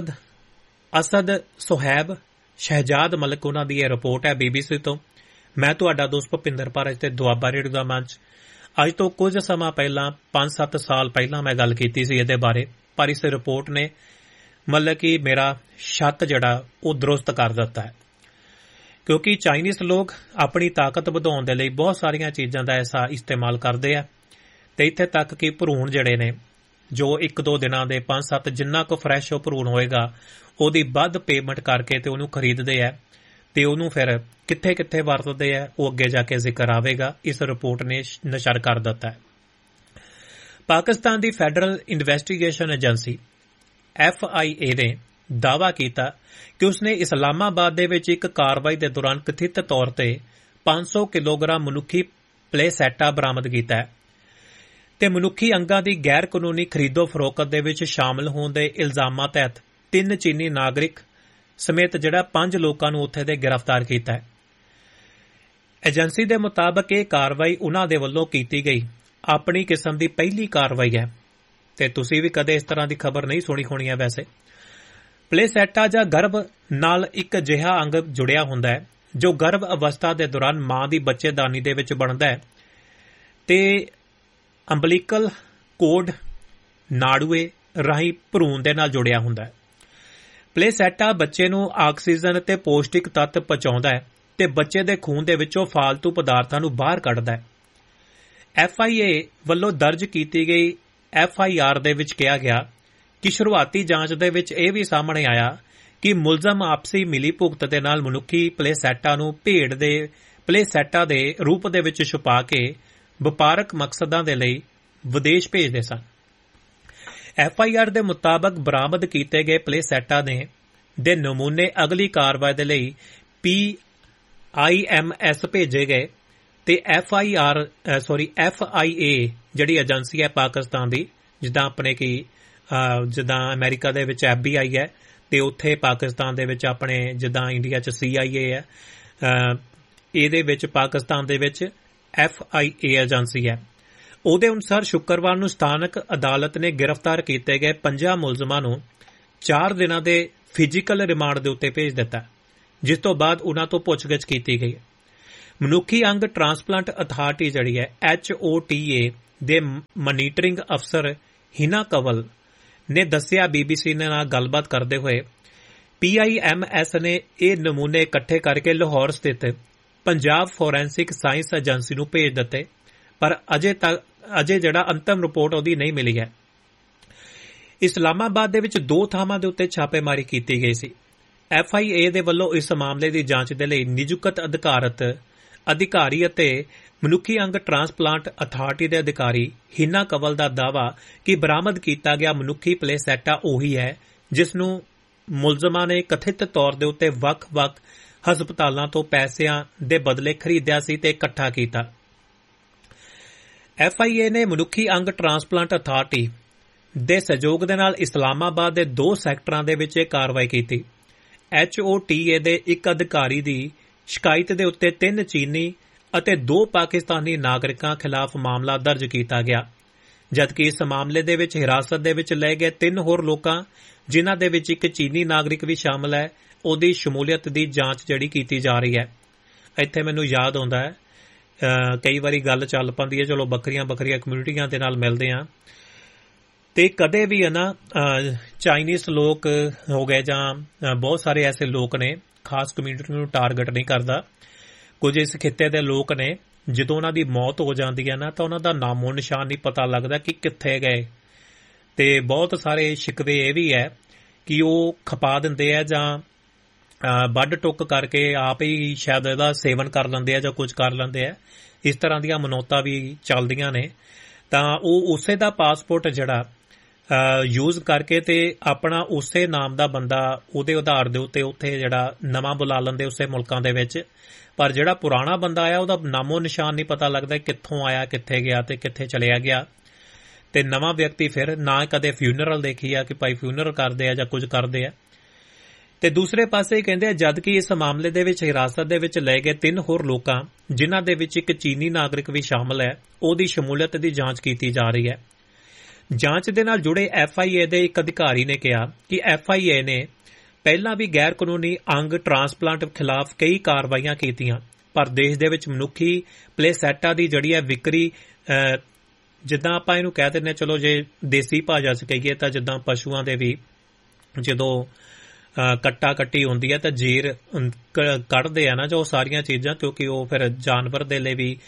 ਅਸਦ ਸੁਹੈਬ ਸ਼ਹਿਜਾਦ ਮਲਕ, ਉਹਨਾਂ ਦੀ ਇਹ ਰਿਪੋਰਟ ਹੈ BBC ਤੋਂ। ਮੈਂ ਤੁਹਾਡਾ ਦੋਸਤ ਭੁਪਿੰਦਰ ਭਾਰਤ ਤੇ ਦੁਆਬਾ ਰੇਡੀਓ ਦਾ ਮੰਚ। ਅੱਜ ਤੋਂ ਕੁਝ ਸਮਾਂ ਪਹਿਲਾਂ 5-7 ਸਾਲ ਪਹਿਲਾਂ ਮੈਂ ਗੱਲ ਕੀਤੀ ਸੀ ਇਹਦੇ ਬਾਰੇ, ਪਰ ਇਸ ਰਿਪੋਰਟ ਨੇ ਮਤਲਬ ਕਿ ਮੇਰਾ ਛੱਤ ਜਿਹੜਾ ਉਹ ਦਰੁਸਤ ਕਰ ਦਿੱਤਾ ਹੈ, ਕਿਉਂਕਿ ਚਾਈਨੀਜ਼ ਲੋਕ ਆਪਣੀ ਤਾਕਤ ਵਧਾਉਣ ਦੇ ਲਈ ਬਹੁਤ ਸਾਰੀਆਂ ਚੀਜ਼ਾਂ ਦਾ ਐਸਾ ਇਸਤੇਮਾਲ ਕਰਦੇ ਆ, ਤੇ ਇੱਥੇ ਤੱਕ ਕਿ ਭਰੂਣ ਜਿਹੜੇ ਨੇ ਜੋ 1-2 ਦਿਨਾਂ ਦੇ 5-7 ਜਿੰਨਾ ਕੁ ਫਰੈਸ਼ ਉਹ ਭਰੂਣ ਹੋਏਗਾ ਉਹਦੀ ਵੱਧ ਪੇਮੈਂਟ ਕਰਕੇ ਤੇ ਉਹਨੂੰ ਖਰੀਦਦੇ ਆ, ਤੇ ਉਹਨੂੰ ਫਿਰ ਕਿੱਥੇ ਵਰਤਦੇ ਆ ਉਹ ਅੱਗੇ ਜਾ ਕੇ ਜ਼ਿਕਰ ਆਵੇਗਾ। ਇਸ ਰਿਪੋਰਟ ਨੇ ਨਸ਼ਰ ਕਰ ਦਿੱਤਾ ਹੈ। ਪਾਕਿਸਤਾਨ ਦੀ ਫੈਡਰਲ ਇਨਵੈਸਟੀਗੇਸ਼ਨ ਏਜੰਸੀ FIA ਨੇ ਦਾਅਵਾ ਕੀਤਾ ਕਿ ਉਸਨੇ ਇਸਲਾਮਾਬਾਦ ਦੇ ਵਿੱਚ ਇੱਕ ਕਾਰਵਾਈ ਦੇ ਦੌਰਾਨ ਕਥਿਤ ਤੌਰ ਤੇ 500 ਕਿਲੋਗ੍ਰਾਮ ਮਨੁੱਖੀ ਪਲੇਸੈਟਾ ਬਰਾਮਦ ਕੀਤਾ ਹੈ, ਤੇ ਮਨੁੱਖੀ ਅੰਗਾਂ ਦੀ ਗੈਰ ਕਾਨੂੰਨੀ ਖਰੀਦੋ ਫਰੋਖਤ ਦੇ ਵਿੱਚ ਸ਼ਾਮਲ ਹੋਣ ਦੇ ਇਲਜ਼ਾਮਾਂ ਤਹਿਤ 3 ਚੀਨੀ ਨਾਗਰਿਕ ਸਮੇਤ ਜਿਹੜਾ 5 ਲੋਕਾਂ ਨੂੰ ਉੱਥੇ ਦੇ ਗ੍ਰਿਫਤਾਰ ਕੀਤਾ ਹੈ। ਏਜੰਸੀ ਦੇ ਮੁਤਾਬਕ ਇਹ ਕਾਰਵਾਈ ਉਨ੍ਹਾਂ ਦੇ ਵੱਲੋਂ ਕੀਤੀ ਗਈ ਆਪਣੀ ਕਿਸਮ ਦੀ ਪਹਿਲੀ ਕਾਰਵਾਈ ਹੈ, ਤੇ ਤੁਸੀਂ ਵੀ ਕਦੇ ਇਸ ਤਰ੍ਹਾਂ ਦੀ ਖਬਰ ਨਹੀਂ ਸੁਣੀ ਹੋਣੀ ਹੈ। ਵੈਸੇ ਪਲੇਸੈਟਾ ਜਾਂ ਗਰਭ ਨਾਲ ਇੱਕ ਅਜਿਹਾ ਅੰਗ ਜੁੜਿਆ ਹੁੰਦਾ ਹੈ ਜੋ ਗਰਭ ਅਵਸਥਾ ਦੇ ਦੌਰਾਨ ਮਾਂ ਦੀ ਬੱਚੇਦਾਨੀ ਦੇ ਵਿੱਚ ਬਣਦਾ ਹੈ, ਤੇ ਅੰਬਲੀਕਲ ਕੋਡ ਨਾੜੂਏ ਰਾਹੀਂ ਭਰੂਣ ਦੇ ਨਾਲ ਜੁੜਿਆ ਹੁੰਦਾ ਹੈ। ਪਲੇਸੈਟਾ ਬੱਚੇ ਨੂੰ ਆਕਸੀਜਨ ਤੇ ਪੌਸ਼ਟਿਕ ਤੱਤ ਪਹੁੰਚਾਉਂਦਾ ਹੈ ਤੇ ਬੱਚੇ ਦੇ ਖੂਨ ਦੇ ਵਿੱਚੋਂ ਫਾਲਤੂ ਪਦਾਰਥਾਂ ਨੂੰ ਬਾਹਰ ਕੱਢਦਾ ਹੈ। FIA ਵੱਲੋਂ ਦਰਜ ਕੀਤੀ ਗਈ FIR ਦੇ ਵਿੱਚ ਕਿਹਾ ਗਿਆ ਕਿ ਸ਼ੁਰੂਆਤੀ ਜਾਂਚ ਦੇ ਵਿੱਚ ਇਹ ਵੀ ਸਾਹਮਣੇ ਆਇਆ ਕਿ ਮੁਲਜ਼ਮ ਆਪਸੀ ਮਿਲੀਭੁਗਤ ਦੇ ਨਾਲ ਮਨੁੱਖੀ ਪਲੇਸੈਟਾ ਨੂੰ ਭੇਡ ਦੇ ਪਲੇਸੈਟਾ ਦੇ ਰੂਪ ਦੇ ਵਿੱਚ ਛੁਪਾ ਕੇ ਵਪਾਰਕ ਮਕਸਦਾਂ ਦੇ ਲਈ ਵਿਦੇਸ਼ ਭੇਜਦੇ ਸਨ। FIR ਦੇ ਮੁਤਾਬਕ ਬਰਾਮਦ ਕੀਤੇ ਗਏ ਪਲੇਸੈਟਾਂ ਦੇ ਨਮੂਨੇ ਅਗਲੀ ਕਾਰਵਾਈ ਦੇ ਲਈ PIMS ਭੇਜੇ ਗਏ ਤੇ FIA ਜਿਹੜੀ ਏਜੰਸੀ ਹੈ ਪਾਕਿਸਤਾਨ ਦੀ, ਜਿੱਦਾਂ ਆਪਣੇ ਜਿੱਦਾਂ ਅਮਰੀਕਾ ਦੇ ਵਿੱਚ FBI ਹੈ ਤੇ ਉੱਥੇ ਪਾਕਿਸਤਾਨ ਦੇ ਵਿੱਚ ਆਪਣੇ ਜਿੱਦਾਂ ਇੰਡੀਆ 'ਚ CIA ਹੈ, ਇਹਦੇ ਵਿੱਚ ਪਾਕਿਸਤਾਨ ਦੇ ਵਿੱਚ FIA ਏਜੰਸੀ ਹੈ। ਉਹਦੇ ਅਨੁਸਾਰ ਸ਼ੁੱਕਰਵਾਰ ਨੂੰ ਸਥਾਨਕ ਅਦਾਲਤ ਨੇ ਗ੍ਰਿਫਤਾਰ ਕੀਤੇ ਗਏ 50 ਮੁਲਜ਼ਮਾਂ ਨੂੰ 4 ਦਿਨਾਂ ਦੇ ਫਿਜ਼ੀਕਲ ਰਿਮਾਂਡ ਦੇ ਉੱਤੇ ਭੇਜ ਦਿੱਤਾ, ਜਿਸ ਤੋਂ ਬਾਅਦ ਉਨ੍ਹਾਂ ਤੋਂ ਪੁੱਛਗਿੱਛ ਕੀਤੀ ਗਈ। ਮਨੁੱਖੀ ਅੰਗ ਟ੍ਰਾਂਸਪਲਾਂਟ ਅਥਾਰਟੀ ਜਿਹੜੀ ਹੈ HOTA ਦੇ ਮਨੀਟਰਿੰਗ ਅਫਸਰ ਹਿਨਾ ਕੰਵਲ ਨੇ ਦੱਸਿਆ BBC ਨਾਲ ਗੱਲਬਾਤ ਕਰਦੇ ਹੋਏ PIMS ਨੇ ਇਹ ਨਮੂਨੇ ਇਕੱਠੇ ਕਰਕੇ ਲਾਹੌਰ ਸਥਿਤ ਪੰਜਾਬ ਫੋਰੈਂਸਿਕ ਸਾਇੰਸ ਏਜੰਸੀ ਨੂੰ ਭੇਜ ਦਿੱਤੇ, ਪਰ ਅਜੇ ਜਿਹੜਾ ਅੰਤਮ ਰਿਪੋਰਟ ਉਹਦੀ ਨਹੀਂ ਮਿਲੀ ਹੈ। ਇਸਲਾਮਾਬਾਦ ਦੇ ਵਿੱਚ 2 ਥਾਵਾਂ ਦੇ ਉੱਤੇ ਛਾਪੇਮਾਰੀ ਕੀਤੀ ਗਈ ਸੀ। FIA ਦੇ ਵੱਲੋਂ ਇਸ ਮਾਮਲੇ ਦੀ ਜਾਂਚ ਦੇ ਲਈ ਨਿਯੁਕਤ ਅਧਿਕਾਰੀ ਅਤੇ ਮਨੁੱਖੀ ਅੰਗ ਟ੍ਰਾਂਸਪਲਾਂਟ ਅਥਾਰਟੀ ਦੇ ਅਧਿਕਾਰੀ ਹਿਨਾ ਕੰਵਲ ਦਾ ਦਾਅਵਾ ਕਿ ਬਰਾਮਦ ਕੀਤਾ ਗਿਆ ਮਨੁੱਖੀ ਪਲੇਸੈਟਾ ਉਹੀ ਹੈ ਜਿਸ ਨੂੰ ਮੁਲਜ਼ਮਾਂ ਨੇ ਕਥਿਤ ਤੌਰ ਦੇ ਉੱਤੇ ਵੱਖ-ਵੱਖ ਹਸਪਤਾਲਾਂ ਤੋਂ ਪੈਸਿਆਂ ਦੇ ਬਦਲੇ ਖਰੀਦਿਆ ਸੀ ਤੇ ਇਕੱਠਾ ਕੀਤਾ। FIA ਨੇ ਮਨੁੱਖੀ ਅੰਗ ਟ੍ਰਾਂਸਪਲਾਂਟ ਅਥਾਰਟੀ ਦੇ ਸਹਿਯੋਗ ਦੇ ਨਾਲ ਇਸਲਾਮਾਬਾਦ ਦੇ 2 ਸੈਕਟਰਾਂ ਦੇ ਵਿੱਚ ਇਹ ਕਾਰਵਾਈ ਕੀਤੀ। HOTA ਦੇ ਇੱਕ ਅਧਿਕਾਰੀ ਦੀ ਸ਼ਿਕਾਇਤ ਦੇ ਉੱਤੇ 3 ਚੀਨੀ ਅਤੇ 2 ਪਾਕਿਸਤਾਨੀ ਨਾਗਰਿਕਾਂ ਖਿਲਾਫ ਮਾਮਲਾ ਦਰਜ ਕੀਤਾ ਗਿਆ, ਜਦਕਿ ਇਸ ਮਾਮਲੇ ਦੇ ਵਿੱਚ ਹਿਰਾਸਤ ਦੇ ਵਿੱਚ ਲਏ ਗਏ 3 ਹੋਰ ਲੋਕਾਂ, ਜਿਨ੍ਹਾਂ ਦੇ ਵਿੱਚ ਇੱਕ ਚੀਨੀ ਨਾਗਰਿਕ ਵੀ ਸ਼ਾਮਲ ਹੈ, ਉਹਦੀ ਸ਼ਮੂਲੀਅਤ ਦੀ ਜਾਂਚ ਜਿਹੜੀ ਕੀਤੀ ਜਾ ਰਹੀ ਹੈ। ਇੱਥੇ ਮੈਨੂੰ ਯਾਦ ਆਉਂਦਾ ਹੈ ਕਈ ਵਾਰੀ ਗੱਲ ਚੱਲ ਪੈਂਦੀ ਹੈ, ਚਲੋ ਵੱਖਰੀਆਂ ਕਮਿਊਨਿਟੀਆਂ ਦੇ ਨਾਲ ਮਿਲਦੇ ਹਾਂ ਤੇ ਕਦੇ ਵੀ ਹੈ ਨਾ ਚਾਈਨੀਜ਼ ਲੋਕ ਹੋ ਗਏ ਜਾਂ ਬਹੁਤ ਸਾਰੇ ਐਸੇ ਲੋਕ ਨੇ, ਖਾਸ ਕਮਿਊਨਿਟੀ ਨੂੰ ਟਾਰਗੇਟ ਨਹੀਂ ਕਰਦਾ, ਕੁਝ ਇਸ ਖਿੱਤੇ ਦੇ ਲੋਕ ਨੇ, ਜਦੋਂ ਉਹਨਾਂ ਦੀ ਮੌਤ ਹੋ ਜਾਂਦੀ ਹੈ ਨਾ ਤਾਂ ਉਹਨਾਂ ਦਾ ਨਾਮੋ ਨਿਸ਼ਾਨ ਨਹੀਂ ਪਤਾ ਲੱਗਦਾ ਕਿ ਕਿੱਥੇ ਗਏ। ਤੇ ਬਹੁਤ ਸਾਰੇ ਸ਼ਿਕਵੇ ਇਹ ਵੀ ਹੈ ਕਿ ਉਹ ਖਪਾ ਦਿੰਦੇ ਆ ਜਾਂ ਵੱਢ ਟੁੱਕ ਕਰਕੇ ਆਪ ਹੀ ਸ਼ਾਇਦ ਇਹਦਾ ਸੇਵਨ ਕਰ ਲੈਂਦੇ ਆ ਜਾਂ ਕੁਝ ਕਰ ਲੈਂਦੇ ਆ। ਇਸ ਤਰ੍ਹਾਂ ਦੀਆਂ ਮਨੌਤਾਂ ਵੀ ਚੱਲਦੀਆਂ ਨੇ। ਤਾਂ ਉਹ ਉਸੇ ਦਾ ਪਾਸਪੋਰਟ ਜਿਹੜਾ ਯੂਜ਼ ਕਰਕੇ ਤੇ ਆਪਣਾ ਉਸੇ ਨਾਮ ਦਾ ਬੰਦਾ ਉਹਦੇ ਆਧਾਰ ਦੇ ਉੱਤੇ ਉੱਥੇ ਜਿਹੜਾ ਨਵਾਂ ਬੁਲਾ ਲੈਂਦੇ ਉਸੇ ਮੁਲਕਾਂ ਦੇ ਵਿੱਚ, ਪਰ ਜਿਹੜਾ ਪੁਰਾਣਾ ਬੰਦਾ ਆਇਆ ਉਹਦਾ ਨਾਮੋ ਨਿਸ਼ਾਨ ਨਹੀਂ ਪਤਾ ਲੱਗਦਾ ਕਿੱਥੋਂ ਆਇਆ, ਕਿੱਥੇ ਗਿਆ ਤੇ ਕਿੱਥੇ ਚਲਿਆ ਗਿਆ। ਤੇ ਨਵਾਂ ਵਿਅਕਤੀ ਫਿਰ ਨਾ ਕਦੇ ਫਿਊਨਰਲ ਦੇਖੀ ਆ ਕਿ ਭਾਈ ਫਿਊਨਰਲ ਕਰਦੇ ਆ ਜਾਂ ਕੁਝ ਕਰਦੇ ਆ। ਤੇ ਦੂਸਰੇ ਪਾਸੇ ਕਹਿੰਦੇ ਆ ਜਦਕਿ ਇਸ ਮਾਮਲੇ ਦੇ ਵਿੱਚ ਹਿਰਾਸਤ ਦੇ ਵਿੱਚ ਲਏ ਗਏ 3 ਹੋਰ ਲੋਕਾਂ, ਜਿਨ੍ਹਾਂ ਦੇ ਵਿੱਚ ਇੱਕ ਚੀਨੀ ਨਾਗਰਿਕ ਵੀ ਸ਼ਾਮਲ ਹੈ, ਉਹਦੀ ਸ਼ਮੂਲੀਅਤ ਦੀ ਜਾਂਚ ਕੀਤੀ ਜਾ ਰਹੀ ਹੈ। ਜਾਂਚ ਦੇ ਨਾਲ ਜੁੜੇ FIA ਦੇ ਇੱਕ ਅਧਿਕਾਰੀ ਨੇ ਕਿਹਾ ਕਿ FIA ਨੇ ਪਹਿਲਾਂ ਵੀ ਗੈਰ ਕਾਨੂੰਨੀ ਅੰਗ ਟ੍ਰਾਂਸਪਲਾਂਟ ਖਿਲਾਫ ਕਈ ਕਾਰਵਾਈਆਂ ਕੀਤੀਆਂ, ਪਰ ਦੇਸ਼ ਦੇ ਵਿੱਚ ਮਨੁੱਖੀ ਪਲੇਸੈਟਾ ਦੀ ਜਿਹੜੀ ਹੈ ਵਿਕਰੀ, ਜਿੱਦਾਂ ਆਪਾਂ ਇਹਨੂੰ ਕਹਿ ਦਿੰਦੇ, ਚਲੋ ਜੇ ਦੇਸੀ ਭਾਸ਼ਾ 'ਚ ਕਹੀਏ ਤਾਂ ਜਿੱਦਾਂ ਪਸ਼ੂਆਂ ਦੇ ਵੀ ਜਦੋਂ ਕੱਟਾ ਕੱਟੀ ਹੁੰਦੀ ਹੈ ਤਾਂ ਜੀਰ ਕੱਢਦੇ ਆ ਨਾ ਜੋ ਸਾਰੀਆਂ ਚੀਜ਼ਾਂ, ਕਿਉਂਕਿ ਉਹ ਫਿਰ ਜਾਨਵਰ ਦੇ ਲਈ ਵੀ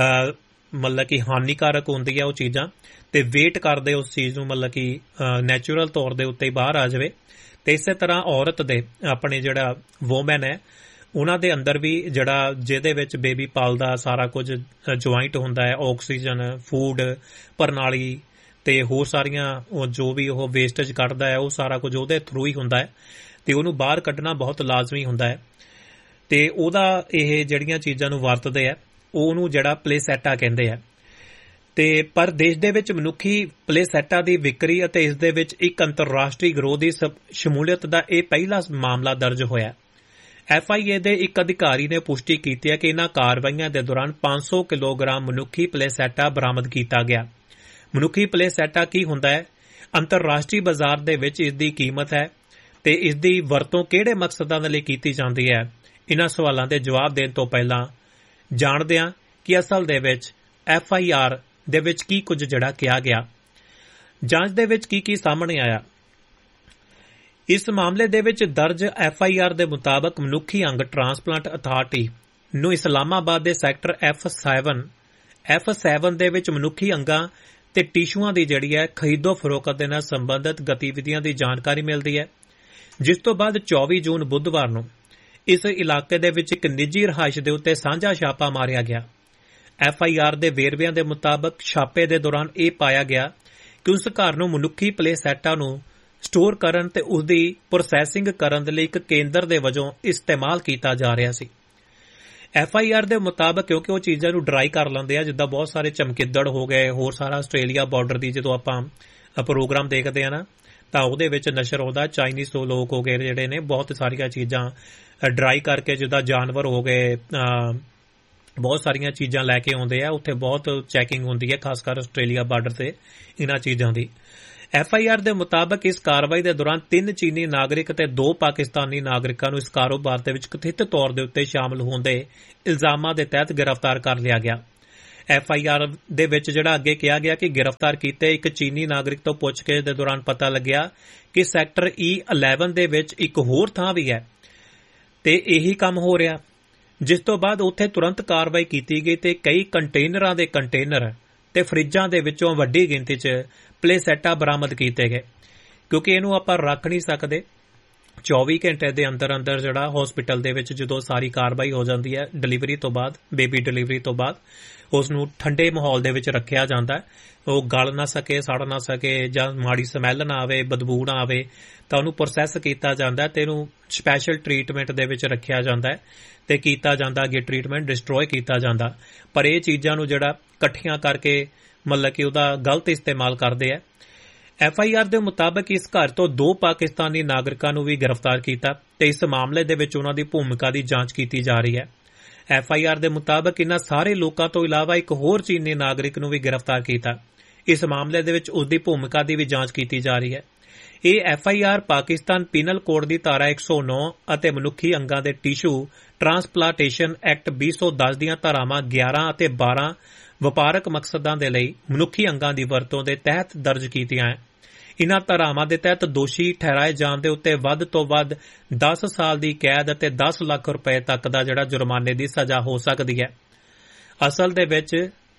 ਮਤਲਬ ਕਿ ਹਾਨੀਕਾਰਕ ਹੁੰਦੀ ਹੈ ਉਹ ਚੀਜ਼ਾਂ, ਤੇ ਵੇਟ ਕਰਦੇ ਉਸ ਚੀਜ਼ ਨੂੰ ਮਤਲਬ ਕਿ ਨੈਚੁਰਲ ਤੌਰ ਦੇ ਉੱਤੇ ਬਾਹਰ ਆ ਜਾਵੇ। ਤੇ ਇਸੇ ਤਰ੍ਹਾਂ ਔਰਤ ਦੇ ਆਪਣੇ ਜਿਹੜਾ ਵੂਮੈਨ ਹੈ ਉਹਨਾਂ ਦੇ ਅੰਦਰ ਵੀ ਜਿਹੜਾ ਜਿਹਦੇ ਵਿੱਚ ਬੇਬੀ ਪਾਲਦਾ ਸਾਰਾ ਕੁਝ ਜੁਆਇੰਟ ਹੁੰਦਾ ਹੈ, ਆਕਸੀਜਨ, ਫੂਡ ਪ੍ਰਣਾਲੀ ਤੇ ਹੋਰ ਸਾਰੀਆਂ ਜੋ ਵੀ ਉਹ ਵੇਸਟੇਜ ਕੱਢਦਾ ਹੈ ਉਹ ਸਾਰਾ ਕੁਝ ਉਹਦੇ ਥਰੂ ਹੀ ਹੁੰਦਾ ਹੈ ਤੇ ਉਹਨੂੰ ਬਾਹਰ ਕੱਢਣਾ ਬਹੁਤ ਲਾਜ਼ਮੀ ਹੁੰਦਾ ਹੈ। ਤੇ ਉਹਦਾ ਇਹ ਜਿਹੜੀਆਂ ਚੀਜ਼ਾਂ ਨੂੰ ਵਰਤਦੇ ਆ ਉਹਨੂੰ ਜਿਹੜਾ ਪਲੇਸੈਟਾ ਕਹਿੰਦੇ ਆ। ਤੇ ਪਰ ਦੇਸ਼ ਦੇ ਵਿੱਚ ਮਨੁੱਖੀ ਪਲੇਸੈਟਾ ਦੀ ਵਿਕਰੀ ਅਤੇ ਇਸ ਦੇ ਵਿੱਚ ਇੱਕ ਅੰਤਰਰਾਸ਼ਟਰੀ ਗਿਰੋਹ ਦੀ ਸ਼ਮੂਲੀਅਤ ਦਾ ਇਹ ਪਹਿਲਾ ਮਾਮਲਾ ਦਰਜ ਹੋਇਆ। FIA ਦੇ ਇੱਕ ਅਧਿਕਾਰੀ ਨੇ ਪੁਸ਼ਟੀ ਕੀਤੀ ਹੈ ਕਿ ਇਹਨਾਂ ਕਾਰਵਾਈਆਂ ਦੇ ਦੌਰਾਨ 500 ਕਿਲੋਗ੍ਰਾਮ ਮਨੁੱਖੀ ਪਲੇਸੈਟਾ ਬਰਾਮਦ ਕੀਤਾ ਗਿਆ। ਮਨੁੱਖੀ ਪਲੇਸੈਟਾ ਕੀ ਹੁੰਦਾ ਹੈ, ਅੰਤਰਰਾਸ਼ਟਰੀ ਬਾਜ਼ਾਰ ਦੇ ਵਿੱਚ ਇਸ ਦੀ ਕੀਮਤ ਹੈ ਤੇ ਇਸ ਦੀ ਵਰਤੋਂ ਕਿਹੜੇ ਮਕਸਦਾਂ ਦੇ ਲਈ ਕੀਤੀ ਜਾਂਦੀ ਹੈ। ਇਹਨਾਂ ਸਵਾਲਾਂ ਦੇ ਜਵਾਬ ਦੇਣ ਤੋਂ ਪਹਿਲਾਂ ਜਾਣਦੇ ਹਾਂ ਕਿ ਅਸਲ ਦੇ ਵਿੱਚ FIR ਦੇ ਵਿੱਚ ਕੀ ਕੁਝ ਜਿਹੜਾ ਕਿਹਾ ਗਿਆ। ਜਾਂਚ ਦੇ ਵਿੱਚ ਕੀ ਸਾਹਮਣੇ ਆਇਆ। ਇਸ ਮਾਮਲੇ ਦੇ ਵਿੱਚ ਦਰਜ FIR ਦੇ ਮੁਤਾਬਕ ਮਨੁੱਖੀ ਅੰਗ ਟ੍ਰਾਂਸਪਲਾਂਟ ਅਥਾਰਟੀ ਨੂੰ ਇਸਲਾਮਾਬਾਦ ਦੇ ਸੈਕਟਰ F7 ਦੇ ਵਿੱਚ ਮਨੁੱਖੀ ਅੰਗਾਂ ਤੇ ਟਿਸ਼ੂਆਂ ਦੀ ਜਿਹੜੀ ਹੈ ਖਰੀਦੋ ਫਰੋਖਤ ਦੇ ਨਾਲ ਸੰਬੰਧਿਤ ਗਤੀਵਿਧੀਆਂ ਦੀ ਜਾਣਕਾਰੀ ਮਿਲਦੀ ਹੈ, ਜਿਸ ਤੋਂ ਬਾਅਦ 24 ਜੂਨ ਬੁੱਧਵਾਰ ਨੂੰ ਇਸ ਇਲਾਕੇ ਦੇ ਵਿੱਚ ਇੱਕ ਨਿੱਜੀ ਰਿਹਾਇਸ਼ ਦੇ ਉੱਤੇ ਸਾਂਝਾ ਛਾਪਾ ਮਾਰਿਆ ਗਿਆ। FIR ਦੇ ਵੇਰਵਿਆਂ ਦੇ ਮੁਤਾਬਕ ਛਾਪੇ ਦੇ ਦੌਰਾਨ ਇਹ ਪਾਇਆ ਗਿਆ ਕਿ ਉਸ ਘਰ ਨੂੰ ਮਨੁੱਖੀ ਪਲੇ ਸੈਟਾਂ ਨੂੰ ਸਟੋਰ ਕਰਨ ਤੇ ਉਸ ਦੀ ਪ੍ਰੋਸੈਸਿੰਗ ਕਰਨ ਦੇ ਲਈ ਇੱਕ ਕੇਂਦਰ ਦੇ ਵਜੋਂ ਇਸਤੇਮਾਲ ਕੀਤਾ ਜਾ ਰਿਹਾ ਸੀ। FIR ਦੇ ਮੁਤਾਬਕ ਕਿਉਂਕਿ ਉਹ ਚੀਜ਼ਾਂ ਨੂੰ ਡਰਾਈ ਕਰ ਲੈਂਦੇ ਆ, ਜਿੱਦਾਂ ਬਹੁਤ ਸਾਰੇ ਚਮਕਿੱਦੜ ਹੋ ਗਏ, ਹੋਰ ਸਾਰਾ ਆਸਟ੍ਰੇਲੀਆ ਬਾਰਡਰ ਦੀ ਜਦੋਂ ਆਪਾਂ ਪ੍ਰੋਗਰਾਮ ਦੇਖਦੇ ਆ ਨਾ ਤਾਂ ਉਹਦੇ ਵਿੱਚ ਨਸ਼ਰ ਆਉਂਦਾ ਚਾਈਨੀਜ਼ ਲੋਕ ਹੋ ਗਏ ਜਿਹੜੇ ਨੇ ਬਹੁਤ ਸਾਰੀਆਂ ਚੀਜ਼ਾਂ ਡਰਾਈ ਕਰਕੇ, ਜਿੱਦਾਂ ਜਾਨਵਰ ਹੋ ਗਏ, ਬਹੁਤ ਸਾਰੀਆਂ ਚੀਜ਼ਾਂ ਲੈ ਕੇ ਆਉਂਦੇ ਆ। ਉੱਥੇ ਬਹੁਤ ਚੈਕਿੰਗ ਹੁੰਦੀ ਹੈ, ਖਾਸ ਕਰ ਆਸਟ੍ਰੇਲੀਆ ਬਾਰਡਰ ਤੇ ਇਹਨਾਂ ਚੀਜ਼ਾਂ ਦੀ। FIR ਦੇ ਮੁਤਾਬਕ ਇਸ ਕਾਰਵਾਈ ਦੇ ਦੌਰਾਨ 3 ਚੀਨੀ ਨਾਗਰਿਕ ਤੇ 2 ਪਾਕਿਸਤਾਨੀ ਨਾਗਰਿਕਾਂ ਨੂੰ ਇਸ ਕਾਰੋਬਾਰ ਦੇ ਵਿੱਚ ਕਥਿਤ ਤੌਰ ਦੇ ਉੱਤੇ ਸ਼ਾਮਲ ਹੋਣ ਦੇ ਇਲਜ਼ਾਮਾਂ ਦੇ ਤਹਿਤ ਗ੍ਰਿਫਤਾਰ ਕਰ ਲਿਆ ਗਿਆ। FIR ਦੇ ਵਿੱਚ ਜਿਹੜਾ ਅੱਗੇ ਕਿਹਾ ਗਿਆ ਕਿ ਗ੍ਰਿਫਤਾਰ ਕੀਤੇ ਇੱਕ ਚੀਨੀ ਨਾਗਰਿਕ ਤੋਂ ਪੁੱਛਗਿੱਛ ਦੇ ਦੌਰਾਨ ਪਤਾ ਲੱਗਿਆ ਕਿ ਸੈਕਟਰ E11 ਦੇ ਵਿੱਚ ਇੱਕ ਹੋਰ ਥਾਂ ਵੀ ਹੈ ਤੇ ਇਹੀ ਕੰਮ ਹੋ ਰਿਹਾ, ਜਿਸ ਤੋਂ ਬਾਅਦ ਉੱਥੇ ਤੁਰੰਤ ਕਾਰਵਾਈ ਕੀਤੀ ਗਈ ਤੇ ਕਈ ਕੰਟੇਨਰਾਂ ਦੇ ਕੰਟੇਨਰ ਤੇ ਫਰਿੱਜਾਂ ਦੇ ਵਿੱਚੋਂ ਵੱਡੀ ਗਿਣਤੀ 'ਚ ਪਲੇ ਸੈਟਾਂ ਬਰਾਮਦ ਕੀਤੇ ਗਏ। ਕਿਉਂਕਿ ਇਹਨੂੰ ਆਪਾਂ ਰੱਖ ਨਹੀਂ ਸਕਦੇ, 24 ਘੰਟੇ ਦੇ ਅੰਦਰ ਅੰਦਰ ਜਿਹੜਾ ਹਸਪੀਟਲ ਦੇ ਵਿੱਚ ਜਦੋਂ ਸਾਰੀ ਕਾਰਵਾਈ ਹੋ ਜਾਂਦੀ ਹੈ ਡਿਲੀਵਰੀ ਤੋਂ ਬਾਅਦ, ਬੇਬੀ ਡਿਲੀਵਰੀ ਤੋਂ ਬਾਅਦ, ਉਸ ਨੂੰ ਠੰਡੇ ਮਾਹੌਲ ਦੇ ਵਿੱਚ ਰੱਖਿਆ ਜਾਂਦਾ। ਉਹ ਗਲ ਨਾ ਸਕੇ, ਸੜ ਨਾ ਸਕੇ, ਜਾਂ ਮਾੜੀ ਸਮੈਲ ਨਾ ਆਵੇ, ਬਦਬੂ ਨਾ ਆਵੇ, ਤਾਂ ਉਹਨੂੰ ਪ੍ਰੋਸੈਸ ਕੀਤਾ ਜਾਂਦਾ ਤੇ ਇਹਨੂੰ ਸਪੈਸ਼ਲ ਟ੍ਰੀਟਮੈਂਟ ਦੇ ਵਿੱਚ ਰੱਖਿਆ ਜਾਂਦਾ ਤੇ ਕੀਤਾ ਜਾਂਦਾ ਅੱਗੇ ਟ੍ਰੀਟਮੈਂਟ ਡਿਸਟਰੋਏ ਕੀਤਾ ਜਾਂਦਾ। ਪਰ ਇਹ ਚੀਜ਼ਾਂ ਨੂੰ ਜਿਹੜਾ ਇਕੱਠੀਆਂ ਕਰਕੇ ਮਤਲਬ ਕਿ ਉਹਦਾ ਗਲਤ ਇਸਤੇਮਾਲ ਕਰਦੇ ਆ। FIR ਦੇ ਮੁਤਾਬਕ ਇਸ ਘਰ ਤੋਂ 2 ਪਾਕਿਸਤਾਨੀ ਨਾਗਰਿਕਾਂ ਨੂੰ ਵੀ ਗ੍ਰਿਫਤਾਰ ਕੀਤਾ ਤੇ ਇਸ ਮਾਮਲੇ ਦੇ ਵਿੱਚ ਉਹਨਾਂ ਦੀ ਭੂਮਿਕਾ ਦੀ ਜਾਂਚ ਕੀਤੀ ਜਾ ਰਹੀ ਹੈ। FIR ਦੇ ਮੁਤਾਬਕ ਇਨ੍ਹਾਂ ਸਾਰੇ ਲੋਕਾਂ ਤੋਂ ਇਲਾਵਾ ਇੱਕ ਹੋਰ ਚੀਨੀ ਨਾਗਰਿਕ ਨੂੰ ਵੀ ਗ੍ਰਿਫਤਾਰ ਕੀਤਾ। ਇਸ ਮਾਮਲੇ ਦੇ ਵਿੱਚ ਉਸ ਦੀ ਭੂਮਿਕਾ ਦੀ ਵੀ ਜਾਂਚ ਕੀਤੀ ਜਾ ਰਹੀ ਹੈ। ਇਹ FIR ਪਾਕਿਸਤਾਨ ਪੀਨਲ ਕੋਡ ਦੀ ਧਾਰਾ 109 ਅਤੇ ਮਨੁੱਖੀ ਅੰਗਾਂ ਦੇ ਟਿਸ਼ੂ ਟ੍ਰਾਂਸਪਲਾਂਟੇਸ਼ਨ ਐਕਟ 2010 ਦੀਆਂ ਧਾਰਾਵਾਂ 11 ਅਤੇ 12 ਵਪਾਰਕ ਮਕਸਦਾਂ ਦੇ ਲਈ ਮਨੁੱਖੀ ਅੰਗਾਂ ਦੀ ਵਰਤੋਂ ਦੇ ਤਹਿਤ ਦਰਜ ਕੀਤੀਆਂ ਹੈ। ਇਨ੍ਹਾਂ ਧਾਰਾਵਾਂ ਦੇ ਤਹਿਤ ਦੋਸ਼ੀ ਠਹਿਰਾਏ ਜਾਣ ਦੇ ਉੱਤੇ ਵੱਧ ਤੋਂ ਵੱਧ 10 ਸਾਲ ਦੀ ਕੈਦ ਅਤੇ 10 ਲੱਖ ਰੁਪਏ ਤੱਕ ਦਾ ਜਿਹੜਾ ਜੁਰਮਾਨੇ ਦੀ ਸਜ਼ਾ ਹੋ ਸਕਦੀ ਹੈ। ਅਸਲ ਦੇ ਵਿੱਚ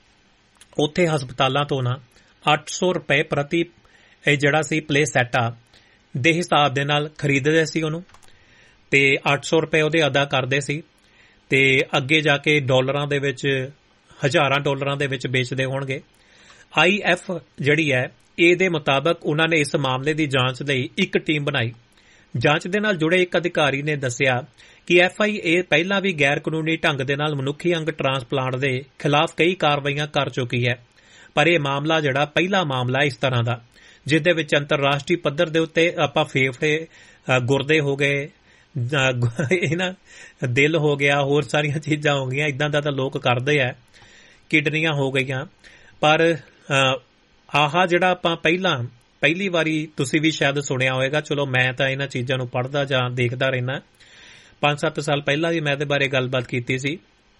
ਉੱਥੇ ਹਸਪਤਾਲਾਂ ਤੋਂ ਨਾ 800 ਰੁਪਏ ਪ੍ਰਤੀ ਇਹ ਜਿਹੜਾ ਸੀ ਪਲੇ ਸੈਟਾ ਦੇ ਹਿਸਾਬ ਦੇ ਨਾਲ ਖਰੀਦਦੇ ਸੀ ਉਹਨੂੰ, ਤੇ 800 ਰੁਪਏ ਉਹਦੇ ਅਦਾ ਕਰਦੇ ਸੀ ਤੇ ਅੱਗੇ ਜਾ ਕੇ ਡਾਲਰਾਂ ਦੇ ਵਿੱਚ, ਹਜ਼ਾਰਾਂ ਡਾਲਰਾਂ ਦੇ ਵਿੱਚ ਵੇਚਦੇ ਹੋਣਗੇ। IF ਜਿਹੜੀ ਹੈ ਇਹਦੇ ਮੁਤਾਬਕ ਉਹਨਾਂ ਨੇ ਇਸ ਮਾਮਲੇ ਦੀ ਜਾਂਚ ਲਈ ਇੱਕ ਟੀਮ ਬਣਾਈ। ਜਾਂਚ ਦੇ ਨਾਲ ਜੁੜੇ ਇੱਕ ਅਧਿਕਾਰੀ ਨੇ ਦੱਸਿਆ ਕਿ FIA ਪਹਿਲਾਂ ਵੀ ਗੈਰ ਕਾਨੂੰਨੀ ਢੰਗ ਦੇ ਨਾਲ ਮਨੁੱਖੀ ਅੰਗ ਟ੍ਰਾਂਸਪਲਾਂਟ ਦੇ ਖਿਲਾਫ ਕਈ ਕਾਰਵਾਈਆਂ ਕਰ ਚੁੱਕੀ ਹੈ, ਪਰ ਇਹ ਮਾਮਲਾ ਜਿਹੜਾ ਪਹਿਲਾ ਮਾਮਲਾ ਇਸ ਤਰ੍ਹਾਂ ਦਾ ਜਿਸ ਦੇ ਵਿੱਚ ਅੰਤਰਰਾਸ਼ਟਰੀ ਪੱਧਰ ਦੇ ਉੱਤੇ ਆਪਾਂ ਫੇਫੜੇ, ਗੁਰਦੇ ਹੋ ਗਏ, ਇਹਨਾਂ ਦਿਲ ਹੋ ਗਿਆ, ਹੋਰ ਸਾਰੀਆਂ ਚੀਜ਼ਾਂ ਹੋ ਗਈਆਂ, ਇਦਾਂ ਦਾ ਤਾਂ ਲੋਕ ਕਰਦੇ ਆ, ਕਿਡਨੀਆਂ ਹੋ ਗਈਆਂ। ਪਰ ਆਹ ਜਿਹੜਾ ਆਪਾਂ ਪਹਿਲੀ ਵਾਰੀ ਤੁਸੀਂ ਵੀ ਸ਼ਾਇਦ ਸੁਣਿਆ ਹੋਵੇਗਾ, ਚਲੋ ਮੈਂ ਤਾਂ ਇਹਨਾਂ ਚੀਜ਼ਾਂ ਨੂੰ ਪੜ੍ਹਦਾ ਜਾਂ ਦੇਖਦਾ ਰਹਿਣਾ, 5-7 ਸਾਲ ਪਹਿਲਾਂ ਵੀ ਮੈਂ ਇਹਦੇ ਬਾਰੇ ਗੱਲਬਾਤ ਕੀਤੀ ਸੀ।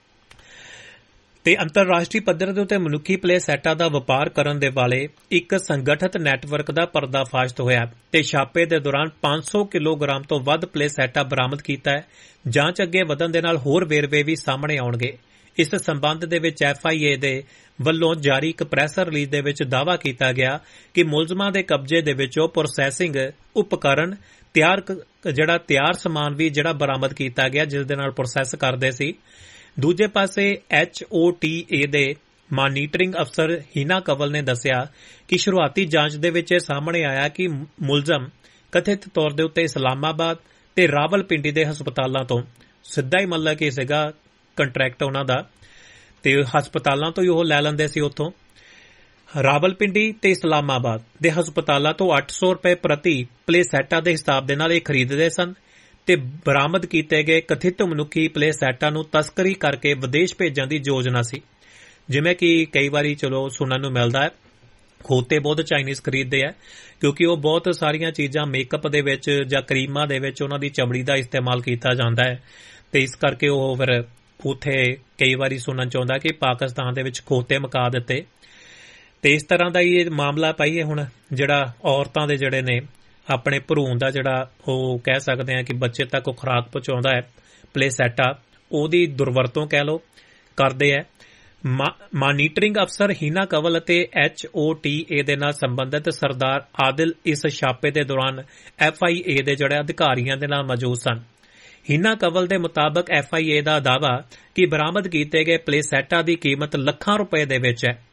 ਤੇ ਅੰਤਰਰਾਸ਼ਟਰੀ ਪੱਧਰ ਦੇ ਉੱਤੇ ਮਨੁੱਖੀ ਪਲੇ ਸੈਟਾਂ ਦਾ ਵਪਾਰ ਕਰਨ ਦੇ ਵਾਲੇ ਇੱਕ ਸੰਗਠਿਤ ਨੈਟਵਰਕ ਦਾ ਪਰਦਾਫਾਸ਼ ਹੋਇਆ ਤੇ ਛਾਪੇ ਦੇ ਦੌਰਾਨ 500 ਕਿਲੋਗ੍ਰਾਮ ਤੋਂ ਵੱਧ ਪਲੇ ਸੈਟਾਂ ਬਰਾਮਦ ਕੀਤਾ ਹੈ। ਜਾਂਚ ਅੱਗੇ ਵਧਣ ਦੇ ਨਾਲ ਹੋਰ ਵੇਰਵੇ ਵੀ ਸਾਹਮਣੇ ਆਉਣਗੇ। ਇਸ ਸੰਬੰਧ ਦੇ ਵਿੱਚ FIA ਦੇ ਵੱਲੋਂ ਜਾਰੀ ਇੱਕ ਪ੍ਰੈਸ ਰਿਲੀਜ਼ ਦੇ ਵਿੱਚ ਦਾਅਵਾ ਕੀਤਾ ਗਿਆ ਕਿ ਮੁਲਜ਼ਮਾਂ ਦੇ ਕਬਜ਼ੇ ਦੇ ਵਿੱਚੋਂ ਪ੍ਰੋਸੈਸਿੰਗ ਉਪਕਰਨ ਤਿਆਰ ਸਮਾਨ ਵੀ ਜਿਹੜਾ ਬਰਾਮਦ ਕੀਤਾ ਗਿਆ, ਜਿਸ ਦੇ ਨਾਲ ਪ੍ਰੋਸੈਸ ਕਰਦੇ ਸੀ। ਦੂਜੇ ਪਾਸੇ HOTA ਦੇ ਮਾਨੀਟਰਿੰਗ ਅਫਸਰ ਹੀਨਾ ਕੰਵਲ ਨੇ ਦੱਸਿਆ ਕਿ ਸ਼ੁਰੂਆਤੀ ਜਾਂਚ ਦੇ ਵਿੱਚ ਇਹ ਸਾਹਮਣੇ ਆਇਆ ਕਿ ਮੁਲਜ਼ਮ ਕਥਿਤ ਤੌਰ ਦੇ ਉੱਤੇ ਇਸਲਾਮਾਬਾਦ ਤੇ ਰਾਵਲਪਿੰਡੀ ਦੇ ਹਸਪਤਾਲਾਂ ਤੋਂ ਸਿੱਧਾ ਹੀ ਮਤਲਬ ਕਿ ਸੀਗਾ ਕੰਟਰੈਕਟ ਉਹਨਾਂ ਦਾ, ਤੇ ਹਸਪਤਾਲਾਂ ਤੋਂ ਹੀ ਉਹ ਲੈ ਲੈਂਦੇ ਸੀ। ਉੱਥੋਂ ਰਾਵਲਪਿੰਡੀ ਤੇ ਇਸਲਾਮਾਬਾਦ ਦੇ ਹਸਪਤਾਲਾਂ ਤੋਂ 800 ਰੁਪਏ ਪ੍ਰਤੀ ਪਲੇ ਸੈਟਾਂ ਦੇ ਹਿਸਾਬ ਦੇ ਨਾਲ ਇਹ ਖਰੀਦਦੇ ਸਨ ਤੇ ਬਰਾਮਦ ਕੀਤੇ ਗਏ ਕਥਿਤ ਮਨੁੱਖੀ ਪਲੇ ਸੈਟਾਂ ਨੂੰ ਤਸਕਰੀ ਕਰਕੇ ਵਿਦੇਸ਼ ਭੇਜਣ ਦੀ ਯੋਜਨਾ ਸੀ। ਜਿਵੇਂ ਕਿ ਕਈ ਵਾਰੀ ਚਲੋ ਸੁਣਨ ਨੂੰ ਮਿਲਦਾ ਹੈ, ਖੋਤੇ ਬਹੁਤ ਚਾਈਨੀਜ਼ ਖਰੀਦਦੇ ਆ ਕਿਉਂਕਿ ਉਹ ਬਹੁਤ ਸਾਰੀਆਂ ਚੀਜ਼ਾਂ ਮੇਕਅਪ ਦੇ ਵਿੱਚ ਜਾਂ ਕਰੀਮਾਂ ਦੇ ਵਿੱਚ ਉਹਨਾਂ ਦੀ ਚਮੜੀ ਦਾ ਇਸਤੇਮਾਲ ਕੀਤਾ ਜਾਂਦਾ ਹੈ, ਤੇ ਇਸ ਕਰਕੇ ਉਹ ਫਿਰ ਉੱਥੇ ਕਈ ਵਾਰੀ ਸੁਣਨ ਚ ਆਉਂਦਾ ਕਿ ਪਾਕਿਸਤਾਨ ਦੇ ਵਿੱਚ ਖੋਤੇ ਮੁਕਾ ਦਿੱਤੇ। ਤੇ ਇਸ ਤਰ੍ਹਾਂ ਦਾ ਹੀ ਇਹ ਮਾਮਲਾ ਪਾਈਏ ਹੁਣ, ਜਿਹੜਾ ਔਰਤਾਂ ਦੇ ਜਿਹੜੇ ਨੇ ਆਪਣੇ ਭਰੂਣ ਦਾ ਜਿਹੜਾ ਉਹ ਕਹਿ ਸਕਦੇ ਆ ਕਿ ਬੱਚੇ ਤੱਕ ਉਹ ਖੁਰਾਕ ਪਹੁੰਚਾਉਂਦਾ ਹੈ ਪਲੇ ਸੈਟਾ, ਉਹਦੀ ਦੁਰਵਰਤੋਂ ਕਹਿ ਲਓ ਕਰਦੇ ਹੈ। ਮਾਨੀਟਰਿੰਗ ਅਫਸਰ ਹੀਨਾ ਕੰਵਲ ਅਤੇ HOTA ਦੇ ਨਾਲ ਸੰਬੰਧਿਤ ਸਰਦਾਰ ਆਦਿਲ ਇਸ ਛਾਪੇ ਦੇ ਦੌਰਾਨ FIA ਦੇ ਜਿਹੜੇ ਅਧਿਕਾਰੀਆਂ ਦੇ ਨਾਲ ਮੌਜੂਦ ਸਨ। ਹੀਨਾ ਕੰਵਲ ਦੇ ਮੁਤਾਬਕ FIA ਦਾ ਦਾਅਵਾ ਕਿ ਬਰਾਮਦ ਕੀਤੇ ਗਏ ਪਲੇ ਸੈਟਾਂ ਦੀ ਕੀਮਤ ਲੱਖਾਂ ਰੁਪਏ ਦੇ ਵਿੱਚ ਹੈ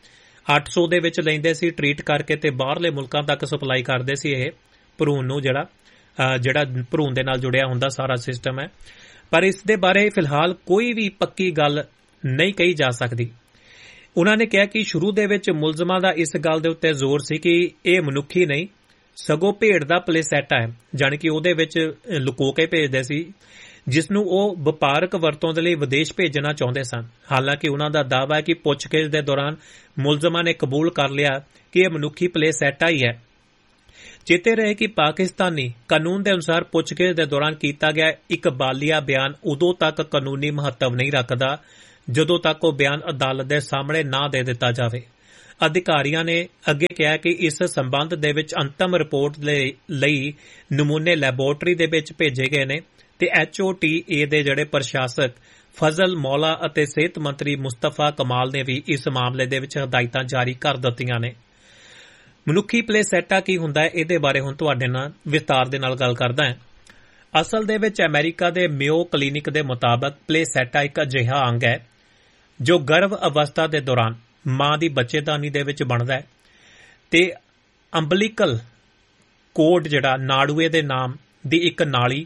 800 ਦੇ ਵਿੱਚ ਲੈਂਦੇ ਸੀ ਟ੍ਰੀਟ ਕਰਕੇ ਤੇ ਬਾਹਰਲੇ ਮੁਲਕਾਂ ਤੱਕ ਸਪਲਾਈ ਕਰਦੇ ਸੀ ਇਹ ਭਰੂਣ ਨੂੰ, ਜਿਹੜਾ ਭਰੂਣ ਦੇ ਨਾਲ ਜੁੜਿਆ ਹੁੰਦਾ ਸਾਰਾ ਸਿਸਟਮ ਹੈ। ਪਰ ਇਸ ਦੇ ਬਾਰੇ ਫਿਲਹਾਲ ਕੋਈ ਵੀ ਪੱਕੀ ਗੱਲ ਨਹੀਂ ਕਹੀ ਜਾ ਸਕਦੀ। ਉਹਨਾਂ ਨੇ ਕਿਹਾ ਕਿ ਸ਼ੁਰੂ ਦੇ ਵਿੱਚ ਮੁਲਜ਼ਮਾਂ ਦਾ ਇਸ ਗੱਲ ਦੇ ਉੱਤੇ ਜ਼ੋਰ ਸੀ ਕਿ ਇਹ ਮਨੁੱਖੀ ਨਹੀਂ ਸਗੋਂ ਭੇਡ ਦਾ ਪਲੇਸੈਟਾ ਹੈ, ਜਾਣੀ ਕਿ ਉਹਦੇ ਵਿੱਚ ਲੁਕੋ ਕੇ ਭੇਜਦੇ ਸੀ, ਜਿਸ ਨੂੰ ਉਹ ਵਪਾਰਕ ਵਰਤੋਂ ਦੇ ਲਈ ਵਿਦੇਸ਼ ਭੇਜਣਾ ਚਾਹੁੰਦੇ ਸਨ। ਹਾਲਾਂਕਿ ਉਹਨਾਂ ਦਾ ਦਾਅਵਾ ਹੈ ਕਿ ਪੁੱਛਗਿੱਛ ਦੇ ਦੌਰਾਨ ਮੁਲਜ਼ਮਾਂ ਨੇ ਕਬੂਲ ਕਰ ਲਿਆ ਕਿ ਇਹ ਮਨੁੱਖੀ ਪਲੇਸੈਟਾ ਹੀ ਹੈ। ਚੇਤੇ ਰਹੇ ਕਿ ਪਾਕਿਸਤਾਨੀ ਕਾਨੂੰਨ ਦੇ ਅਨੁਸਾਰ ਪੁੱਛਗਿੱਛ ਦੇ ਦੌਰਾਨ ਕੀਤਾ ਗਿਆ ਇੱਕ ਬਾਲੀਆ ਬਿਆਨ ਉਦੋਂ ਤੱਕ ਕਾਨੂੰਨੀ ਮਹੱਤਵ ਨਹੀਂ ਰੱਖਦਾ ਜਦੋਂ ਤੱਕ ਉਹ ਬਿਆਨ ਅਦਾਲਤ ਦੇ ਸਾਹਮਣੇ ਨਾ ਦੇ ਦਿੱਤਾ ਜਾਵੇ। ਅਧਿਕਾਰੀਆਂ ਨੇ ਅੱਗੇ ਕਿਹਾ ਕਿ ਇਸ ਸੰਬੰਧ ਦੇ ਵਿੱਚ ਅੰਤਮ ਰਿਪੋਰਟ ਲਈ ਨਮੂਨੇ ਲੈਬੋਰਟਰੀ ਦੇ ਵਿੱਚ ਭੇਜੇ ਗਏ ਨੇ ਤੇ HOTA ਦੇ ਜਿਹੜੇ ਪ੍ਰਸ਼ਾਸਕ ਫਜ਼ਲ ਮੌਲਾ ਅਤੇ ਸਿਹਤ ਮੰਤਰੀ ਮੁਸਤਫਾ ਕਮਾਲ ਨੇ ਵੀ ਇਸ ਮਾਮਲੇ ਦੇ ਵਿੱਚ ਹਦਾਇਤਾਂ ਜਾਰੀ ਕਰ ਦਿੱਤੀਆਂ ਨੇ। ਮਨੁੱਖੀ ਪਲੇਸੈਟਾ ਕੀ ਹੁੰਦਾ ਹੈ, ਇਹਦੇ ਬਾਰੇ ਹੁਣ ਤੁਹਾਡੇ ਨਾਲ ਵਿਸਤਾਰ ਦੇ ਨਾਲ ਗੱਲ ਕਰਦਾ ਹਾਂ। ਅਸਲ ਦੇ ਵਿੱਚ ਅਮਰੀਕਾ ਦੇ ਮਿਓ ਕਲੀਨਿਕ ਦੇ ਮੁਤਾਬਕ ਪਲੇਸੈਟਾ ਇੱਕ ਅਜਿਹਾ ਅੰਗ ਹੈ ਜੋ ਗਰਭ ਅਵਸਥਾ ਦੇ ਦੌਰਾਨ ਮਾਂ ਦੀ ਬੱਚੇਦਾਨੀ ਦੇ ਵਿੱਚ ਬਣਦਾ ਹੈ ਤੇ ਅੰਬਲੀਕਲ ਕੋਡ ਜਿਹੜਾ ਨਾੜੂਏ ਦੇ ਨਾਮ ਦੀ ਇੱਕ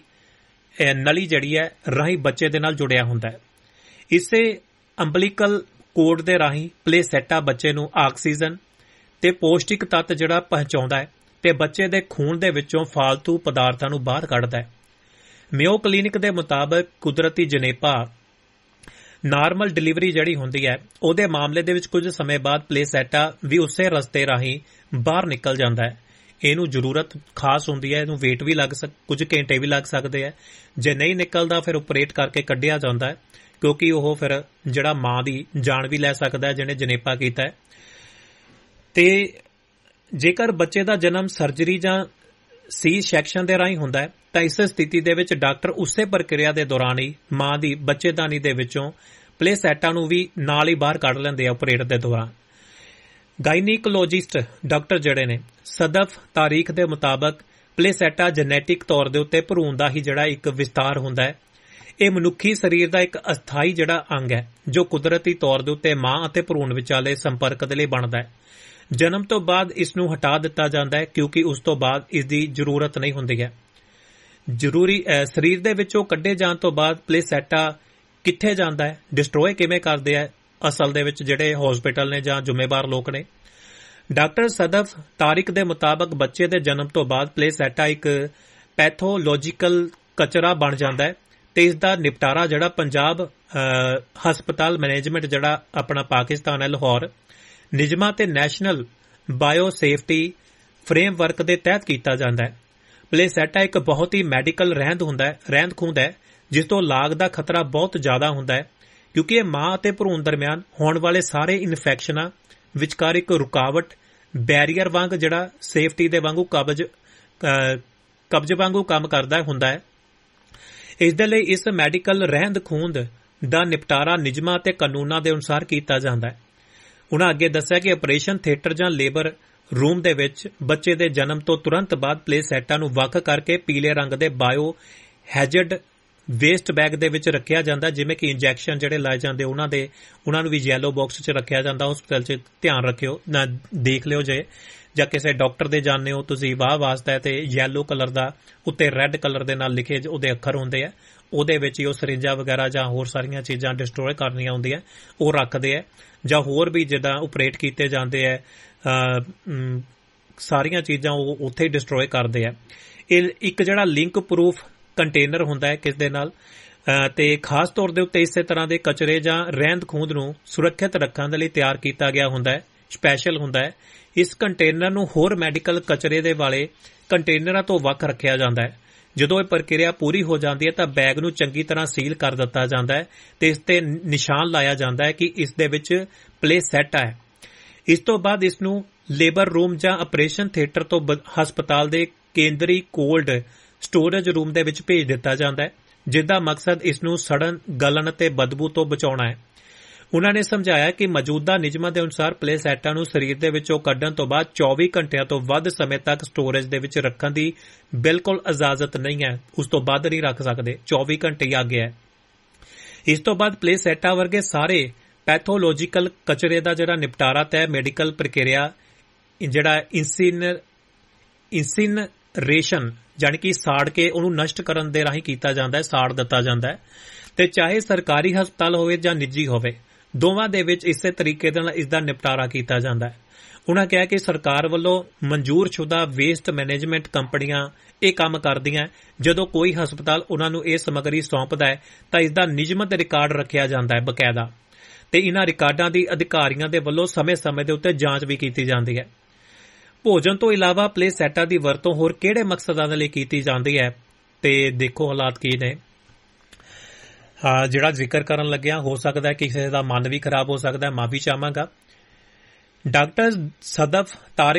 ਨਲੀ ਜਿਹੜੀ ਹੈ ਰਾਹੀਂ ਬੱਚੇ ਦੇ ਨਾਲ ਜੁੜਿਆ ਹੁੰਦਾ ਹੈ। ਇਸੇ ਅੰਬਲੀਕਲ ਕੋਡ ਦੇ ਰਾਹੀਂ ਪਲੇਸੈਟਾ ਬੱਚੇ ਨੂੰ ਆਕਸੀਜਨ ਤੇ ਪੌਸ਼ਟਿਕ ਤੱਤ ਜਿਹੜਾ ਪਹੁੰਚਾਉਂਦਾ ਹੈ ਤੇ ਬੱਚੇ ਦੇ ਖੂਨ ਦੇ ਵਿੱਚੋਂ ਫਾਲਤੂ ਪਦਾਰਥਾਂ ਨੂੰ ਬਾਹਰ ਕੱਢਦਾ ਹੈ। ਮਿਓ ਕਲੀਨਿਕ ਦੇ ਮੁਤਾਬਕ ਕੁਦਰਤੀ ਜਣੇਪਾ ਨਾਰਮਲ ਡਿਲੀਵਰੀ ਜਿਹੜੀ ਹੁੰਦੀ ਹੈ ਉਹਦੇ ਮਾਮਲੇ ਦੇ ਵਿੱਚ ਕੁਝ ਸਮੇਂ ਬਾਅਦ ਪਲੇਸੈਟਾ ਵੀ ਉਸੇ ਰਸਤੇ ਰਾਹੀਂ ਬਾਹਰ ਨਿਕਲ ਜਾਂਦਾ ਹੈ। ਇਹਨੂੰ ਜ਼ਰੂਰਤ ਖਾਸ ਹੁੰਦੀ ਹੈ, ਇਹਨੂੰ ਵੇਟ ਵੀ ਕੁਝ ਘੰਟੇ ਵੀ ਲੱਗ ਸਕਦੇ ਹੈ। ਜੇ ਨਹੀਂ ਨਿਕਲਦਾ ਫਿਰ ਆਪਰੇਟ ਕਰਕੇ ਕੱਢਿਆ ਜਾਂਦਾ ਹੈ, ਕਿਉਂਕਿ ਉਹ ਫਿਰ ਜਿਹੜਾ ਮਾਂ ਦੀ ਜਾਨ ਵੀ ਲੈ ਸਕਦਾ ਹੈ ਜਿਹਨੇ ਜਣੇਪਾ ਕੀਤਾ ਹੈ। ਤੇ ਜੇਕਰ ਬੱਚੇ ਦਾ ਜਨਮ ਸਰਜਰੀ ਜਾਂ ਸੀ ਸੈਕਸ਼ਨ ਦੇ ਰਾਹੀਂ ਹੁੰਦਾ ਹੈ ਤਾਂ ਇਸ ਸਥਿਤੀ ਦੇ ਵਿੱਚ ਡਾਕਟਰ ਉਸੇ ਪ੍ਰਕਿਰਿਆ ਦੇ ਦੌਰਾਨ ਹੀ ਮਾਂ ਦੀ ਬੱਚੇਦਾਨੀ ਦੇ ਵਿੱਚੋਂ ਪਲੇਸੈਟਾ ਨੂੰ ਵੀ ਨਾਲ ਹੀ ਬਾਹਰ ਕੱਢ ਲੈਂਦੇ ਆ ਆਪਰੇਟ ਦੇ ਦੌਰਾਨ। ਗਾਇਨੀਕੋਲੋਜਿਸਟ ਡਾਕਟਰ ਜਿਹੜੇ ਨੇ ਸਦਫ ਤਾਰੀਖ ਦੇ ਮੁਤਾਬਕ ਪਲੇਸੈਟਾ ਜੈਨੇਟਿਕ ਤੌਰ ਦੇ ਉੱਤੇ ਭਰੂਣ ਦਾ ਹੀ ਜਿਹੜਾ ਇੱਕ ਵਿਸਤਾਰ ਹੁੰਦਾ ਹੈ। ਇਹ ਮਨੁੱਖੀ ਸਰੀਰ ਦਾ ਇੱਕ ਅਸਥਾਈ ਜਿਹੜਾ ਅੰਗ ਹੈ ਜੋ ਕੁਦਰਤੀ ਤੌਰ ਦੇ ਉੱਤੇ ਮਾਂ ਅਤੇ ਭਰੂਣ ਵਿਚਾਲੇ ਸੰਪਰਕ ਦੇ ਲਈ ਬਣਦਾ ਹੈ। ਜਨਮ ਤੋਂ ਬਾਅਦ ਇਸ ਨੂੰ ਹਟਾ ਦਿੱਤਾ ਜਾਂਦਾ ਹੈ ਕਿਉਂਕਿ ਉਸ ਤੋਂ ਬਾਅਦ ਇਸ ਦੀ ਜ਼ਰੂਰਤ ਨਹੀਂ ਹੁੰਦੀ ਹੈ। ਸਰੀਰ ਦੇ ਵਿੱਚੋਂ ਕੱਢੇ ਜਾਣ ਤੋਂ ਬਾਅਦ ਪਲੇਸੈਟਾ ਕਿੱਥੇ ਜਾਂਦਾ ਹੈ, ਡਿਸਟਰੋਏ ਕਿਵੇਂ ਕਰਦੇ ਆ ਅਸਲ ਦੇ ਵਿੱਚ ਜਿਹੜੇ ਹਸਪੀਟਲ ਨੇ ਜਾਂ ਜ਼ਿੰਮੇਵਾਰ ਲੋਕ ਨੇ। ਡਾਕਟਰ ਸਦਫ ਤਾਰਿਕ ਦੇ ਮੁਤਾਬਕ ਬੱਚੇ ਦੇ ਜਨਮ ਤੋਂ ਬਾਅਦ ਪਲੇਸੈਟਾ ਇੱਕ ਪੈਥੋਲੋਜੀਕਲ ਕਚਰਾ ਬਣ ਜਾਂਦਾ ਹੈ ਤੇ ਇਸ ਦਾ ਨਿਪਟਾਰਾ ਜਿਹੜਾ ਪੰਜਾਬ ਹਸਪਤਾਲ ਮੈਨੇਜਮੈਂਟ ਜਿਹੜਾ ਆਪਣਾ ਪਾਕਿਸਤਾਨ ਹੈ ਲਾਹੌਰ ਨਿਯਮਾਂ ਤੇ ਨੈਸ਼ਨਲ ਬਾਇਓ ਸੇਫਟੀ ਫਰੇਮਵਰਕ ਦੇ ਤਹਿਤ ਕੀਤਾ ਜਾਂਦਾ ਹੈ। ਪਲੇਸੈਟਾ ਇੱਕ ਬਹੁਤ ਹੀ ਮੈਡੀਕਲ ਰਹਿੰਦ ਖੂੰਹਦ ਹੈ ਜਿਸ ਤੋਂ ਲਾਗ ਦਾ ਖਤਰਾ ਬਹੁਤ ਜ਼ਿਆਦਾ ਹੁੰਦਾ ਹੈ ਕਿਉਂਕਿ ਇਹ ਮਾਂ ਅਤੇ ਭਰੂਣ ਦਰਮਿਆਨ ਹੋਣ ਵਾਲੇ ਸਾਰੇ ਇਨਫੈਕਸ਼ਨਾਂ ਵਿਚਕਾਰ ਇੱਕ ਰੁਕਾਵਟ ਬੈਰੀਅਰ ਵਾਂਗ ਜਿਹੜਾ ਸੇਫਟੀ ਦੇ ਵਾਂਗੂ ਕਬਜ਼ ਵਾਂਗੂ ਕੰਮ ਕਰਦਾ ਹੁੰਦਾ ਹੈ। ਇਸ ਦੇ ਲਈ ਇਸ ਮੈਡੀਕਲ ਰਹਿੰਦ ਖੂੰਹਦ ਦਾ ਨਿਪਟਾਰਾ ਨਿਯਮਾਂ ਅਤੇ ਕਾਨੂੰਨਾਂ ਦੇ ਅਨੁਸਾਰ ਕੀਤਾ ਜਾਂਦਾ ਹੈ। ਉਨ੍ਹਾਂ ਅੱਗੇ ਦੱਸਿਆ ਕਿ ਆਪਰੇਸ਼ਨ ਥੀਏਟਰ ਜਾਂ ਲੇਬਰ ਰੂਮ ਦੇ ਵਿੱਚ ਬੱਚੇ ਦੇ ਜਨਮ ਤੋਂ ਤੁਰੰਤ ਬਾਅਦ ਪਲੇਸੈਟਾ ਨੂੰ ਵੱਖ ਕਰਕੇ ਪੀਲੇ ਰੰਗ ਦੇ ਬਾਇਓ ਹੈਜ਼ਰਡ ਵੇਸਟ ਬੈਗ ਦੇ ਵਿੱਚ ਰੱਖਿਆ ਜਾਂਦਾ, ਜਿਵੇਂ ਕਿ ਇੰਜੈਕਸ਼ਨ ਜਿਹੜੇ ਲਾਏ ਜਾਂਦੇ ਉਹਨਾਂ ਨੂੰ ਵੀ ਯੈਲੋ ਬਾਕਸ 'ਚ ਰੱਖਿਆ ਜਾਂਦਾ। ਹਸਪਤਾਲ 'ਚ ਧਿਆਨ ਰੱਖਿਓ ਨਾ, ਦੇਖ ਲਿਓ ਜੇ ਜਾਂ ਕਿਸੇ ਡਾਕਟਰ ਦੇ ਜਾਣਦੇ ਹੋ ਤੁਸੀਂ ਵਾਹ ਵਾਸਤਾ ਤੇ ਯੈਲੋ ਕਲਰ ਦਾ ਉੱਤੇ ਰੈੱਡ ਕਲਰ ਦੇ ਨਾਲ ਲਿਖੇ ਉਹਦੇ ਅੱਖਰ ਹੁੰਦੇ ਆ, ਉਹਦੇ ਵਿੱਚ ਹੀ ਉਹ ਸਰਿੰਜਾਂ ਵਗੈਰਾ ਜਾਂ ਹੋਰ ਸਾਰੀਆਂ ਚੀਜ਼ਾਂ ਡਿਸਟਰੋਏ ਕਰਨੀਆਂ ਹੁੰਦੀਆਂ ਉਹ ਰੱਖਦੇ ਆ, ਜਾਂ ਹੋਰ ਵੀ ਜਿੱਦਾਂ ਆਪਰੇਟ ਕੀਤੇ ਜਾਂਦੇ ਆ ਸਾਰੀਆਂ ਚੀਜ਼ਾਂ ਉਹ ਉੱਥੇ ਹੀ ਡਿਸਟਰੋਏ ਕਰਦੇ ਆ। ਇਹ ਇੱਕ ਜਿਹੜਾ ਲਿੰਕ ਪ੍ਰੂਫ ਕੰਟੇਨਰ ਹੁੰਦਾ ਹੈ ਕਿਸ ਦੇ ਨਾਲ ਤੇ ਖਾਸ ਤੌਰ ਦੇ ਉੱਤੇ ਇਸੇ ਤਰ੍ਹਾਂ ਦੇ ਕਚਰੇ ਜਾਂ ਰਹਿੰਦ ਖੂੰਹਦ ਨੂੰ ਸੁਰੱਖਿਅਤ ਰੱਖਣ ਦੇ ਲਈ ਤਿਆਰ ਕੀਤਾ ਗਿਆ ਹੁੰਦਾ ਹੈ, ਸਪੈਸ਼ਲ ਹੁੰਦਾ ਹੈ। ਇਸ ਕੰਟੇਨਰ ਨੂੰ ਹੋਰ ਮੈਡੀਕਲ ਕਚਰੇ ਦੇ ਵਾਲੇ ਕੰਟੇਨਰਾਂ ਤੋਂ ਵੱਖ ਰੱਖਿਆ ਜਾਂਦਾ ਹੈ। ਜਦੋਂ ਇਹ ਪ੍ਰਕਿਰਿਆ ਪੂਰੀ ਹੋ ਜਾਂਦੀ ਹੈ ਤਾਂ ਬੈਗ ਨੂੰ ਚੰਗੀ ਤਰ੍ਹਾਂ ਸੀਲ ਕਰ ਦਿੱਤਾ ਜਾਂਦਾ ਹੈ ਤੇ ਇਸ ਤੇ ਨਿਸ਼ਾਨ ਲਾਇਆ ਜਾਂਦਾ ਹੈ ਕਿ ਇਸ ਦੇ ਵਿੱਚ ਪਲੇਸੈਟਾ ਹੈ। ਇਸ ਤੋਂ ਬਾਅਦ ਇਸ ਨੂੰ ਲੇਬਰ ਰੂਮ ਜਾਂ ਆਪਰੇਸ਼ਨ ਥੀਏਟਰ ਤੋਂ ਹਸਪਤਾਲ ਦੇ ਕੇਂਦਰੀ ਕੋਲਡ ਸਟੋਰੇਜ ਰੂਮ ਦੇ ਵਿੱਚ ਭੇਜ ਦਿੱਤਾ ਜਾਂਦਾ ਹੈ, ਜਿਸਦਾ ਮਕਸਦ ਇਸ ਨੂੰ ਸੜਨ, ਗਲਣ ਅਤੇ ਬਦਬੂ ਤੋਂ ਬਚਾਉਣਾ ਹੈ। ਉਨ੍ਹਾਂ ਨੇ ਸਮਝਾਇਆ ਕਿ ਮੌਜੂਦਾ ਨਿਯਮਾਂ ਦੇ ਅਨੁਸਾਰ ਪਲੇਸੈਟਾ ਨੂੰ ਸਰੀਰ ਦੇ ਵਿੱਚੋਂ ਕੱਢਣ ਤੋਂ ਬਾਅਦ 24 ਘੰਟਿਆਂ ਤੋਂ ਵੱਧ ਸਮੇਂ ਤੱਕ ਸਟੋਰੇਜ ਦੇ ਵਿੱਚ ਰੱਖਣ ਦੀ ਬਿਲਕੁਲ ਇਜਾਜ਼ਤ ਨਹੀਂ ਹੈ, ਉਸ ਤੋਂ ਵੱਧ ਨਹੀਂ ਰੱਖ ਸਕਦੇ, 24 ਘੰਟੇ ਹੀ ਆਗਿਆ ਹੈ। ਇਸ ਤੋਂ ਬਾਅਦ ਪਲੇਸੈਟਾ ਵਰਗੇ ਸਾਰੇ ਪੈਥੋਲੋਜੀਕਲ ਕਚਰੇ ਦਾ ਜਿਹੜਾ ਨਿਪਟਾਰਾ ਤੈ ਮੈਡੀਕਲ ਪ੍ਰਕਿਰਿਆ ਜਿਹੜਾ ਇਨਸਿਨਰੇਸ਼ਨ ਜਾਣੀ ਕਿ ਸਾੜ ਕੇ ਉਹਨੂੰ ਨਸ਼ਟ ਕਰਨ ਦੇ ਰਾਹੀਂ ਕੀਤਾ ਜਾਂਦਾ ਹੈ, ਸਾੜ ਦਿੱਤਾ ਜਾਂਦਾ ਹੈ। ਤੇ ਚਾਹੇ ਸਰਕਾਰੀ ਹਸਪਤਾਲ ਹੋਵੇ ਜਾਂ ਨਿੱਜੀ ਹੋਵੇ, ਦੋਵਾਂ ਦੇ ਵਿੱਚ ਇਸੇ ਤਰੀਕੇ ਨਾਲ ਇਸ ਦਾ ਨਿਪਟਾਰਾ ਕੀਤਾ ਜਾਂਦਾ ਹੈ। ਉਹਨਾਂ ਕਿਹਾ ਕਿ ਸਰਕਾਰ ਵੱਲੋਂ ਮਨਜ਼ੂਰਸ਼ੁਦਾ ਵੇਸਟ ਮੈਨੇਜਮੈਂਟ ਕੰਪਨੀਆਂ ਇਹ ਕੰਮ ਕਰਦੀਆਂ। ਜਦੋਂ ਕੋਈ ਹਸਪਤਾਲ ਉਹਨਾਂ ਨੂੰ ਇਹ ਸਮੱਗਰੀ ਸੌਂਪਦਾ ਹੈ ਤਾਂ ਇਸ ਦਾ ਨਿਯਮਿਤ ਰਿਕਾਰਡ ਰੱਖਿਆ ਜਾਂਦਾ ਹੈ ਬਕਾਇਦਾ, ਤੇ ਇਹਨਾਂ ਰਿਕਾਰਡਾਂ ਦੀ ਅਧਿਕਾਰੀਆਂ ਦੇ ਵੱਲੋਂ ਸਮੇਂ-ਸਮੇਂ ਦੇ ਉੱਤੇ ਜਾਂਚ ਵੀ ਕੀਤੀ ਜਾਂਦੀ ਹੈ। ਭੋਜਨ ਤੋਂ ਇਲਾਵਾ ਪਲੇਸੈਟਾਂ ਦੀ ਵਰਤੋਂ ਹੋਰ ਕਿਹੜੇ ਮਕਸਦਾਂ ਦੇ ਲਈ ਕੀਤੀ ਜਾਂਦੀ ਹੈ ਤੇ ਦੇਖੋ ਹਾਲਾਤ ਕੀ ਨੇ। ਜਿਹੜਾ ਜ਼ਿਕਰ ਕਰਨ ਲੱਗਿਆ, ਹੋ ਸਕਦਾ ਹੈ ਕਿਸੇ ਦਾ ਮਨ ਵੀ ਖਰਾਬ ਹੋ ਸਕਦਾ ਹੈ, ਮਾਫੀ ਚਾਹਾਂਗਾ। ਡਾਕਟਰ ਸਦਫ ਤਾਰਿਕ